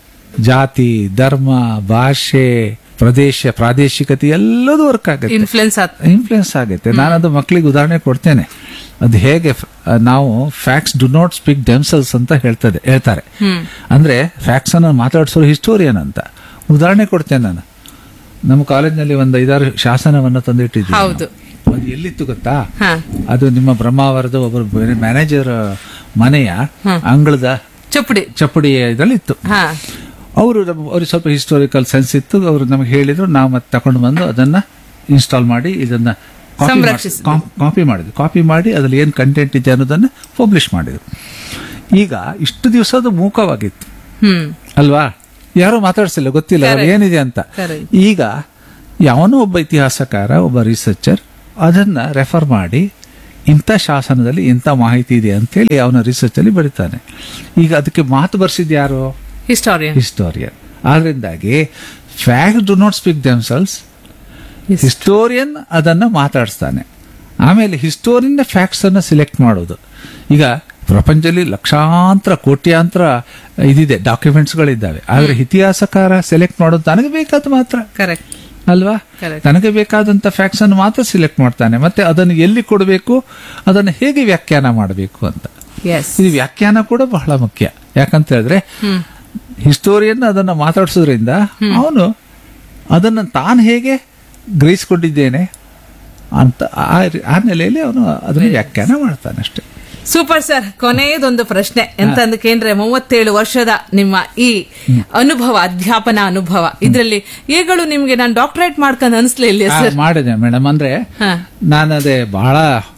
ಜಾತಿ, ಧರ್ಮ, ಭಾಷೆ, ಪ್ರದೇಶ, ಪ್ರಾದೇಶಿಕತೆ ಎಲ್ಲದೂ ವರ್ಕ್ ಆಗುತ್ತೆ, ಇನ್ಫ್ಲುಯೆನ್ಸ್ ಇನ್ಫ್ಲುಯೆನ್ಸ್ ಆಗುತ್ತೆ. ನಾನು ಅದು ಮಕ್ಕಳಿಗೆ ಉದಾಹರಣೆ ಕೊಡ್ತೇನೆ. ಅದು ಹೇಗೆ ಫ- ನಾವು facts do not speak themselves ಅಂತ ಹೇಳ್ತದೆ ಹೇಳ್ತಾರೆ. ಅಂದ್ರೆ ಫ್ಯಾಕ್ಟ್ಸ್ ಅನ್ನು ಮಾತಾಡಿಸೋರು ಹಿಸ್ಟೋರಿಯನ್ ಅಂತ. ಉದಾಹರಣೆ ಕೊಡ್ತೇನೆ ನಾನು. ನಮ್ಮ ಕಾಲೇಜ್ನಲ್ಲಿ ಒಂದು ಐದಾರು ಶಾಸನವನ್ನು ತಂದಿಟ್ಟಿದ್ವಿ. ಹೌದು. ಅದು ಎಲ್ಲಿತ್ತು ಗೊತ್ತಾ? ಹಾ. ಅದು ನಿಮ್ಮ ಬ್ರಹ್ಮಾವರದ ಒಬ್ಬರು ಮ್ಯಾನೇಜರ್ ಮನೆಯ ಅಂಗಳದ ಚಪ್ಪಡಿ ಚಪ್ಪಡಿ ಇದರಲ್ಲಿ ಇತ್ತು. ಹಾ. ಅವರು ಅವ್ರಿಗೆ ಸ್ವಲ್ಪ ಹಿಸ್ಟೋರಿಕಲ್ ಸೆನ್ಸ್ ಇತ್ತು. ಅವರು ನಮಗೆ ಹೇಳಿದ್ರು, ನಾವು ಮತ್ತೆ ತಗೊಂಡು ಬಂದು ಅದನ್ನ ಇನ್ಸ್ಟಾಲ್ ಮಾಡಿ ಇದನ್ನ ಸಂರಕ್ಷಿಸಿದ್ರು. ಕಾಪಿ ಮಾಡಿದ್ವಿ. ಕಾಪಿ ಮಾಡಿ ಅದ್ರಲ್ಲಿ ಏನ್ ಕಂಟೆಂಟ್ ಇದೆ ಅನ್ನೋದನ್ನ ಪಬ್ಲಿಷ್ ಮಾಡಿದ್ರು. ಈಗ ಇಷ್ಟು ದಿವಸ ಅದು ಮೂಕವಾಗಿತ್ತು ಹ್ಮ್ ಅಲ್ವಾ, ಯಾರು ಮಾತಾಡ್ಸಿಲ್ಲ, ಗೊತ್ತಿಲ್ಲ Correct. ಅದ್ರಲ್ಲಿ ಏನಿದೆ ಅಂತ. Correct. ಈಗ ಯಾವನೋ ಒಬ್ಬ ಇತಿಹಾಸಕಾರ, ಒಬ್ಬ ರಿಸರ್ಚರ್ ಅದನ್ನ ರೆಫರ್ ಮಾಡಿ ಇಂಥ ಶಾಸನದಲ್ಲಿ ಇಂಥ ಮಾಹಿತಿ ಇದೆ ಅಂತೇಳಿ ಅವನ ರಿಸರ್ಚ್ ಅಲ್ಲಿ ಬರೀತಾನೆ. ಈಗ ಅದಕ್ಕೆ ಮಾತು ಬರ್ಸಿದ್ ಯಾರು? Historian. Historian. ಆದ್ರಿಂದಾಗಿ fact do not speak themselves, historian ಅದನ್ನ ಮಾತಾಡಿಸ್ತಾನೆ. ಆಮೇಲೆ ಹಿಸ್ಟೋರಿಯನ್ ಫ್ಯಾಕ್ಟ್ಸ್ ಅನ್ನ ಸಿಲೆಕ್ಟ್ ಮಾಡೋದು. ಈಗ ಪ್ರಪಂಚದಲ್ಲಿ ಲಕ್ಷಾಂತರ ಕೋಟ್ಯಾಂತರ ಇದಿದೆ, ಡಾಕ್ಯುಮೆಂಟ್ಸ್ಗಳಿದ್ದಾವೆ. ಆದ್ರೆ ಇತಿಹಾಸಕಾರ ಸೆಲೆಕ್ಟ್ ಮಾಡೋದು ತನಗೆ ಬೇಕಾದ ಮಾತ್ರ, ಕರೆಕ್ಟ್ ಅಲ್ವಾ? Correct. ತನಗೆ ಬೇಕಾದಂತ ಫ್ಯಾಕ್ಟ್ಸ್ ಅನ್ನು ಮಾತ್ರ ಸಿಲೆಕ್ಟ್ ಮಾಡ್ತಾನೆ. ಮತ್ತೆ ಅದನ್ನು ಎಲ್ಲಿ ಕೊಡಬೇಕು, ಅದನ್ನು ಹೇಗೆ ವ್ಯಾಖ್ಯಾನ ಮಾಡಬೇಕು ಅಂತ. ಎಸ್. ಇದು ವ್ಯಾಖ್ಯಾನ ಕೂಡ ಬಹಳ ಮುಖ್ಯ. ಯಾಕಂತ ಹೇಳಿದ್ರೆ ಹಿಸ್ಟೋರಿಯನ್ ಅದನ್ನ ಮಾತಾಡ್ಸೋದ್ರಿಂದ ಅವನು ಅದನ್ನ ತಾನು ಹೇಗೆ ಗ್ರಹಿಸಿಕೊಂಡಿದ್ದೇನೆ ಅಂತ ಆ- ಆ ನೆಲೆಯಲ್ಲಿ ಅವನು ಅದನ್ನ ವ್ಯಾಖ್ಯಾನ ಮಾಡ್ತಾನೆ ಅಷ್ಟೇ. Super sir. ಕೊನೆಯದೊಂದು ಪ್ರಶ್ನೆ ಎಂತ ಅಂದ್ಕೇಂದ್ರೆ, ಮೂವತ್ತೇಳು ವರ್ಷದ ನಿಮ್ಮ ಈ ಅನುಭವ, ಅಧ್ಯಾಪನ ಅನುಭವ, ಇದರಲ್ಲಿ ಈಗಳು ನಿಮ್ಗೆ ನಾನು ಡಾಕ್ಟರೇಟ್ ಮಾಡ್ಕೊಂಡು ಅನ್ಸ್ಲಿಲ್ಲ ಆ, ಸರ್? ಮಾಡಿದೆ ಮೇಡಮ್. ಅಂದ್ರೆ ಹಾ. ನಾನು ಅದೇ ಬಹಳ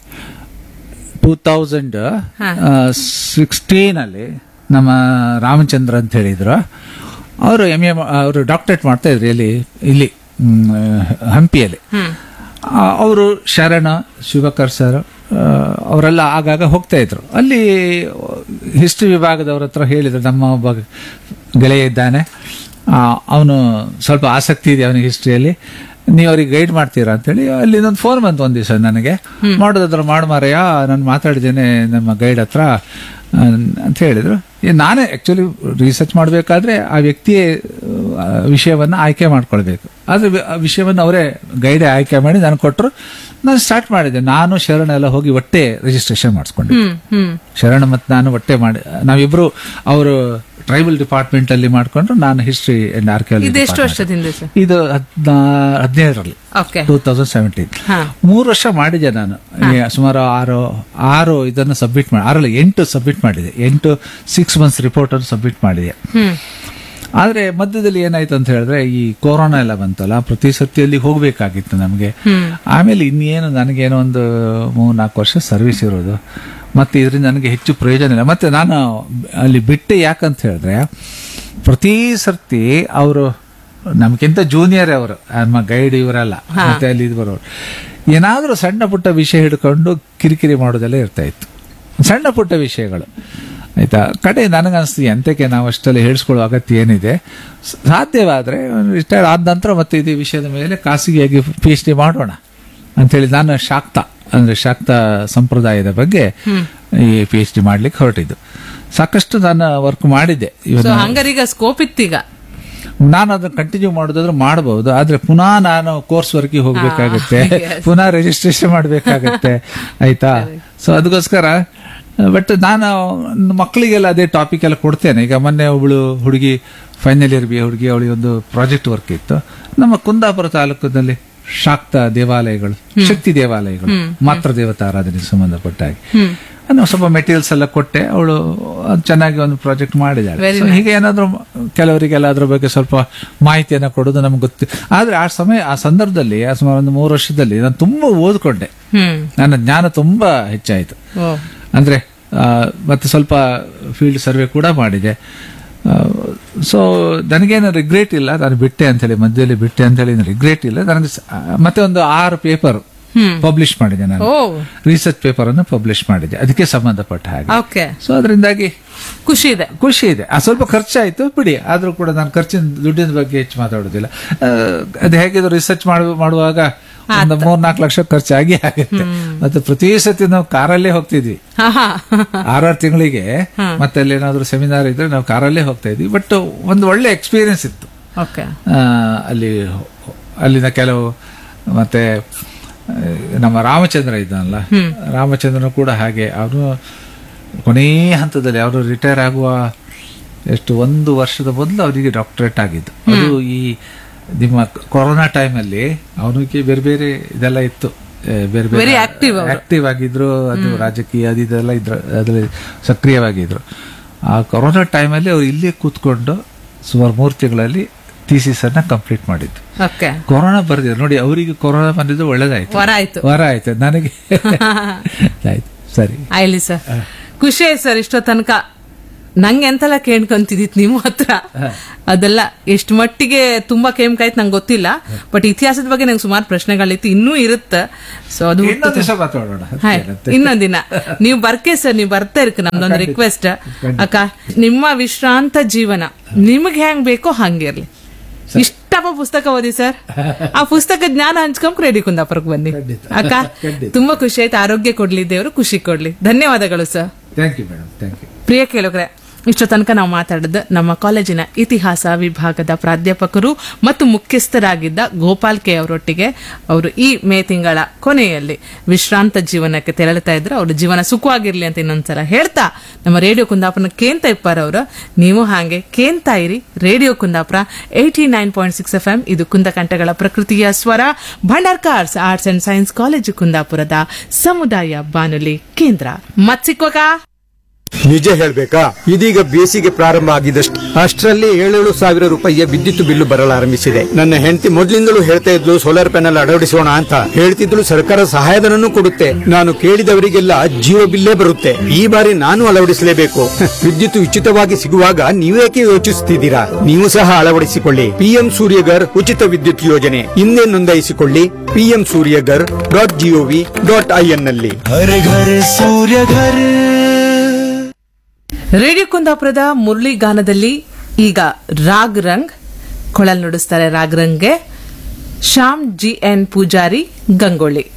ಟೂ ತೌಸಂಡ್ ಹಾ. ಸಿಕ್ಸ್ಟೀನ್ ಅಲ್ಲಿ ನಮ್ಮ ರಾಮಚಂದ್ರ ಅಂತ ಹೇಳಿದ್ರು, ಅವರು ಎಂ ಎ ಅವರು ಡಾಕ್ಟರೇಟ್ ಮಾಡ್ತಾ ಇದ್ರು ಇಲ್ಲಿ ಇಲ್ಲಿ ಮ್, ಹಂಪಿಯಲ್ಲಿ. ಅವರು ಶರಣ ಶಿವಕರ್ ಸರ್ ಅವರೆಲ್ಲ ಆಗಾಗ ಹೋಗ್ತಾ ಇದ್ರು. ಅಲ್ಲಿ ಹಿಸ್ಟ್ರಿ ವಿಭಾಗದವ್ರ ಹತ್ರ ಹೇಳಿದ್ರು, ನಮ್ಮ ಒಬ್ಬ ಗೆಳೆಯ ಇದ್ದಾನೆ, ಅವನು ಸ್ವಲ್ಪ ಆಸಕ್ತಿ ಇದೆ ಅವನಿಗೆ ಹಿಸ್ಟ್ರಿಯಲ್ಲಿ, ನೀವು ಅವ್ರಿಗೆ ಗೈಡ್ ಮಾಡ್ತೀರಾ ಅಂತೇಳಿ ಅಲ್ಲಿ ಒಂದು ಫೋನ್ ಬಂತು ಒಂದ್ ದಿವಸ ನನಗೆ. ಮಾಡೋದಾದ್ರ ಮಾಡು ಮಾರಯ್ಯ, ನಾನು ಮಾತಾಡಿದ್ದೇನೆ ನಮ್ಮ ಗೈಡ್ ಹತ್ರ ಅಂತ ಹೇಳಿದ್ರು. ನಾನೇ ಆಕ್ಚುಲಿ ರಿಸರ್ಚ್ ಮಾಡಬೇಕಾದ್ರೆ ಆ ವ್ಯಕ್ತಿಯೇ ಆ, ವಿಷಯವನ್ನ ಆಯ್ಕೆ ಮಾಡ್ಕೊಳ್ಬೇಕು. ಆದ್ರೆ ವಿ- ಆ ವಿಷಯವನ್ನು ಅವರೇ ಗೈಡೆ ಆಯ್ಕೆ ಮಾಡಿ ನಾನು ಕೊಟ್ಟರು. ನಾನು ಸ್ಟಾರ್ಟ್ ಮಾಡಿದ್ದೆ. ನಾನು ಶರಣ ಎಲ್ಲ ಹೋಗಿ ಒಟ್ಟೆ ರಿಜಿಸ್ಟ್ರೇಷನ್ ಮಾಡಿಸ್ಕೊಂಡೆ. ಹ್ಮ್ ಹ್ಮ್ ಶರಣ ಮತ್ತು ನಾನು ಒಟ್ಟೆ ಮಾಡಿ ನಾವಿಬ್ರು ಅವರು ಟ್ರೈಬಲ್ ಡಿಪಾರ್ಟ್ಮೆಂಟ್ ಅಲ್ಲಿ ಮಾಡ್ಕೊಂಡ್ರು, ನಾನು ಹಿಸ್ಟ್ರಿ ಅಂಡ್ ಆರ್ಕಿಯಾಲಜಿ. ಇದೆಷ್ಟು ವರ್ಷದಿಂದ ಸರ್? ಇದು ಹದ್ನಾ ಹದಿನೇಳರಲ್ಲಿ ಓಕೆ. Two thousand seventeen. ಹಾ. ಮೂರು ವರ್ಷ ಮಾಡಿದೆ ನಾನು. ಈ ಸುಮಾರು ಆರು ಆರು ಇದನ್ನು ಸಬ್ಮಿಟ್ ಮಾಡಿ ಆರಲ್ಲ ಎಂಟು ಸಬ್ಮಿಟ್ ಮಾಡಿದೆ. ಎಂಟು ಸಿಕ್ಸ್ ಮಂತ್ಸ್ ರಿಪೋರ್ಟ್ ಅನ್ನು ಸಬ್ಮಿಟ್ ಮಾಡಿದೆ. ಹ್ಮ್ ಆದ್ರೆ ಮಧ್ಯದಲ್ಲಿ ಏನಾಯ್ತು ಅಂತ ಹೇಳಿದ್ರೆ ಈ ಕೊರೋನಾ ಎಲ್ಲ ಬಂತಲ್ಲ, ಪ್ರತಿ ಸತಿಯಲ್ಲಿ ಹೋಗ್ಬೇಕಾಗಿತ್ತು ನಮಗೆ. ಆಮೇಲೆ ಇನ್ನೇನು ನನಗೇನೋ ಒಂದು ಮೂರ್ ನಾಲ್ಕು ವರ್ಷ ಸರ್ವಿಸ್ ಇರೋದು, ಮತ್ತೆ ಇದರಿಂದ ನನಗೆ ಹೆಚ್ಚು ಪ್ರಯೋಜನ ಇಲ್ಲ. ಮತ್ತೆ ನಾನು ಅಲ್ಲಿ ಬಿಟ್ಟೆ. ಯಾಕಂತ ಹೇಳಿದ್ರೆ ಪ್ರತಿ ಸರ್ತಿ ಅವರು ನಮ್ಗಿಂತ ಜೂನಿಯರ್ ಅವರು, ನಮ್ಮ ಗೈಡ್ ಇವರೆಲ್ಲ, ಮತ್ತೆ ಅಲ್ಲಿ ಇದು ಬರೋರು ಏನಾದ್ರೂ ಸಣ್ಣ ಪುಟ್ಟ ವಿಷಯ ಹಿಡ್ಕೊಂಡು ಕಿರಿಕಿರಿ ಮಾಡೋದೆಲ್ಲ ಇರ್ತಾ ಇತ್ತು, ಸಣ್ಣ ಪುಟ್ಟ ವಿಷಯಗಳು. ಆಯ್ತಾ, ಕಡೆ ನನಗನ್ಸ್ತು ಎಂತಕ್ಕೆ ನಾವು ಅಷ್ಟೆಲ್ಲ ಹೇಳಿಸ್ಕೊಳ್ಳೋ ಅಗತ್ಯ ಏನಿದೆ, ಸಾಧ್ಯವಾದ್ರೆ ರಿಟೈರ್ಡ್ ಆದ ನಂತರ ಮತ್ತೆ ಇದೇ ವಿಷಯದ ಮೇಲೆ ಖಾಸಗಿಯಾಗಿ ಪಿ ಎಚ್ ಡಿ ಮಾಡೋಣ ಅಂತೇಳಿ ನಾನು ಶಾಕ್ತ ಅಂದ್ರೆ ಶಾಕ್ತ ಸಂಪ್ರದಾಯದ ಬಗ್ಗೆ ಈ ಪಿ ಎಚ್ ಡಿ ಮಾಡ್ಲಿಕ್ಕೆ ಹೊರಟಿದ್ದು. ಸಾಕಷ್ಟು ನಾನು ವರ್ಕ್ ಮಾಡಿದ್ದೆ. So ಹಂಗಾರೀಗ scope ಇತ್ತೀಗ? ನಾನು ಅದನ್ನ ಕಂಟಿನ್ಯೂ ಮಾಡೋದಾದ್ರೆ ಮಾಡಬಹುದು, ಆದ್ರೆ ಪುನಃ ನಾನು ಕೋರ್ಸ್ ವರ್ಕಿಗೆ ಹೋಗ್ಬೇಕಾಗತ್ತೆ, yes. ಪುನಃ ರಿಜಿಸ್ಟ್ರೇಷನ್ ಮಾಡ್ಬೇಕಾಗತ್ತೆ, ಆಯ್ತಾ. ಸೊ ಅದಕ್ಕೋಸ್ಕರ ಬಟ್ ನಾನು ಮಕ್ಕಳಿಗೆಲ್ಲ ಅದೇ ಟಾಪಿಕ್ ಎಲ್ಲ ಕೊಡ್ತೇನೆ. ಈಗ ಮೊನ್ನೆ ಒಬ್ಳು ಹುಡುಗಿ ಫೈನಲ್ ಇಯರ್ ಬಿ ಹುಡುಗಿ, ಅವಳಿಗೆ ಒಂದು ಪ್ರಾಜೆಕ್ಟ್ ವರ್ಕ್ ಇತ್ತು. ನಮ್ಮ ಕುಂದಾಪುರ ತಾಲೂಕಿನಲ್ಲಿ ಶಾಕ್ತ ದೇವಾಲಯಗಳು, ಶಕ್ತಿ ದೇವಾಲಯಗಳು, ಮಾತ್ರ ದೇವತಾ ಆರಾಧನೆಗೆ ಸಂಬಂಧಪಟ್ಟ ಹಾಗೆ ನಾನು ಸ್ವಲ್ಪ ಮೆಟೀರಿಯಲ್ಸ್ ಎಲ್ಲ ಕೊಟ್ಟೆ. ಅವಳು ಚೆನ್ನಾಗಿ ಒಂದು ಪ್ರಾಜೆಕ್ಟ್ ಮಾಡಿದ್ದಾಳೆ. Very So ಹೀಗೆ ಏನಾದ್ರು ಕೆಲವರಿಗೆಲ್ಲ ಅದ್ರ ಬಗ್ಗೆ ಸ್ವಲ್ಪ ಮಾಹಿತಿಯನ್ನ ಕೊಡೋದು ನಮ್ಗೆ ಗೊತ್ತು. ಆದ್ರೆ ಆ ಸಮಯ ಆ ಸಂದರ್ಭದಲ್ಲಿ ಆ ಸುಮಾರು ಒಂದು ಮೂರು ವರ್ಷದಲ್ಲಿ ನಾನು ತುಂಬಾ ಓದ್ಕೊಂಡೆ, ಹ್ಮ್ ನನ್ನ ಜ್ಞಾನ ತುಂಬಾ ಹೆಚ್ಚಾಯಿತು. ಓ ಅಂದ್ರೆ ಆ, ಮತ್ತೆ ಸ್ವಲ್ಪ ಫೀಲ್ಡ್ ಸರ್ವೆ ಕೂಡ ಮಾಡಿದೆ. ಸೊ ನನಗೇನು ರಿಗ್ರೆಟ್ ಇಲ್ಲ, ನಾನು ಬಿಟ್ಟೆ ಅಂತ ಹೇಳಿ, ಮಧ್ಯದಲ್ಲಿ ಬಿಟ್ಟೆ ಅಂತ ಹೇಳಿ ರಿಗ್ರೆಟ್ ಇಲ್ಲ ನನಗೆ. ಸ- ಮತ್ತೆ ಒಂದು ಆರು ಪೇಪರ್ ಪಬ್ಲಿಷ್ ಮಾಡಿದೆ ನಾನು, ಓ ರಿಸರ್ಚ್ ಪೇಪರ್ ಅನ್ನು ಪಬ್ಲಿಷ್ ಮಾಡಿದೆ ಅದಕ್ಕೆ ಸಂಬಂಧಪಟ್ಟ ಹಾಗೆ. ಓಕೆ, ಸೊ ಅದರಿಂದಾಗಿ ಖುಷಿ ಇದೆ. ಖುಷಿ ಇದೆ. ಆ ಸ್ವಲ್ಪ ಖರ್ಚಾಯ್ತು ಬಿಡಿ, ಆದ್ರೂ ಕೂಡ ನಾನು ಖರ್ಚಿನ ದುಡ್ಡಿನ ಬಗ್ಗೆ ಹೆಚ್ಚು ಮಾತಾಡೋದಿಲ್ಲ. ಆ, ಅದು ಹೇಗಿದ್ರು ರಿಸರ್ಚ್ ಮಾಡುವಾಗ ಒಂದು ಮೂರ್ ನಾಲ್ಕು ಲಕ್ಷ ಖರ್ಚಾಗಿ ಆಗುತ್ತೆ. ಮತ್ತೆ ಪ್ರತಿ ಸತಿ ನಾವು ಕಾರಲ್ಲೇ ಹೋಗ್ತಿದ್ವಿ, ಹಾ ಹಾ ಆರಾರು ತಿಂಗಳಿಗೆ. ಮತ್ತೆ ಅಲ್ಲಿ ಏನಾದ್ರು ಸೆಮಿನಾರ್ ಇದ್ರೆ ನಾವು ಕಾರಲ್ಲೇ ಹೋಗ್ತಾ ಇದ್ವಿ. ಬಟ್ ಒಂದು ಒಳ್ಳೆ ಎಕ್ಸ್ಪೀರಿಯನ್ಸ್ ಇತ್ತು. ಓಕೆ, ಆ, ಅಲ್ಲಿ ಅಲ್ಲಿನ ಕೆಲವು ಮತ್ತೆ ಆ, ನಮ್ಮ ರಾಮಚಂದ್ರ ಇದ್ದಾನಲ್ಲ, ರಾಮಚಂದ್ರನು ಕೂಡ ಹಾಗೆ. ಅವನು ಕೊನೇ ಹಂತದಲ್ಲಿ ಅವರು ರಿಟೈರ್ ಆಗುವ ಎಷ್ಟು ಒಂದು ವರ್ಷದ ಮೊದಲು ಅವರಿಗೆ ಡಾಕ್ಟರೇಟ್ ಆಗಿದ್ದು. ಅದು ಈ ನಿಮ್ಮ ಕೊರೋನಾ ಟೈಮಲ್ಲಿ ಅವನಿಗೆ ಬೇರೆ ಬೇರೆ ಇದೆಲ್ಲ ಇತ್ತು, ಆ, ಬೇರೆ ಬೇರೆ Very active ಅವ್ರು. ಆಕ್ಟಿವ್ ಆಗಿದ್ರು. ಅದು ರಾಜಕೀಯ ಅದು ಇದೆಲ್ಲ ಇದ್ರ ಅದರಲ್ಲಿ ಸಕ್ರಿಯವಾಗಿದ್ರು. ಆ ಕೊರೋನಾ ಟೈಮಲ್ಲಿ ಅವ್ರು ಇಲ್ಲೇ ಕೂತ್ಕೊಂಡು ಸುಮಾರು ಮೂರು ತಿಂಗಳಲ್ಲಿ ಥೀಸಿಸ್ ಅನ್ನ ಕಂಪ್ಲೀಟ್ ಮಾಡಿದ್ದು. ಓಕೆ, ಕೊರೋನಾ ಬರ್ದಿದ್ರು ನೋಡಿ, ಅವರಿಗೆ ಕೊರೋನಾ ಬಂದಿದ್ದು ಒಳ್ಳೇದಾಯ್ತು, ವರ ಆಯ್ತು. ವರ ಆಯ್ತು ನನಗೆ. ಆಯ್ತು, ಸರಿ. ಆಯ್ಲಿ ಸರ್, ಖುಷಿ ಆಯ್ತು ಸರ್. ಇಷ್ಟೋ ತನಕ ನಂಗೆ ಎಂತೆಲ್ಲ ಕೇಳ್ಕೊಂತಿದ್ದಿತ್ತು ನಿಮ್ಮ ಹತ್ರ, ಅದೆಲ್ಲ ಎಷ್ಟು ಮಟ್ಟಿಗೆ ತುಂಬಾ ಕೇಮ್ಕಾಯ್ತು ನಂಗೆ ಗೊತ್ತಿಲ್ಲ. ಬಟ್ ಇತಿಹಾಸದ ಬಗ್ಗೆ ನಂಗೆ ಸುಮಾರು ಪ್ರಶ್ನೆಗಳಿತ್ತು, ಇನ್ನೂ ಇರುತ್ತೆ. ಸೊ ಅದು ಇನ್ನೊಂದ್ ದಿವಸ ಮಾತಾಡೋಣ. ಹಾಯ್, ಇನ್ನೊಂದಿನ ನೀವು ಬರ್ಕೆ ಸರ್, ನೀವು ಬರ್ತಾ ಇರ್ಕ ನಮ್ದೊಂದು ರಿಕ್ವೆಸ್ಟ್ ಅಕ್ಕ. ನಿಮ್ಮ ವಿಶ್ರಾಂತ ಜೀವನ ನಿಮ್ಗೆ ಹೆಂಗ್ ಬೇಕೋ ಹಂಗಿರ್ಲಿ. ಇಷ್ಟಪ್ಪ ಪುಸ್ತಕ ಓದಿ ಸರ್, ಆ ಪುಸ್ತಕ ಜ್ಞಾನ ಹಂಚ್ಕೊಂಡ್ ರೆಡಿ ಕುಂದಾಪುರಕ್ಕೆ ಬನ್ನಿ ಅಕ್ಕ. ತುಂಬಾ ಖುಷಿ ಆಯ್ತು. ಆರೋಗ್ಯ ಕೊಡ್ಲಿ ದೇವರು, ಖುಷಿ ಕೊಡ್ಲಿ. ಧನ್ಯವಾದಗಳು sir. Thank you madam, thank you. ಪ್ರಿಯ ಕೇಳುಗರೆ, ಇಷ್ಟು ತನಕ ನಾವು ಮಾತಾಡಿದ ನಮ್ಮ ಕಾಲೇಜಿನ ಇತಿಹಾಸ ವಿಭಾಗದ ಪ್ರಾಧ್ಯಾಪಕರು ಮತ್ತು ಮುಖ್ಯಸ್ಥರಾಗಿದ್ದ ಗೋಪಾಲ್ ಕೆ ಅವರೊಟ್ಟಿಗೆ. ಅವರು ಈ ಮೇ ತಿಂಗಳ ಕೊನೆಯಲ್ಲಿ ವಿಶ್ರಾಂತ ಜೀವನಕ್ಕೆ ತೆರಳುತ್ತಾ ಇದ್ರು. ಅವ್ರ ಜೀವನ ಸುಖವಾಗಿರ್ಲಿ ಅಂತ ಇನ್ನೊಂದ್ಸಲ ಹೇಳ್ತಾ, ನಮ್ಮ ರೇಡಿಯೋ ಕುಂದಾಪುರ ಕೇಂತ ಇಪ್ಪಾರ ಅವರು, ನೀವು ಹಾಗೆ ಕೇಂತಾ ಇರಿ radio Kundapura eighty nine point six F M. ಇದು ಕುಂದಕಂಠಗಳ ಪ್ರಕೃತಿಯ ಸ್ವರ, Bhandarkars arts and science college ಕುಂದಾಪುರದ ಸಮುದಾಯ ಬಾನುಲಿ ಕೇಂದ್ರ. ಮತ್ ಸಿಕ್ವಕ ನಿಜ ಹೇಳ್ಬೇಕಾ, ಇದೀಗ ಬೇಸಿಗೆ ಪ್ರಾರಂಭ ಆಗಿದಷ್ಟು ಅಷ್ಟರಲ್ಲಿ ಏಳೇಳು ಸಾವಿರ ರೂಪಾಯಿಯ ವಿದ್ಯುತ್ ಬಿಲ್ಲು ಬರಲಾರಂಭಿಸಿದೆ. ನನ್ನ ಹೆಂಡತಿ ಮೊದಲಿಂದಲೂ ಹೇಳ್ತಾ ಇದ್ಲು ಸೋಲಾರ್ ಪ್ಯಾನೆಲ್ ಅಳವಡಿಸೋಣ ಅಂತ. ಹೇಳ್ತಿದ್ಲು ಸರ್ಕಾರ ಸಹಾಯಧನನೂ ಕೊಡುತ್ತೆ. ನಾನು ಕೇಳಿದವರಿಗೆಲ್ಲ ಜೀರೋ ಬಿಲ್ಲೇ ಬರುತ್ತೆ. ಈ ಬಾರಿ ನಾನು ಅಳವಡಿಸಲೇಬೇಕು. ವಿದ್ಯುತ್ ಉಚಿತವಾಗಿ ಸಿಗುವಾಗ ನೀವೇಕೆ ಯೋಚಿಸುತ್ತಿದ್ದೀರಾ? ನೀವು ಸಹ ಅಳವಡಿಸಿಕೊಳ್ಳಿ ಪಿಎಂ ಸೂರ್ಯಗರ್ ಉಚಿತ ವಿದ್ಯುತ್ ಯೋಜನೆ. ಹಿಂದೆ ನೋಂದಾಯಿಸಿಕೊಳ್ಳಿ PM Surya Ghar dot gov dot IN ನಲ್ಲಿ. ರೇಡಿಯೋ ಕುಂದಾಪುರದ ಮುರಳಿ ಗಾನದಲ್ಲಿ ಈಗ ರಾಗ್ ರಂಗ್ ಕೊಳಲ್ ನುಡಿಸ್ತಾರೆ. Raag ರಂಗ್ಗೆ Shyam G N Poojary Gangolli.